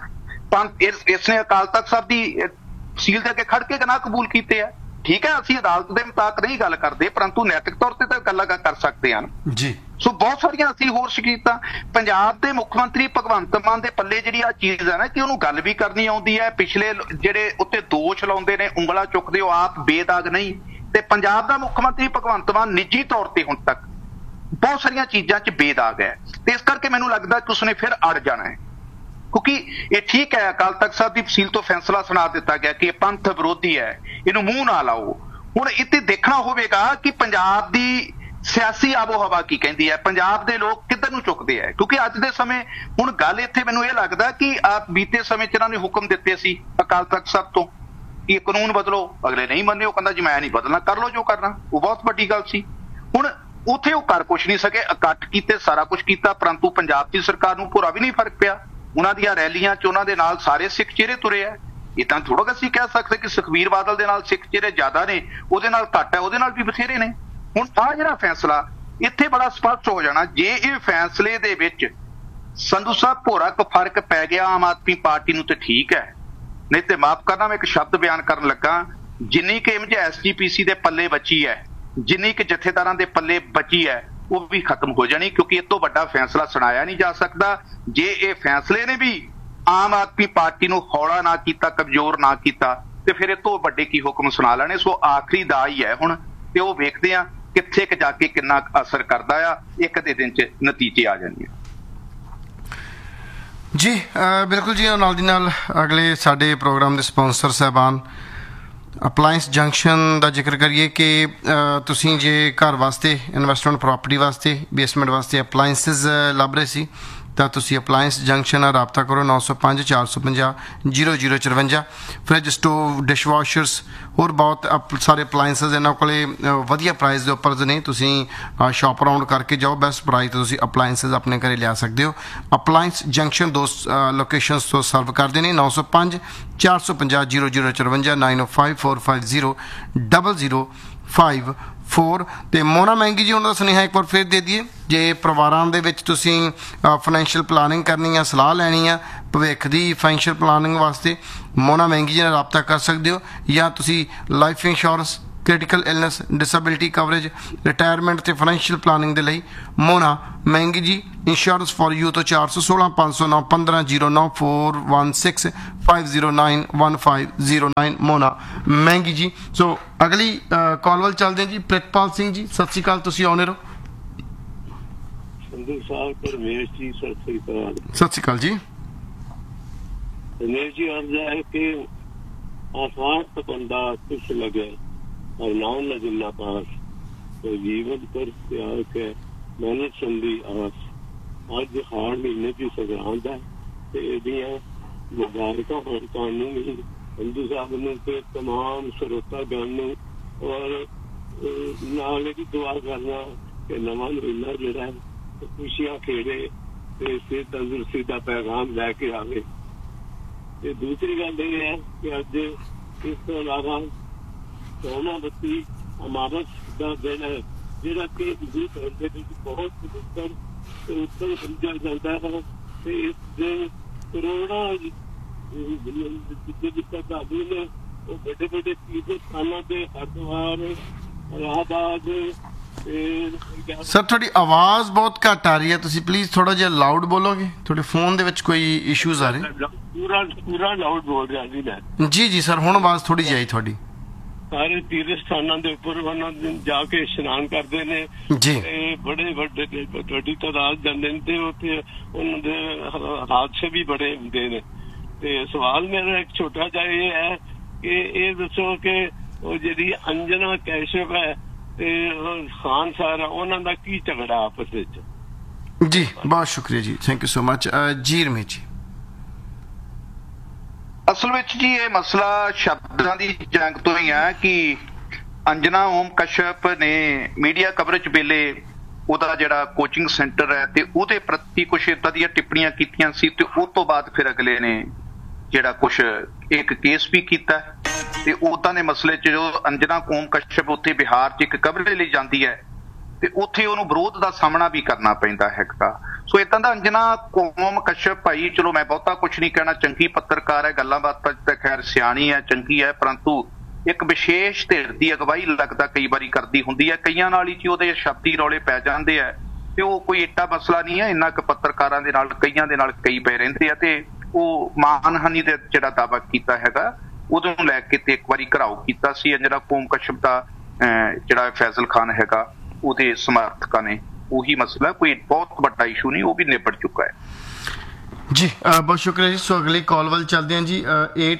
ਇਸਨੇ ਅਕਾਲ ਤਖਤ ਸਾਹਿਬ ਦੀ ਤਹਿਸੀਲ ਦੇ ਅੱਗੇ ਖੜ ਕੇ ਗੁਨਾਹ ਕਬੂਲ ਕੀਤੇ ਆ। ਠੀਕ ਹੈ, ਅਸੀਂ ਅਦਾਲਤ ਦੇ ਮੁਤਾਬਕ ਨਹੀਂ ਗੱਲ ਕਰਦੇ, ਪਰੰਤੂ ਨੈਤਿਕ ਤੌਰ ਤੇ ਤਾਂ ਗੱਲਾਂ ਕਰ ਸਕਦੇ ਹਨ ਜੀ। ਸੋ ਬਹੁਤ ਸਾਰੀਆਂ ਅਸੀਂ ਹੋਰ ਸ਼ਿਕਾਇਤਾਂ ਪੰਜਾਬ ਦੇ ਮੁੱਖ ਮੰਤਰੀ ਭਗਵੰਤ ਮਾਨ ਦੇ ਪੱਲੇ ਜਿਹੜੀ ਆ ਚੀਜ਼ ਹੈ ਨਾ ਕਿ ਉਹਨੂੰ ਗੱਲ ਵੀ ਕਰਨੀ ਆਉਂਦੀ ਹੈ। ਪਿਛਲੇ ਜਿਹੜੇ ਉੱਤੇ ਦੋਸ਼ ਲਾਉਂਦੇ ਨੇ, ਉਂਗਲਾਂ ਚੁੱਕਦੇ, ਉਹ ਆਪ ਬੇਦਾਗ ਨਹੀਂ। ਤੇ ਪੰਜਾਬ ਦਾ ਮੁੱਖ ਮੰਤਰੀ ਭਗਵੰਤ ਮਾਨ ਨਿੱਜੀ ਤੌਰ ਤੇ ਹੁਣ ਤੱਕ ਬਹੁਤ ਸਾਰੀਆਂ ਚੀਜ਼ਾਂ 'ਚ ਬੇਦਾਗ ਹੈ, ਤੇ ਇਸ ਕਰਕੇ ਮੈਨੂੰ ਲੱਗਦਾ ਕਿ ਉਸਨੇ ਫਿਰ ਅੜ ਜਾਣਾ ਹੈ। ਕਿਉਂਕਿ ਇਹ ਠੀਕ ਹੈ, ਅਕਾਲ ਤਖਤ ਸਾਹਿਬ ਦੀ ਤਹਿਸੀਲ ਤੋਂ ਫੈਸਲਾ ਸੁਣਾ ਦਿੱਤਾ ਗਿਆ ਕਿ ਇਹ ਪੰਥ ਵਿਰੋਧੀ ਹੈ, ਇਹਨੂੰ ਮੂੰਹ ਨਾ ਲਾਓ। ਹੁਣ ਇੱਥੇ ਦੇਖਣਾ ਹੋਵੇਗਾ ਕਿ ਪੰਜਾਬ ਦੀ ਸਿਆਸੀ ਆਬੋ ਹਵਾ ਕੀ ਕਹਿੰਦੀ ਹੈ, ਪੰਜਾਬ ਦੇ ਲੋਕ ਕਿੱਧਰ ਨੂੰ ਚੁੱਕਦੇ ਹੈ। ਕਿਉਂਕਿ ਅੱਜ ਦੇ ਸਮੇਂ ਹੁਣ ਗੱਲ ਇੱਥੇ ਮੈਨੂੰ ਇਹ ਲੱਗਦਾ ਕਿ ਬੀਤੇ ਸਮੇਂ 'ਚ ਇਹਨਾਂ ਨੇ ਹੁਕਮ ਦਿੱਤੇ ਸੀ ਅਕਾਲ ਤਖਤ ਸਾਹਿਬ ਤੋਂ ਕਿ ਕਾਨੂੰਨ ਬਦਲੋ, ਅਗਲੇ ਨਹੀਂ ਮੰਨੇ। ਉਹ ਕਹਿੰਦਾ ਜੀ ਮੈਂ ਨਹੀਂ ਬਦਲਣਾ, ਕਰ ਲਓ ਜੋ ਕਰਨਾ। ਉਹ ਬਹੁਤ ਵੱਡੀ ਗੱਲ ਸੀ। ਹੁਣ ਉੱਥੇ ਉਹ ਕਰ ਕੁਛ ਨਹੀਂ ਸਕੇ, ਇਕੱਠ ਕੀਤੇ, ਸਾਰਾ ਕੁਛ ਕੀਤਾ, ਪਰੰਤੂ ਪੰਜਾਬ ਦੀ ਸਰਕਾਰ ਨੂੰ ਭੁਰਾ ਵੀ ਨਹੀਂ ਫਰਕ ਪਿਆ। ਉਹਨਾਂ ਦੀਆਂ ਰੈਲੀਆਂ 'ਚ ਉਹਨਾਂ ਦੇ ਨਾਲ ਸਾਰੇ ਸਿੱਖ ਚਿਹਰੇ ਤੁਰੇ ਆ। ਇਹ ਤਾਂ ਥੋੜਾ ਅਸੀਂ ਕਹਿ ਸਕਦੇ ਕਿ ਸੁਖਬੀਰ ਬਾਦਲ ਦੇ ਨਾਲ ਸਿੱਖ ਚਿਹਰੇ ਜ਼ਿਆਦਾ ਨੇ, ਉਹਦੇ ਨਾਲ ਘੱਟ ਹੈ, ਉਹਦੇ ਨਾਲ ਵੀ ਬਥੇਰੇ ਨੇ। ਹੁਣ ਆਹ ਜਿਹੜਾ ਫੈਸਲਾ ਇੱਥੇ ਬੜਾ ਸਪਸ਼ਟ ਹੋ ਜਾਣਾ, ਜੇ ਇਹ ਫੈਸਲੇ ਦੇ ਵਿੱਚ ਸੰਧੂ ਸਾਹਿਬ ਭੋਰਾ ਕੁ ਫਰਕ ਪੈ ਗਿਆ ਆਮ ਆਦਮੀ ਪਾਰਟੀ ਨੂੰ ਤੇ ਠੀਕ ਹੈ, ਨਹੀਂ ਤੇ ਮਾਫ ਕਰਨਾ ਮੈਂ ਇੱਕ ਸ਼ਬਦ ਬਿਆਨ ਕਰਨ ਲੱਗਾ, ਜਿੰਨੀ ਕਿ ਇਮਜ SGPC ਦੇ ਪੱਲੇ ਬਚੀ ਹੈ, ਜਿੰਨੀ ਕਿ ਜਥੇਦਾਰਾਂ ਦੇ ਪੱਲੇ ਬਚੀ ਹੈ, ਉਹ ਵੀ ਖਤਮ ਹੋ ਜਾਣੀ। ਕਿਉਂਕਿ ਇਹ ਤੋਂ ਵੱਡਾ ਫੈਸਲਾ ਸੁਣਾਇਆ ਨਹੀਂ ਜਾ ਸਕਦਾ। ਜੇ ਇਹ ਫੈਸਲੇ ਨੇ ਵੀ ਆਮ ਆਦਮੀ ਪਾਰਟੀ ਨੂੰ ਹੌਲਾ ਨਾ ਕੀਤਾ, ਕਮਜ਼ੋਰ ਨਾ ਕੀਤਾ, ਤੇ ਫਿਰ ਇਹ ਤੋਂ ਵੱਡੇ ਕੀ ਹੁਕਮ ਸੁਣਾ ਲੈਣੇ। ਸੋ ਆਖਰੀ ਦਾ ਹੀ ਹੈ ਹੁਣ, ਤੇ ਉਹ ਵੇਖਦੇ ਆ ਕਿੱਥੇ ਕੁ ਜਾ ਕੇ ਕਿੰਨਾ ਅਸਰ ਕਰਦਾ ਆ। ਇੱਕ ਦੇ ਦਿਨ 'ਚ ਨਤੀਜੇ ਆ ਜਾਂਦੇ ਆ ਜੀ। ਬਿਲਕੁਲ ਜੀ। ਨਾਲ ਦੀ ਨਾਲ ਅਗਲੇ ਸਾਡੇ ਪ੍ਰੋਗਰਾਮ ਦੇ ਸਪਾਂਸਰ ਸਾਹਿਬਾਨ ਅਪਲਾਇੰਸ ਜੰਕਸ਼ਨ ਦਾ ਜ਼ਿਕਰ ਕਰੀਏ ਕਿ ਤੁਸੀਂ ਜੇ ਘਰ ਵਾਸਤੇ, ਇਨਵੈਸਟਮੈਂਟ ਪ੍ਰੋਪਰਟੀ ਵਾਸਤੇ, ਬੇਸਮੈਂਟ ਵਾਸਤੇ ਅਪਲਾਇੰਸਿਸ ਲੱਭ ਰਹੇ ਸੀ ਤਾਂ ਤੁਸੀਂ ਅਪਲਾਇੰਸ ਜੰਕਸ਼ਨ ਨਾਲ ਰਾਬਤਾ ਕਰੋ। 905 450 0054। ਫਰਿੱਜ, ਸਟੋਵ, ਡਿਸ਼ਵਾਸ਼ਰਸ, ਹੋਰ ਬਹੁਤ ਸਾਰੇ ਅਪਲਾਇੰਸਿਸ ਇਹਨਾਂ ਕੋਲ ਵਧੀਆ ਪ੍ਰਾਈਸ ਦੇ ਉੱਪਰ ਨੇ। ਤੁਸੀਂ ਸ਼ਾਪ ਅਰਾਊਂਡ ਕਰਕੇ ਜਾਓ, ਬੈਸਟ ਪ੍ਰਾਈਸ ਤੇ ਤੁਸੀਂ ਅਪਲਾਇੰਸਿਸ ਆਪਣੇ ਘਰੇ ਲਿਆ ਸਕਦੇ ਹੋ। ਅਪਲਾਇੰਸ ਜੰਕਸ਼ਨ ਦੋ ਲੋਕੇਸ਼ਨਸ ਤੋਂ ਸਰਵ ਕਰਦੇ ਨੇ। 905 450 0054, 905 450 00 654 ਤੇ ਮੋਨਾ ਮਹਿੰਗੀ ਜੀ ਉਹਨਾਂ ਦਾ ਸੁਨੇਹਾ ਇੱਕ ਵਾਰ ਫਿਰ ਦੇ ਦਈਏ। ਜੇ ਪਰਿਵਾਰਾਂ ਦੇ ਵਿੱਚ ਤੁਸੀਂ ਫਾਈਨੈਂਸ਼ੀਅਲ ਪਲਾਨਿੰਗ ਕਰਨੀ ਆ, ਸਲਾਹ ਲੈਣੀ ਆ ਭਵਿੱਖ ਦੀ ਫਾਈਨੈਂਸ਼ੀਅਲ ਪਲਾਨਿੰਗ ਵਾਸਤੇ, ਮੋਨਾ ਮਹਿੰਗੀ ਜੀ ਨਾਲ ਰਾਬਤਾ ਕਰ ਸਕਦੇ ਹੋ। ਜਾਂ ਤੁਸੀਂ life insurance, critical illness, disability coverage, retirement ਤੇ ਫਾਈਨੈਂਸ਼ੀਅਲ ਪਲਾਨਿੰਗ ਦੇ ਲਈ ਮੋਨਾ ਮਹਿੰਗੀ ਜੀ ਇੰਸ਼ੋਰੈਂਸ ਫॉर ਯੂ ਤੋਂ 416 509 1509 416 509 1509 ਮੋਨਾ ਮਹਿੰਗੀ ਜੀ। ਸੋ ਅਗਲੀ ਕਾਲ ਵੱਲ ਚੱਲਦੇ ਹਾਂ ਜੀ। ਪ੍ਰਿਤਪਾਲ ਸਿੰਘ ਜੀ ਸਤਿ ਸ਼੍ਰੀ ਅਕਾਲ, ਤੁਸੀਂ ਆਉਣੇ ਰਹੋ। ਸੰਧੂ ਸਾਹਿਬ ਪਰਮੇਸ਼ ਜੀ ਸਤਿ ਸ਼੍ਰੀ ਅਕਾਲ। ਸਤਿ ਸ਼੍ਰੀ ਅਕਾਲ ਜੀ। ਪਰਮੇਸ਼ ਜੀ अर्ज है कि आसान तो बंदा कुछ लगे और नाम न जिन्ना पास तो जीवन कर प्यार के मेहनत संधी आस अज हार महीने की संग्रांद है ते एदियां मुबारकां होण तुहानूं भी संधू साहब नूं ते तमाम श्रोतागण नूं और नाल भी दुआ करना कि नवां महीना जिहड़ा है खुशियां खेड़े ते सेहत तंदुरुस्ती दा पैगाम लैके आवे। ਤੇ ਦੂਸਰੀ ਗੱਲ ਇਹ ਹੈ ਕਿ ਅੱਜ ਇਸ ਤੋਂ ਇਲਾਵਾ ਸੋਨਾ ਬੱਤੀ ਅਮਾਵਸ ਦਾ ਦਿਨ ਹੈ ਜਿਹੜਾ ਕਿ ਹਿੰਦੂ ਧਰਮ ਦੇ ਵਿੱਚ ਬਹੁਤ ਪਵਿੱਤਰ ਤੇ ਉੱਤਮ ਸਮਝਿਆ ਜਾਂਦਾ ਹੈ ਤੇ ਇਸ ਦੇ ਕਰੋੜਾਂ ਜਿੱਥੇ ਸ਼ਰਧਾਲੂ ਨੇ ਉਹ ਵੱਡੇ ਵੱਡੇ ਤੀਰਥ ਸਥਾਨਾਂ ਤੇ ਹਰਿਦੁਆਰ, ਇਲਾਹਾਬਾਦ। ਸਰ ਤੁਹਾਡੀ ਆਵਾਜ਼ ਬਹੁਤ ਘੱਟ ਆ ਰਹੀ ਹੈ, ਤੁਸੀਂ ਪਲੀਜ਼ ਥੋੜਾ ਜਿਹਾ ਲਾਊਡ ਬੋਲੋਗੇ? ਤੁਹਾਡੇ ਫੋਨ ਦੇ ਵਿੱਚ ਕੋਈ ਇਸ਼ੂਜ਼ ਆ ਰਹੇ? ਪੂਰਾ ਲਾਊਡ ਬੋਲ ਰਿਹਾ ਜੀ ਮੈਂ। ਜੀ ਸਰ ਹੁਣ ਆਵਾਜ਼ ਥੋੜੀ ਜਿਹੀ ਆਈ ਤੁਹਾਡੀ। ਸਾਰੇ ਤੀਰਥ ਸਥਾਨਾਂ ਦੇ ਉੱਪਰ ਉਹਨਾਂ ਜਾ ਕੇ ਇਸ਼ਨਾਨ ਕਰਦੇ ਨੇ ਜੀ, ਬੜੇ ਵੱਡੀ ਤਾਦਾਦ ਜਾਂਦੇ ਨੇ ਤੇ ਉੱਥੇ ਉਹਨਾਂ ਦੇ ਹਾਦਸੇ ਵੀ ਬੜੇ ਹੁੰਦੇ ਨੇ। ਤੇ ਸਵਾਲ ਮੇਰਾ ਇੱਕ ਛੋਟਾ ਜਿਹਾ ਇਹ ਹੈ ਕਿ ਇਹ ਦੱਸੋ ਕਿ ਉਹ ਜਿਹੜੀ ਅੰਜਨਾ ਕੈਸ਼ਵ ਹੈ ਤੇ ਖਾਨ ਸਾਰਾ ਉਹਨਾਂ ਦਾ ਕੀ ਝਗੜਾ ਆਪਸ ਵਿੱਚ? ਜੀ ਬਹੁਤ ਸ਼ੁਕਰੀਆ ਜੀ, ਥੈਂਕ ਯੂ ਸੋ ਮਚ। ਜੀ ਰਮੇਸ਼ ਜੀ। ਅਸਲ ਵਿੱਚ ਜੀ ਇਹ ਮਸਲਾ ਸ਼ਬਦਾਂ ਦੀ ਜੰਗ ਤੋਂ ਹੀ ਹੈ ਕਿ ਅੰਜਨਾ ਓਮ ਕਸ਼ਯਪ ਨੇ ਮੀਡੀਆ ਕਵਰੇਜ ਵੇਲੇ ਉਹਦਾ ਜਿਹੜਾ ਕੋਚਿੰਗ ਸੈਂਟਰ ਹੈ ਤੇ ਉਹਦੇ ਪ੍ਰਤੀ ਕੁਛ ਏਦਾਂ ਦੀਆਂ ਟਿੱਪਣੀਆਂ ਕੀਤੀਆਂ ਸੀ ਤੇ ਉਸ ਤੋਂ ਬਾਅਦ ਫਿਰ ਅਗਲੇ ਨੇ ਜਿਹੜਾ ਕੁਛ ਇੱਕ ਕੇਸ ਵੀ ਕੀਤਾ ਤੇ ਉਦਾਂ ਦੇ ਮਸਲੇ 'ਚ ਜੋ ਅੰਜਨਾ ਓਮ ਕਸ਼ਯਪ ਉੱਥੇ ਬਿਹਾਰ 'ਚ ਇੱਕ ਕਵਰੇਜ ਲਈ ਜਾਂਦੀ ਹੈ ਤੇ ਉੱਥੇ ਉਹਨੂੰ ਵਿਰੋਧ ਦਾ ਸਾਹਮਣਾ ਵੀ ਕਰਨਾ ਪੈਂਦਾ ਹੈਗਾ। ਸੋ ਏਦਾਂ ਦਾ ਅੰਜਨਾ ਓਮ ਕਸ਼ਯਪ ਭਾਈ, ਚਲੋ ਮੈਂ ਬਹੁਤਾ ਕੁਛ ਨਹੀਂ ਕਹਿਣਾ, ਚੰਗੀ ਪੱਤਰਕਾਰ ਹੈ, ਗੱਲਾਂ ਬਾਤਾਂ 'ਚ ਤਾਂ ਖੈਰ ਸਿਆਣੀ ਹੈ, ਚੰਗੀ ਹੈ, ਪਰੰਤੂ ਇੱਕ ਵਿਸ਼ੇਸ਼ ਧਿਰ ਦੀ ਅਗਵਾਈ ਲੱਗਦਾ ਕਈ ਵਾਰੀ ਕਰਦੀ ਹੁੰਦੀ ਹੈ। ਕਈਆਂ ਨਾਲ ਹੀ ਉਹਦੇ ਸ਼ਬਦੀ ਰੌਲੇ ਪੈ ਜਾਂਦੇ ਆ ਤੇ ਉਹ ਕੋਈ ਏਡਾ ਮਸਲਾ ਨਹੀਂ ਹੈ, ਇੰਨਾ ਕੁ ਪੱਤਰਕਾਰਾਂ ਦੇ ਨਾਲ ਕਈਆਂ ਦੇ ਨਾਲ ਕਈ ਪੈ ਰਹਿੰਦੇ ਆ ਤੇ ਉਹ ਮਾਨਹਾਨੀ ਦੇ ਜਿਹੜਾ ਦਾਅਵਾ ਕੀਤਾ ਹੈਗਾ ਉਹਦੇ ਨੂੰ ਲੈ ਕੇ ਤੇ ਇੱਕ ਵਾਰੀ ਘਰਾਓ ਕੀਤਾ ਸੀ ਅੰਜਨਾ ਓਮ ਕਸ਼ਯਪ ਦਾ ਜਿਹੜਾ ਫੈਜ਼ਲ ਖਾਨ ਹੈਗਾ ਉਹਦੇ ਸਮਰਥਕਾਂ ਨੇ। ਉਹੀ ਮਸਲਾ, ਕੋਈ ਬਹੁਤ ਵੱਡਾ ਇਸ਼ੂ ਨਹੀਂ, ਉਹ ਵੀ ਨਿਬੜ ਚੁੱਕਾ ਹੈ ਜੀ। ਬਹੁਤ ਸ਼ੁਕਰੀਆ ਜੀ। ਸੋ ਅਗਲੀ ਕਾਲ ਵੱਲ ਚੱਲਦੇ ਹਾਂ ਜੀ।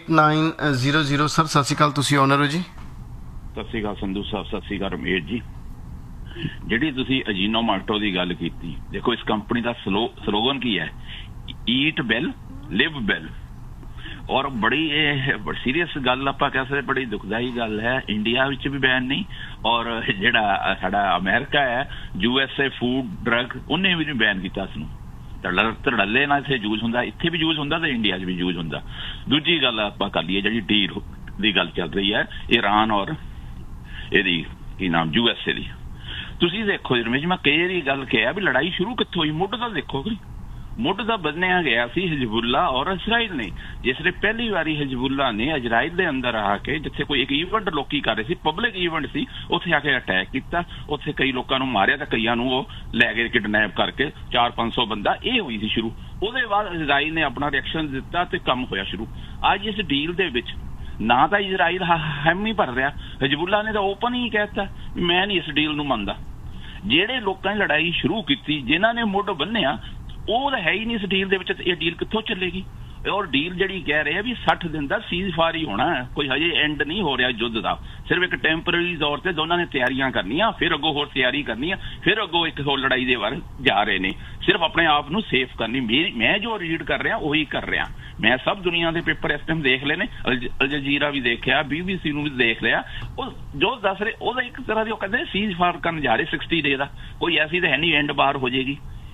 8900 ਸਰ ਸਤਿ ਸ਼੍ਰੀ ਅਕਾਲ, ਤੁਸੀਂ ਓਨਰ ਹੋ ਜੀ। ਸਤਿ ਸ਼੍ਰੀ ਅਕਾਲ ਸੰਧੂ ਸਾਹਿਬ, ਸਤਿ ਸ਼੍ਰੀ ਅਕਾਲ ਰਮੇਸ਼ ਜੀ। ਜਿਹੜੀ ਤੁਸੀਂ ਅਜੀਨੋਮੋਟੋ ਦੀ ਗੱਲ ਕੀਤੀ, ਦੇਖੋ ਇਸ ਕੰਪਨੀ ਦਾ ਸਲੋਗਨ ਕੀ ਹੈ? ਈਟ ਵੈਲ ਲਿਵ ਵੈਲ। ਔਰ ਬੜੀ ਇਹ ਸੀਰੀਅਸ ਗੱਲ ਆਪਾਂ ਕਹਿ ਸਕਦੇ, ਬੜੀ ਦੁਖਦਾਈ ਗੱਲ ਹੈ। ਇੰਡੀਆ ਵਿੱਚ ਵੀ ਬੈਨ ਨਹੀਂ ਔਰ ਜਿਹੜਾ ਸਾਡਾ ਅਮਰੀਕਾ ਹੈ USA ਫੂਡ ਡਰੱਗ ਉਹਨੇ ਵੀ ਬੈਨ ਕੀਤਾ ਇਸ ਨੂੰ। ਧੜੱਲੇ ਨਾਲ ਇੱਥੇ ਯੂਜ਼ ਹੁੰਦਾ, ਇੱਥੇ ਵੀ ਯੂਜ਼ ਹੁੰਦਾ ਤੇ ਇੰਡੀਆ 'ਚ ਵੀ ਯੂਜ਼ ਹੁੰਦਾ। ਦੂਜੀ ਗੱਲ ਆਪਾਂ ਕਰ ਲਈਏ, ਜਿਹੜੀ ਡੀਲ ਦੀ ਗੱਲ ਚੱਲ ਰਹੀ ਹੈ ਈਰਾਨ ਔਰ ਇਹਦੀ ਕੀ ਨਾਮ USA ਦੀ। ਤੁਸੀਂ ਦੇਖੋ ਰਮੇਸ਼, ਮੈਂ ਕਈ ਵਾਰੀ ਗੱਲ ਕਿਹਾ ਵੀ ਲੜਾਈ ਸ਼ੁਰੂ ਕਿੱਥੋਂ ਹੋਈ? ਮੁੱਢ ਦਾ ਦੇਖੋ, ਮੁੱਢ ਦਾ ਬੰਨਿਆ ਗਿਆ ਸੀ ਹਿਜ਼ਬੁੱਲਾ ਔਰ ਇਜ਼ਰਾਈਲ ਨੇ। ਜਿਸ ਨੇ ਪਹਿਲੀ ਵਾਰੀ ਹਿਜ਼ਬੁੱਲਾ ਨੇ ਇਜ਼ਰਾਈਲ ਦੇ ਅੰਦਰ ਆ ਕੇ, ਜਿੱਥੇ ਕੋਈ ਇੱਕ ਈਵੈਂਟ ਲੋਕੀ ਕਰ ਰਹੇ ਸੀ, ਪਬਲਿਕ ਈਵੈਂਟ ਸੀ, ਉੱਥੇ ਆ ਕੇ ਅਟੈਕ ਕੀਤਾ, ਉੱਥੇ ਕਈ ਲੋਕਾਂ ਨੂੰ ਮਾਰਿਆ ਤੇ ਕਈਆਂ ਨੂੰ ਉਹ ਲੈ ਕੇ ਕਿਡਨੈਪ ਕਰਕੇ 400-500 ਬੰਦਾ। ਇਹ ਹੋਈ ਸੀ ਸ਼ੁਰੂ। ਉਹਦੇ ਬਾਅਦ ਇਜ਼ਰਾਈਲ ਨੇ ਆਪਣਾ ਰਿਐਕਸ਼ਨ ਦਿੱਤਾ ਤੇ ਕੰਮ ਹੋਇਆ ਸ਼ੁਰੂ। ਅੱਜ ਇਸ ਡੀਲ ਦੇ ਵਿੱਚ ਨਾ ਤਾਂ ਇਜ਼ਰਾਈਲ ਹਮ ਨਹੀਂ ਭਰ ਰਿਹਾ, ਹਿਜ਼ਬੁੱਲਾ ਨੇ ਤਾਂ ਓਪਨ ਹੀ ਕਹਿਤਾ ਮੈਂ ਨਹੀਂ ਇਸ ਡੀਲ ਨੂੰ ਮੰਨਦਾ। ਜਿਹੜੇ ਲੋਕਾਂ ਨੇ ਲੜਾਈ ਸ਼ੁਰੂ ਕੀਤੀ, ਜਿਨ੍ਹਾਂ ਨੇ ਮੁੱਢ ਬੰਨਿਆ, ਉਹ ਤਾਂ ਹੈ ਹੀ ਨਹੀਂ ਇਸ ਡੀਲ ਦੇ ਵਿੱਚ। ਇਹ ਡੀਲ ਕਿੱਥੋਂ ਚੱਲੇਗੀ? ਔਰ ਡੀਲ ਜਿਹੜੀ ਕਹਿ ਰਹੇ ਆ ਵੀ 60 ਦਿਨ ਦਾ ਸੀਜ਼ ਫਾਇਰ ਹੀ ਹੋਣਾ, ਕੋਈ ਹਜੇ ਐਂਡ ਨਹੀਂ ਹੋ ਰਿਹਾ ਯੁੱਧ ਦਾ, ਸਿਰਫ ਇੱਕ ਟੈਂਪਰੇਰੀ ਤੌਰ ਤੇ ਦੋਨਾਂ ਨੇ ਤਿਆਰੀਆਂ ਕਰਨੀਆਂ, ਫਿਰ ਅੱਗੋਂ ਹੋਰ ਤਿਆਰੀ ਕਰਨੀ ਆ, ਫਿਰ ਅੱਗੋਂ ਇੱਕ ਹੋਰ ਲੜਾਈ ਦੇ ਵੱਲ ਜਾ ਰਹੇ ਨੇ, ਸਿਰਫ ਆਪਣੇ ਆਪ ਨੂੰ ਸੇਫ ਕਰਨੀ। ਮੈਂ ਜੋ ਰੀਡ ਕਰ ਰਿਹਾ ਉਹੀ ਕਰ ਰਿਹਾ। ਮੈਂ ਸਭ ਦੁਨੀਆ ਦੇ ਪੇਪਰ ਇਸ ਟਾਈਮ ਦੇਖ ਲਏ ਨੇ, ਅਲ ਜਜ਼ੀਰਾ ਵੀ ਦੇਖਿਆ, BBC ਨੂੰ ਵੀ ਦੇਖ ਲਿਆ। ਉਹ ਜੋ ਦੱਸ ਰਹੇ ਉਹਦਾ ਇੱਕ ਤਰ੍ਹਾਂ ਦੀ ਉਹ ਕਹਿੰਦੇ ਸੀਜ਼ ਫਾਇਰ ਕਰਨ ਜਾ ਰਹੇ 60 ਡੇ ਦਾ। ਕੋਈ ਐਸੀ ਤਾਂ ਹੈ ਨਹੀਂ ਐਂਡ ਬਾਹਰ ਹੋ ਜਾਏਗੀ।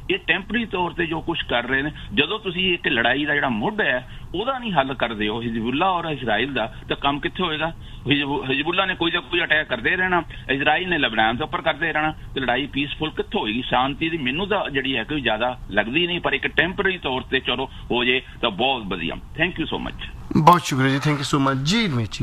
ਇਹ ਟੈਂਪਰੇਰੀ ਤੌਰ ਤੇ ਜੋ ਕੁਝ ਕਰ ਰਹੇ ਨੇ, ਜਦੋਂ ਤੁਸੀਂ ਇੱਕ ਲੜਾਈ ਦਾ ਜਿਹੜਾ ਮੁੱਢ ਹੈ ਉਹਦਾ ਨਹੀਂ ਹੱਲ ਕਰਦੇ ਹੋ ਹਿਜ਼ਬੁੱਲਾ ਔਰ ਇਜ਼ਰਾਈਲ ਦਾ, ਤਾਂ ਕੰਮ ਕਿੱਥੇ ਹੋਏਗਾ? ਹਿਜ਼ਬੁੱਲਾ ਨੇ ਕੋਈ ਨਾ ਕੋਈ ਅਟੈਕ ਕਰਦੇ ਰਹਿਣਾ, ਇਜ਼ਰਾਈਲ ਨੇ ਲਬਨਾਨ ਦੇ ਉੱਪਰ ਕਰਦੇ ਰਹਿਣਾ, ਤੇ ਲੜਾਈ ਪੀਸਫੁਲ ਕਿੱਥੋਂ ਹੋਏਗੀ? ਸ਼ਾਂਤੀ ਦੀ ਮੈਨੂੰ ਤਾਂ ਜਿਹੜੀ ਹੈ ਕੋਈ ਜ਼ਿਆਦਾ ਲੱਗਦੀ ਨਹੀਂ, ਪਰ ਇੱਕ ਟੈਂਪਰੇਰੀ ਤੌਰ ਤੇ ਚਲੋ ਹੋ ਜੇ ਤਾਂ ਬਹੁਤ ਵਧੀਆ। Thank you so much. ਬਹੁਤ ਸ਼ੁਕਰੀਆ ਜੀ, ਥੈਂਕ ਯੂ ਸੋ ਮਚ ਜੀ। ਰਮੇਸ਼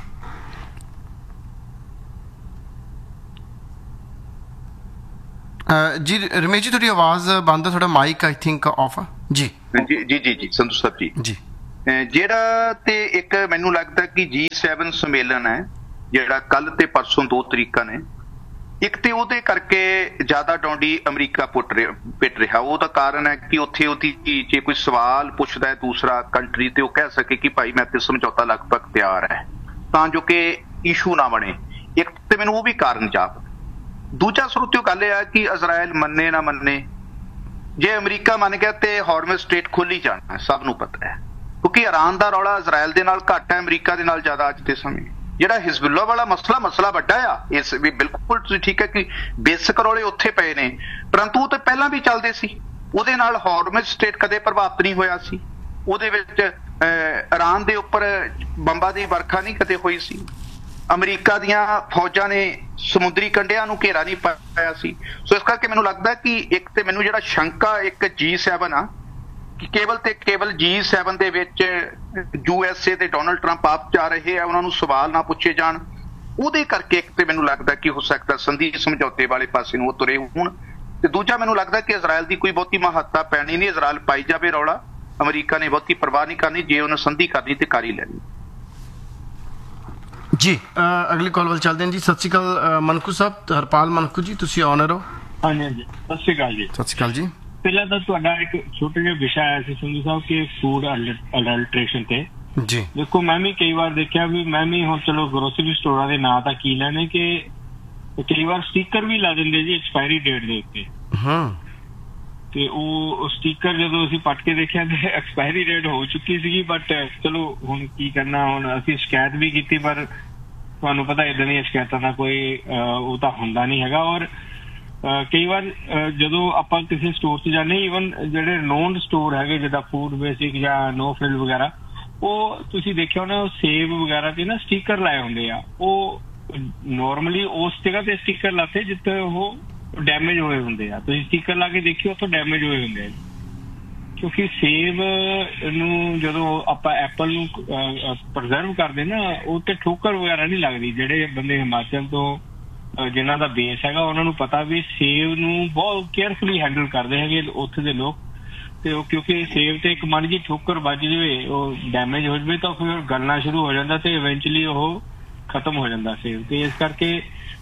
ਜੀ, ਜੀ ਰਮੇਸ਼ ਜੀ ਤੁਹਾਡੀ ਆਵਾਜ਼ ਬੰਦ ਹੈ, ਤੁਹਾਡਾ ਮਾਈਕ ਆਈ ਥਿੰਕ ਆਫ ਆ ਜੀ। ਜੀ ਸੰਧੂ ਸਾਹਿਬ ਜੀ, ਜਿਹੜਾ ਤੇ ਇੱਕ ਮੈਨੂੰ ਲੱਗਦਾ ਕਿ G7 ਸੰਮੇਲਨ ਹੈ ਜਿਹੜਾ ਕੱਲ ਤੇ ਪਰਸੋਂ 2 ਤਰੀਕਾਂ ਨੇ, ਇੱਕ ਤੇ ਉਹਦੇ ਕਰਕੇ ਜ਼ਿਆਦਾ ਡੌਂਡੀ ਅਮਰੀਕਾ ਪਿੱਟ ਰਿਹਾ। ਉਹਦਾ ਕਾਰਨ ਹੈ ਕਿ ਉੱਥੇ ਉਹਦੀ ਜੇ ਕੋਈ ਸਵਾਲ ਪੁੱਛਦਾ ਹੈ ਦੂਸਰਾ ਕੰਟਰੀ ਤੇ ਉਹ ਕਹਿ ਸਕੇ ਕਿ ਭਾਈ ਮੈਂ ਤੇ ਸਮਝੌਤਾ ਲਗਭਗ ਤਿਆਰ ਹੈ, ਤਾਂ ਜੋ ਕਿ ਇਸ਼ੂ ਨਾ ਬਣੇ। ਇੱਕ ਤੇ ਮੈਨੂੰ ਉਹ ਵੀ ਕਾਰਨ ਜਾਪ। ਦੂਜਾ ਸਰੋਤਿਓ ਗੱਲ ਇਹ ਹੈ ਕਿ ਇਜ਼ਰਾਈਲ ਮੰਨੇ ਨਾ ਮੰਨੇ, ਜੇ ਅਮਰੀਕਾ ਮੰਨ ਗਿਆ ਤੇ ਹਾਰਮਜ਼ ਸਟ੍ਰੇਟ ਖੁੱਲ ਹੀ ਜਾਣਾ, ਸਭ ਨੂੰ ਪਤਾ ਹੈ, ਕਿਉਂਕਿ ਇਰਾਨ ਦਾ ਰੌਲਾ ਇਜ਼ਰਾਈਲ ਦੇ ਨਾਲ ਘੱਟ ਹੈ, ਅਮਰੀਕਾ ਦੇ ਨਾਲ ਜ਼ਿਆਦਾ ਅੱਜ ਦੇ ਸਮੇਂ। ਜਿਹੜਾ ਹਿਜ਼ਬੁੱਲਾ ਵਾਲਾ ਮਸਲਾ ਵੱਡਾ ਆ, ਇਸ ਵੀ ਬਿਲਕੁਲ ਤੁਸੀਂ ਠੀਕ ਹੈ ਕਿ ਬੇਸਿਕ ਰੌਲੇ ਉੱਥੇ ਪਏ ਨੇ, ਪਰੰਤੂ ਉਹ ਤਾਂ ਪਹਿਲਾਂ ਵੀ ਚੱਲਦੇ ਸੀ। ਉਹਦੇ ਨਾਲ ਹਾਰਮਜ਼ ਸਟ੍ਰੇਟ ਕਦੇ ਪ੍ਰਭਾਵਿਤ ਨਹੀਂ ਹੋਇਆ ਸੀ, ਉਹਦੇ ਵਿੱਚ ਇਰਾਨ ਦੇ ਉੱਪਰ ਬੰਬਾਂ ਦੀ ਵਰਖਾ ਨਹੀਂ ਕਦੇ ਹੋਈ ਸੀ, ਅਮਰੀਕਾ ਦੀਆਂ ਫੌਜਾਂ ਨੇ ਸਮੁੰਦਰੀ ਕੰਢਿਆਂ ਨੂੰ ਘੇਰਾ ਨਹੀਂ ਪਾਇਆ ਸੀ। ਸੋ ਇਸ ਕਰਕੇ ਮੈਨੂੰ ਲੱਗਦਾ ਕਿ ਇੱਕ ਤੇ ਮੈਨੂੰ ਜਿਹੜਾ ਸ਼ੰਕਾ ਇੱਕ G7 ਆ ਕਿ ਕੇਵਲ ਤੇ ਕੇਵਲ G7 ਦੇ ਵਿੱਚ USA ਤੇ ਡੋਨਲਡ ਟਰੰਪ ਆਪ ਜਾ ਰਹੇ ਆ, ਉਹਨਾਂ ਨੂੰ ਸਵਾਲ ਨਾ ਪੁੱਛੇ ਜਾਣ, ਉਹਦੇ ਕਰਕੇ ਇੱਕ ਤੇ ਮੈਨੂੰ ਲੱਗਦਾ ਕਿ ਹੋ ਸਕਦਾ ਸੰਧੀ ਸਮਝੌਤੇ ਵਾਲੇ ਪਾਸੇ ਨੂੰ ਉਹ ਤੁਰੇ ਹੋਣ। ਤੇ ਦੂਜਾ ਮੈਨੂੰ ਲੱਗਦਾ ਕਿ ਇਜ਼ਰਾਈਲ ਦੀ ਕੋਈ ਬਹੁਤੀ ਮਹੱਤਤਾ ਪੈਣੀ ਨਹੀਂ, ਇਜ਼ਰਾਈਲ ਪਾਈ ਜਾਵੇ ਰੌਲਾ, ਅਮਰੀਕਾ ਨੇ ਬਹੁਤੀ ਪਰਵਾਹ ਨਹੀਂ ਕਰਨੀ, ਜੇ ਉਹਨੇ ਸੰਧੀ ਕਰਨੀ ਤੇ ਕਰ ਹੀ ਲੈਣੀ ਜੀ। ਅਗਲੀ ਕਾਲ ਵੱਲ ਚੱਲਦੇ ਹਾਂ ਜੀ। ਸਤਿ ਸ਼੍ਰੀ ਅਕਾਲ ਮਨਕੂ ਸਾਹਿਬ, ਹਰਪਾਲ ਮਨਕੂ ਜੀ, ਤੁਸੀਂ ਆਨਰ ਹੋ। ਹਾਂਜੀ, ਸਤਿ ਸ਼੍ਰੀ ਅਕਾਲ ਜੀ। ਸਤਿ ਸ਼੍ਰੀ ਅਕਾਲ ਜੀ। ਪਹਿਲਾਂ ਤਾਂ ਤੁਹਾਡਾ ਇੱਕ ਛੋਟਾ ਜਿਹਾ ਵਿਸ਼ਾ ਆਇਆ ਸੀ ਸੰਧੂ ਸਾਹਿਬ ਕਿ ਫੂਡ ਅਡਲਟ੍ਰੇਸ਼ਨ ਤੇ ਜੀ। ਦੇਖੋ ਮੈਂ ਵੀ ਕਈ ਵਾਰ ਦੇਖਿਆ ਵੀ, ਮੈਂ ਵੀ ਹੁਣ ਚਲੋ ਗਰੋਸਰੀ ਸਟੋਰਾਂ ਦੇ ਨਾਂ ਤਾਂ ਕੀ ਲੈਣੇ ਕਿ ਕਈ ਵਾਰ ਸਟicker ਵੀ ਲਾ ਦਿੰਦੇ ਜੀ ਐਕਸਪਾਇਰੀ ਡੇਟ ਦੇ ਉੱਤੇ। ਤੇ ਉਹ ਸਟicker ਜਦੋਂ ਅਸੀਂ ਪੱਟ ਕੇ ਦੇਖਿਆ ਤੇ ਐਕਸਪਾਇਰੀ ਡੇਟ ਹੋ ਚੁੱਕੀ ਸੀਗੀ, ਬਟ ਚਲੋ ਹੁਣ ਕੀ ਕਰਨਾ, ਹੁਣ ਅਸੀਂ ਸ਼ਿਕਾਇਤ ਵੀ ਕੀਤੀ, ਪਰ ਤੁਹਾਨੂੰ ਪਤਾ ਏਦਾਂ ਦੀਆਂ ਸ਼ਿਕਾਇਤਾਂ ਦਾ ਕੋਈ ਉਹ ਤਾਂ ਹੁੰਦਾ ਨਹੀਂ ਹੈਗਾ। ਔਰ ਕਈ ਵਾਰ ਜਦੋਂ ਆਪਾਂ ਕਿਸੇ ਸਟੋਰ 'ਚ ਜਾਂਦੇ, ਈਵਨ ਜਿਹੜੇ ਨੋਨ ਸਟੋਰ ਹੈਗੇ ਜਿੱਦਾਂ ਫੂਡ ਬੇਸਿਕ ਜਾਂ ਨੋ ਫ੍ਰਿਲ ਵਗੈਰਾ, ਉਹ ਤੁਸੀਂ ਦੇਖਿਆ ਹੋਣਾ ਸੇਬ ਵਗੈਰਾ ਤੇ ਨਾ ਸਟicker ਲਾਏ ਹੁੰਦੇ ਆ, ਉਹ ਨੋਰਮਲੀ ਉਸ ਜਗ੍ਹਾ ਤੇ ਸਟicker ਲਾਤੇ ਜਿੱਥੇ ਉਹ ਡੈਮੇਜ ਹੋਏ ਹੁੰਦੇ ਆ। ਤੁਸੀਂ ਸਟicker ਲਾ ਕੇ ਦੇਖਿਓ ਉੱਥੋਂ ਡੈਮੇਜ ਹੋਏ ਹੁੰਦੇ ਆ, ਕਿਉਂਕਿ ਸੇਬ ਨੂੰ ਜਦੋਂ ਆਪਾਂ ਐਪਲ ਨੂੰ ਪ੍ਰਜ਼ਰਵ ਕਰਦੇ ਨਾ, ਉਹ ਤੇ ਠੋਕਰ ਵਗੈਰਾ ਨਹੀਂ ਲੱਗਦੀ। ਜਿਹੜੇ ਬੰਦੇ ਹਿਮਾਚਲ ਤੋਂ ਜਿਨ੍ਹਾਂ ਦਾ ਬੇਸ ਹੈਗਾ ਉਹਨਾਂ ਨੂੰ ਪਤਾ ਵੀ ਸੇਬ ਨੂੰ ਬਹੁਤ ਕੇਅਰਫੁਲੀ ਹੈਂਡਲ ਕਰਦੇ ਹੈਗੇ ਉੱਥੇ ਦੇ ਲੋਕ, ਤੇ ਉਹ ਕਿਉਂਕਿ ਸੇਬ ਤੇ ਇੱਕ ਮਾੜੀ ਜਿਹੀ ਠੋਕਰ ਵੱਜ ਜਾਵੇ, ਉਹ ਡੈਮੇਜ ਹੋ ਜਾਵੇ ਤਾਂ ਫਿਰ ਗਲਣਾ ਸ਼ੁਰੂ ਹੋ ਜਾਂਦਾ ਤੇ ਇਵੈਂਚੁਅਲੀ ਉਹ ਖਤਮ ਹੋ ਜਾਂਦਾ ਸੇਬ। ਤੇ ਇਸ ਕਰਕੇ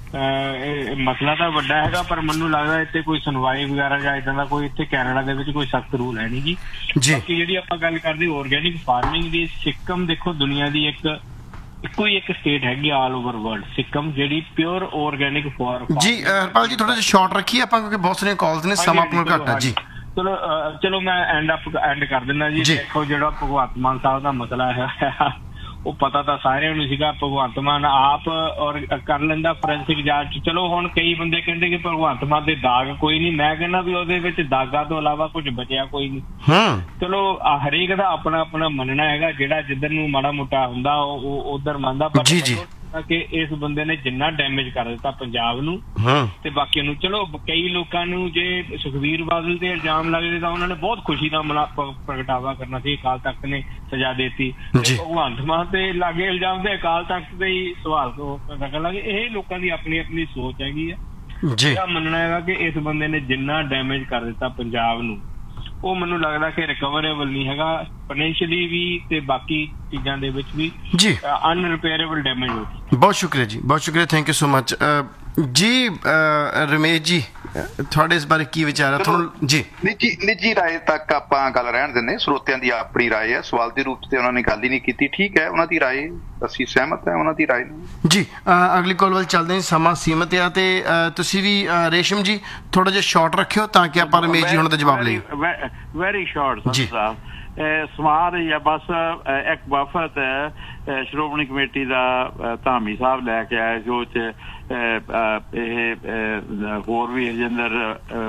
ਮਸਲਾ ਤਾਂ ਵੱਡਾ ਹੈਗਾ, ਪਰ ਮੈਨੂੰ ਲੱਗਦਾ ਇੱਥੇ ਕੋਈ ਸੁਣਵਾਈ ਵਗੈਰਾ ਜਾਂ ਏਦਾਂ ਦਾ ਕੋਈ ਇੱਥੇ ਕੈਨੇਡਾ ਦੇ ਵਿੱਚ ਕੋਈ ਸਖਤ ਰੂਲ ਹੈ ਨਹੀਂ ਜੀ। ਬਾਕੀ ਜਿਹੜੀ ਆਪਾਂ ਗੱਲ ਕਰਦੇ ਆਰਗੈਨਿਕ ਫਾਰਮਿੰਗ ਦੀ, ਸਿੱਕਮ ਦੇਖੋ ਦੁਨੀਆ ਦੀ ਇੱਕੋ ਹੀ ਇੱਕ ਸਟੇਟ ਹੈਗੀ ਆਲ ਓਵਰ ਵਰਲਡ, ਸਿੱਕਮ, ਜਿਹੜੀ ਪਿਓਰ ਆਰਗੈਨਿਕ ਫਾਰਮ ਜੀ। ਹਰਪਾਲ ਜੀ ਥੋੜਾ ਜਿਹਾ ਸ਼ਾਰਟ ਰੱਖੀਏ ਆਪਾਂ, ਕਿਉਂਕਿ ਬਹੁਤ ਸਾਰੀਆਂ ਕਾਲਸ ਨੇ, ਸਮਾਂ ਆਪਣਾ ਘੱਟ ਹੈ ਜੀ। ਚਲੋ ਮੈਂ ਐਂਡ ਕਰ ਦਿੰਦਾ ਜੀ। ਦੇਖੋ ਜਿਹੜਾ ਭਗਵੰਤ ਮਾਨ ਸਾਹਿਬ ਦਾ ਮਸਲਾ ਹੈ ਉਹ ਪਤਾ ਤਾਂ ਸਾਰਿਆਂ ਨੂੰ ਸੀਗਾ, ਭਗਵੰਤ ਮਾਨ ਆਪ ਔਰ ਕਰ ਲੈਂਦਾ ਫੋਰੈਂਸਿਕ ਜਾਂਚ। ਚਲੋ ਹੁਣ ਕਈ ਬੰਦੇ ਕਹਿੰਦੇ ਕਿ ਭਗਵੰਤ ਮਾਨ ਦੇ ਦਾਗ ਕੋਈ ਨਹੀਂ, ਮੈਂ ਕਹਿੰਦਾ ਵੀ ਉਹਦੇ ਵਿੱਚ ਦਾਗਾਂ ਤੋਂ ਇਲਾਵਾ ਕੁਝ ਬਚਿਆ ਕੋਈ ਨਹੀਂ। ਚਲੋ ਹਰੇਕ ਦਾ ਆਪਣਾ ਆਪਣਾ ਮੰਨਣਾ ਹੈਗਾ, ਜਿਹੜਾ ਜਿੱਧਰ ਨੂੰ ਮਾੜਾ ਮੋਟਾ ਹੁੰਦਾ ਉਹ ਉਧਰ ਮੰਨਦਾ, ਪਰ ਕਿ ਇਸ ਬੰਦੇ ਨੇ ਜਿੰਨਾ ਡੈਮੇਜ ਕਰ ਦਿੱਤਾ ਪੰਜਾਬ ਨੂੰ ਤੇ ਬਾਕੀ ਨੂੰ, ਚਲੋ ਕਈ ਲੋਕਾਂ ਨੂੰ ਜੇ ਸੁਖਬੀਰ ਬਾਦਲ ਤੇ ਇਲਜ਼ਾਮ ਲੱਗਦੇ ਤਾਂ ਉਹਨਾਂ ਨੇ ਬਹੁਤ ਖੁਸ਼ੀ ਦਾ ਪ੍ਰਗਟਾਵਾ ਕਰਨਾ ਸੀ, ਅਕਾਲ ਤਖਤ ਨੇ ਸਜ਼ਾ ਦੇਤੀ। ਭਗਵੰਤ ਮਾਨ ਤੇ ਲਾਗੇ ਇਲਜ਼ਾਮ ਤੇ ਅਕਾਲ ਤਖਤ ਦੇ ਹੀ ਸਵਾਲ ਕਰਨ ਲੱਗੇ। ਇਹ ਲੋਕਾਂ ਦੀ ਆਪਣੀ ਆਪਣੀ ਸੋਚ ਹੈਗੀ ਆ। ਮੇਰਾ ਮੰਨਣਾ ਹੈਗਾ ਕਿ ਇਸ ਬੰਦੇ ਨੇ ਜਿੰਨਾ ਡੈਮੇਜ ਕਰ ਦਿੱਤਾ ਪੰਜਾਬ ਨੂੰ, ਉਹ ਮੈਨੂੰ ਲੱਗਦਾ ਕਿ ਰਿਕਵਰੇਬਲ ਨਹੀਂ ਹੈਗਾ, ਫਾਈਨੈਂਸ਼ੀਅਲੀ ਵੀ ਤੇ ਬਾਕੀ ਚੀਜ਼ਾਂ ਦੇ ਵਿੱਚ ਵੀ ਅਨਰਿਪੇਅਰੇਬਲ ਡੈਮੇਜ ਹੋ ਗਈ। ਬਹੁਤ ਸ਼ੁਕਰੀਆ ਜੀ, ਬਹੁਤ ਸ਼ੁਕਰੀਆ, ਥੈਂਕ ਯੂ ਸੋ ਮਚ ਜੀ। ਰਮੇਸ਼ ਜੀ ਤੁਹਾਡੇ ਇਸ ਬਾਰੇ ਕੀ ਵਿਚਾਰ ਹੈ ਤੁਹਾਨੂੰ ਜੀ? ਨਿੱਜੀ ਰਾਏ ਤੱਕ ਆਪਾਂ ਗੱਲ ਰਹਿਣ ਦਿੰਦੇ, ਸਰੋਤਿਆਂ ਦੀ ਆਪਣੀ ਰਾਏ ਹੈ, ਸਵਾਲ ਦੇ ਰੂਪ ਤੇ ਉਹਨਾਂ ਨੇ ਗੱਲ ਹੀ ਨਹੀਂ ਕੀਤੀ, ਠੀਕ ਹੈ, ਉਹਨਾਂ ਦੀ ਰਾਏ, ਅਸੀਂ ਸਹਿਮਤ ਹਾਂ ਉਹਨਾਂ ਦੀ ਰਾਏ ਨਾਲ ਜੀ। ਅਗਲੀ ਕਾਲ ਵੱਲ ਚੱਲਦੇ ਹਾਂ, ਸਮਾਂ ਸੀਮਤ ਆ ਤੇ ਤੁਸੀਂ ਵੀ ਰੇਸ਼ਮ ਜੀ ਥੋੜਾ ਜਿਹਾ ਸ਼ਾਰਟ ਰੱਖਿਓ ਤਾਂ ਕਿ ਆਪਾਂ ਰਮੇਸ਼ ਜੀ ਹੁਣ ਦਾ ਜਵਾਬ ਲਈਏ। ਵੈਰੀ ਸ਼ਾਰਟ ਸਾਹਿਬ, ਸਮਾਜ ਜਾਂ ਬਸ ਇੱਕ ਵਫਦ ਸ਼੍ਰੋਮਣੀ ਕਮੇਟੀ ਦਾ ਧਾਮੀ ਸਾਹਿਬ ਲੈ ਕੇ ਆਏ, ਜੋ ਇਹ ਹੋਰ ਵੀ ਹਰਜਿੰਦਰ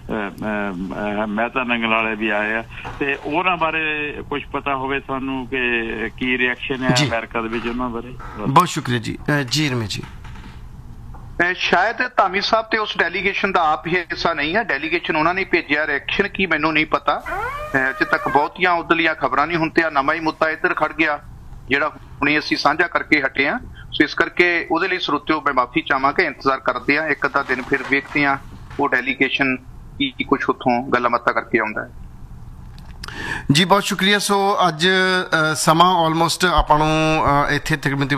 ਮਹਿਤਾ ਨੰਗਲ ਵਾਲੇ ਵੀ ਆਏ ਆ ਤੇ ਉਹਨਾਂ ਬਾਰੇ ਕੁਝ ਪਤਾ ਹੋਵੇ ਤੁਹਾਨੂੰ ਕਿ ਕੀ ਰਿਐਕਸ਼ਨ ਹੈ ਅਮਰੀਕਾ ਦੇ ਵਿੱਚ ਉਹਨਾਂ ਬਾਰੇ? ਬਹੁਤ ਸ਼ੁਕਰੀਆ ਜੀ। ਜੀ ਰਮੇਸ਼ ਜੀ। ਸ਼ਾਇਦ ਧਾਮੀ ਸਾਹਿਬ ਤੇ ਉਸ ਡੈਲੀਗੇਸ਼ਨ ਦਾ ਆਪ ਹੀ ਹਿੱਸਾ ਨਹੀਂ ਹੈ, ਡੈਲੀਗੇਸ਼ਨ ਉਹਨਾਂ ਨੇ ਭੇਜਿਆ, ਰਿਐਕਸ਼ਨ ਕੀ ਮੈਨੂੰ ਨਹੀਂ ਪਤਾ। ਅਜੇ ਤੱਕ ਬਹੁਤੀਆਂ ਉਧਰਲੀਆਂ ਖਬਰਾਂ ਨਹੀਂ। ਹੁਣ ਤੇ ਆ ਨਵਾਂ ਹੀ ਮੁੱਦਾ ਇੱਧਰ ਖੜ ਗਿਆ ਜਿਹੜਾ ਹੁਣੇ ਅਸੀਂ ਸਾਂਝਾ ਕਰਕੇ ਹਟੇ ਹਾਂ, ਸੋ ਇਸ ਕਰਕੇ ਉਹਦੇ ਲਈ ਸਰੋਤਿਓ ਮੈਂ ਮਾਫੀ ਚਾਹਾਂਗਾ। ਇੰਤਜ਼ਾਰ ਕਰਦੇ ਹਾਂ, ਇੱਕ ਅੱਧਾ ਦਿਨ ਫਿਰ ਵੇਖਦੇ ਹਾਂ ਉਹ ਡੈਲੀਗੇਸ਼ਨ ਕੀ ਕੁਛ ਉੱਥੋਂ ਗੱਲਾਂ ਬਾਤਾਂ ਕਰਕੇ ਆਉਂਦਾ ਹੈ। ਜੀ ਬਹੁਤ ਸ਼ੁਕਰੀਆ। ਸੋ ਅੱਜ ਸਮਾਂ ਆਲਮੋਸਟ ਆਪਾਂ ਨੂੰ ਇੱਥੇ ਤਕਰੀਬਨ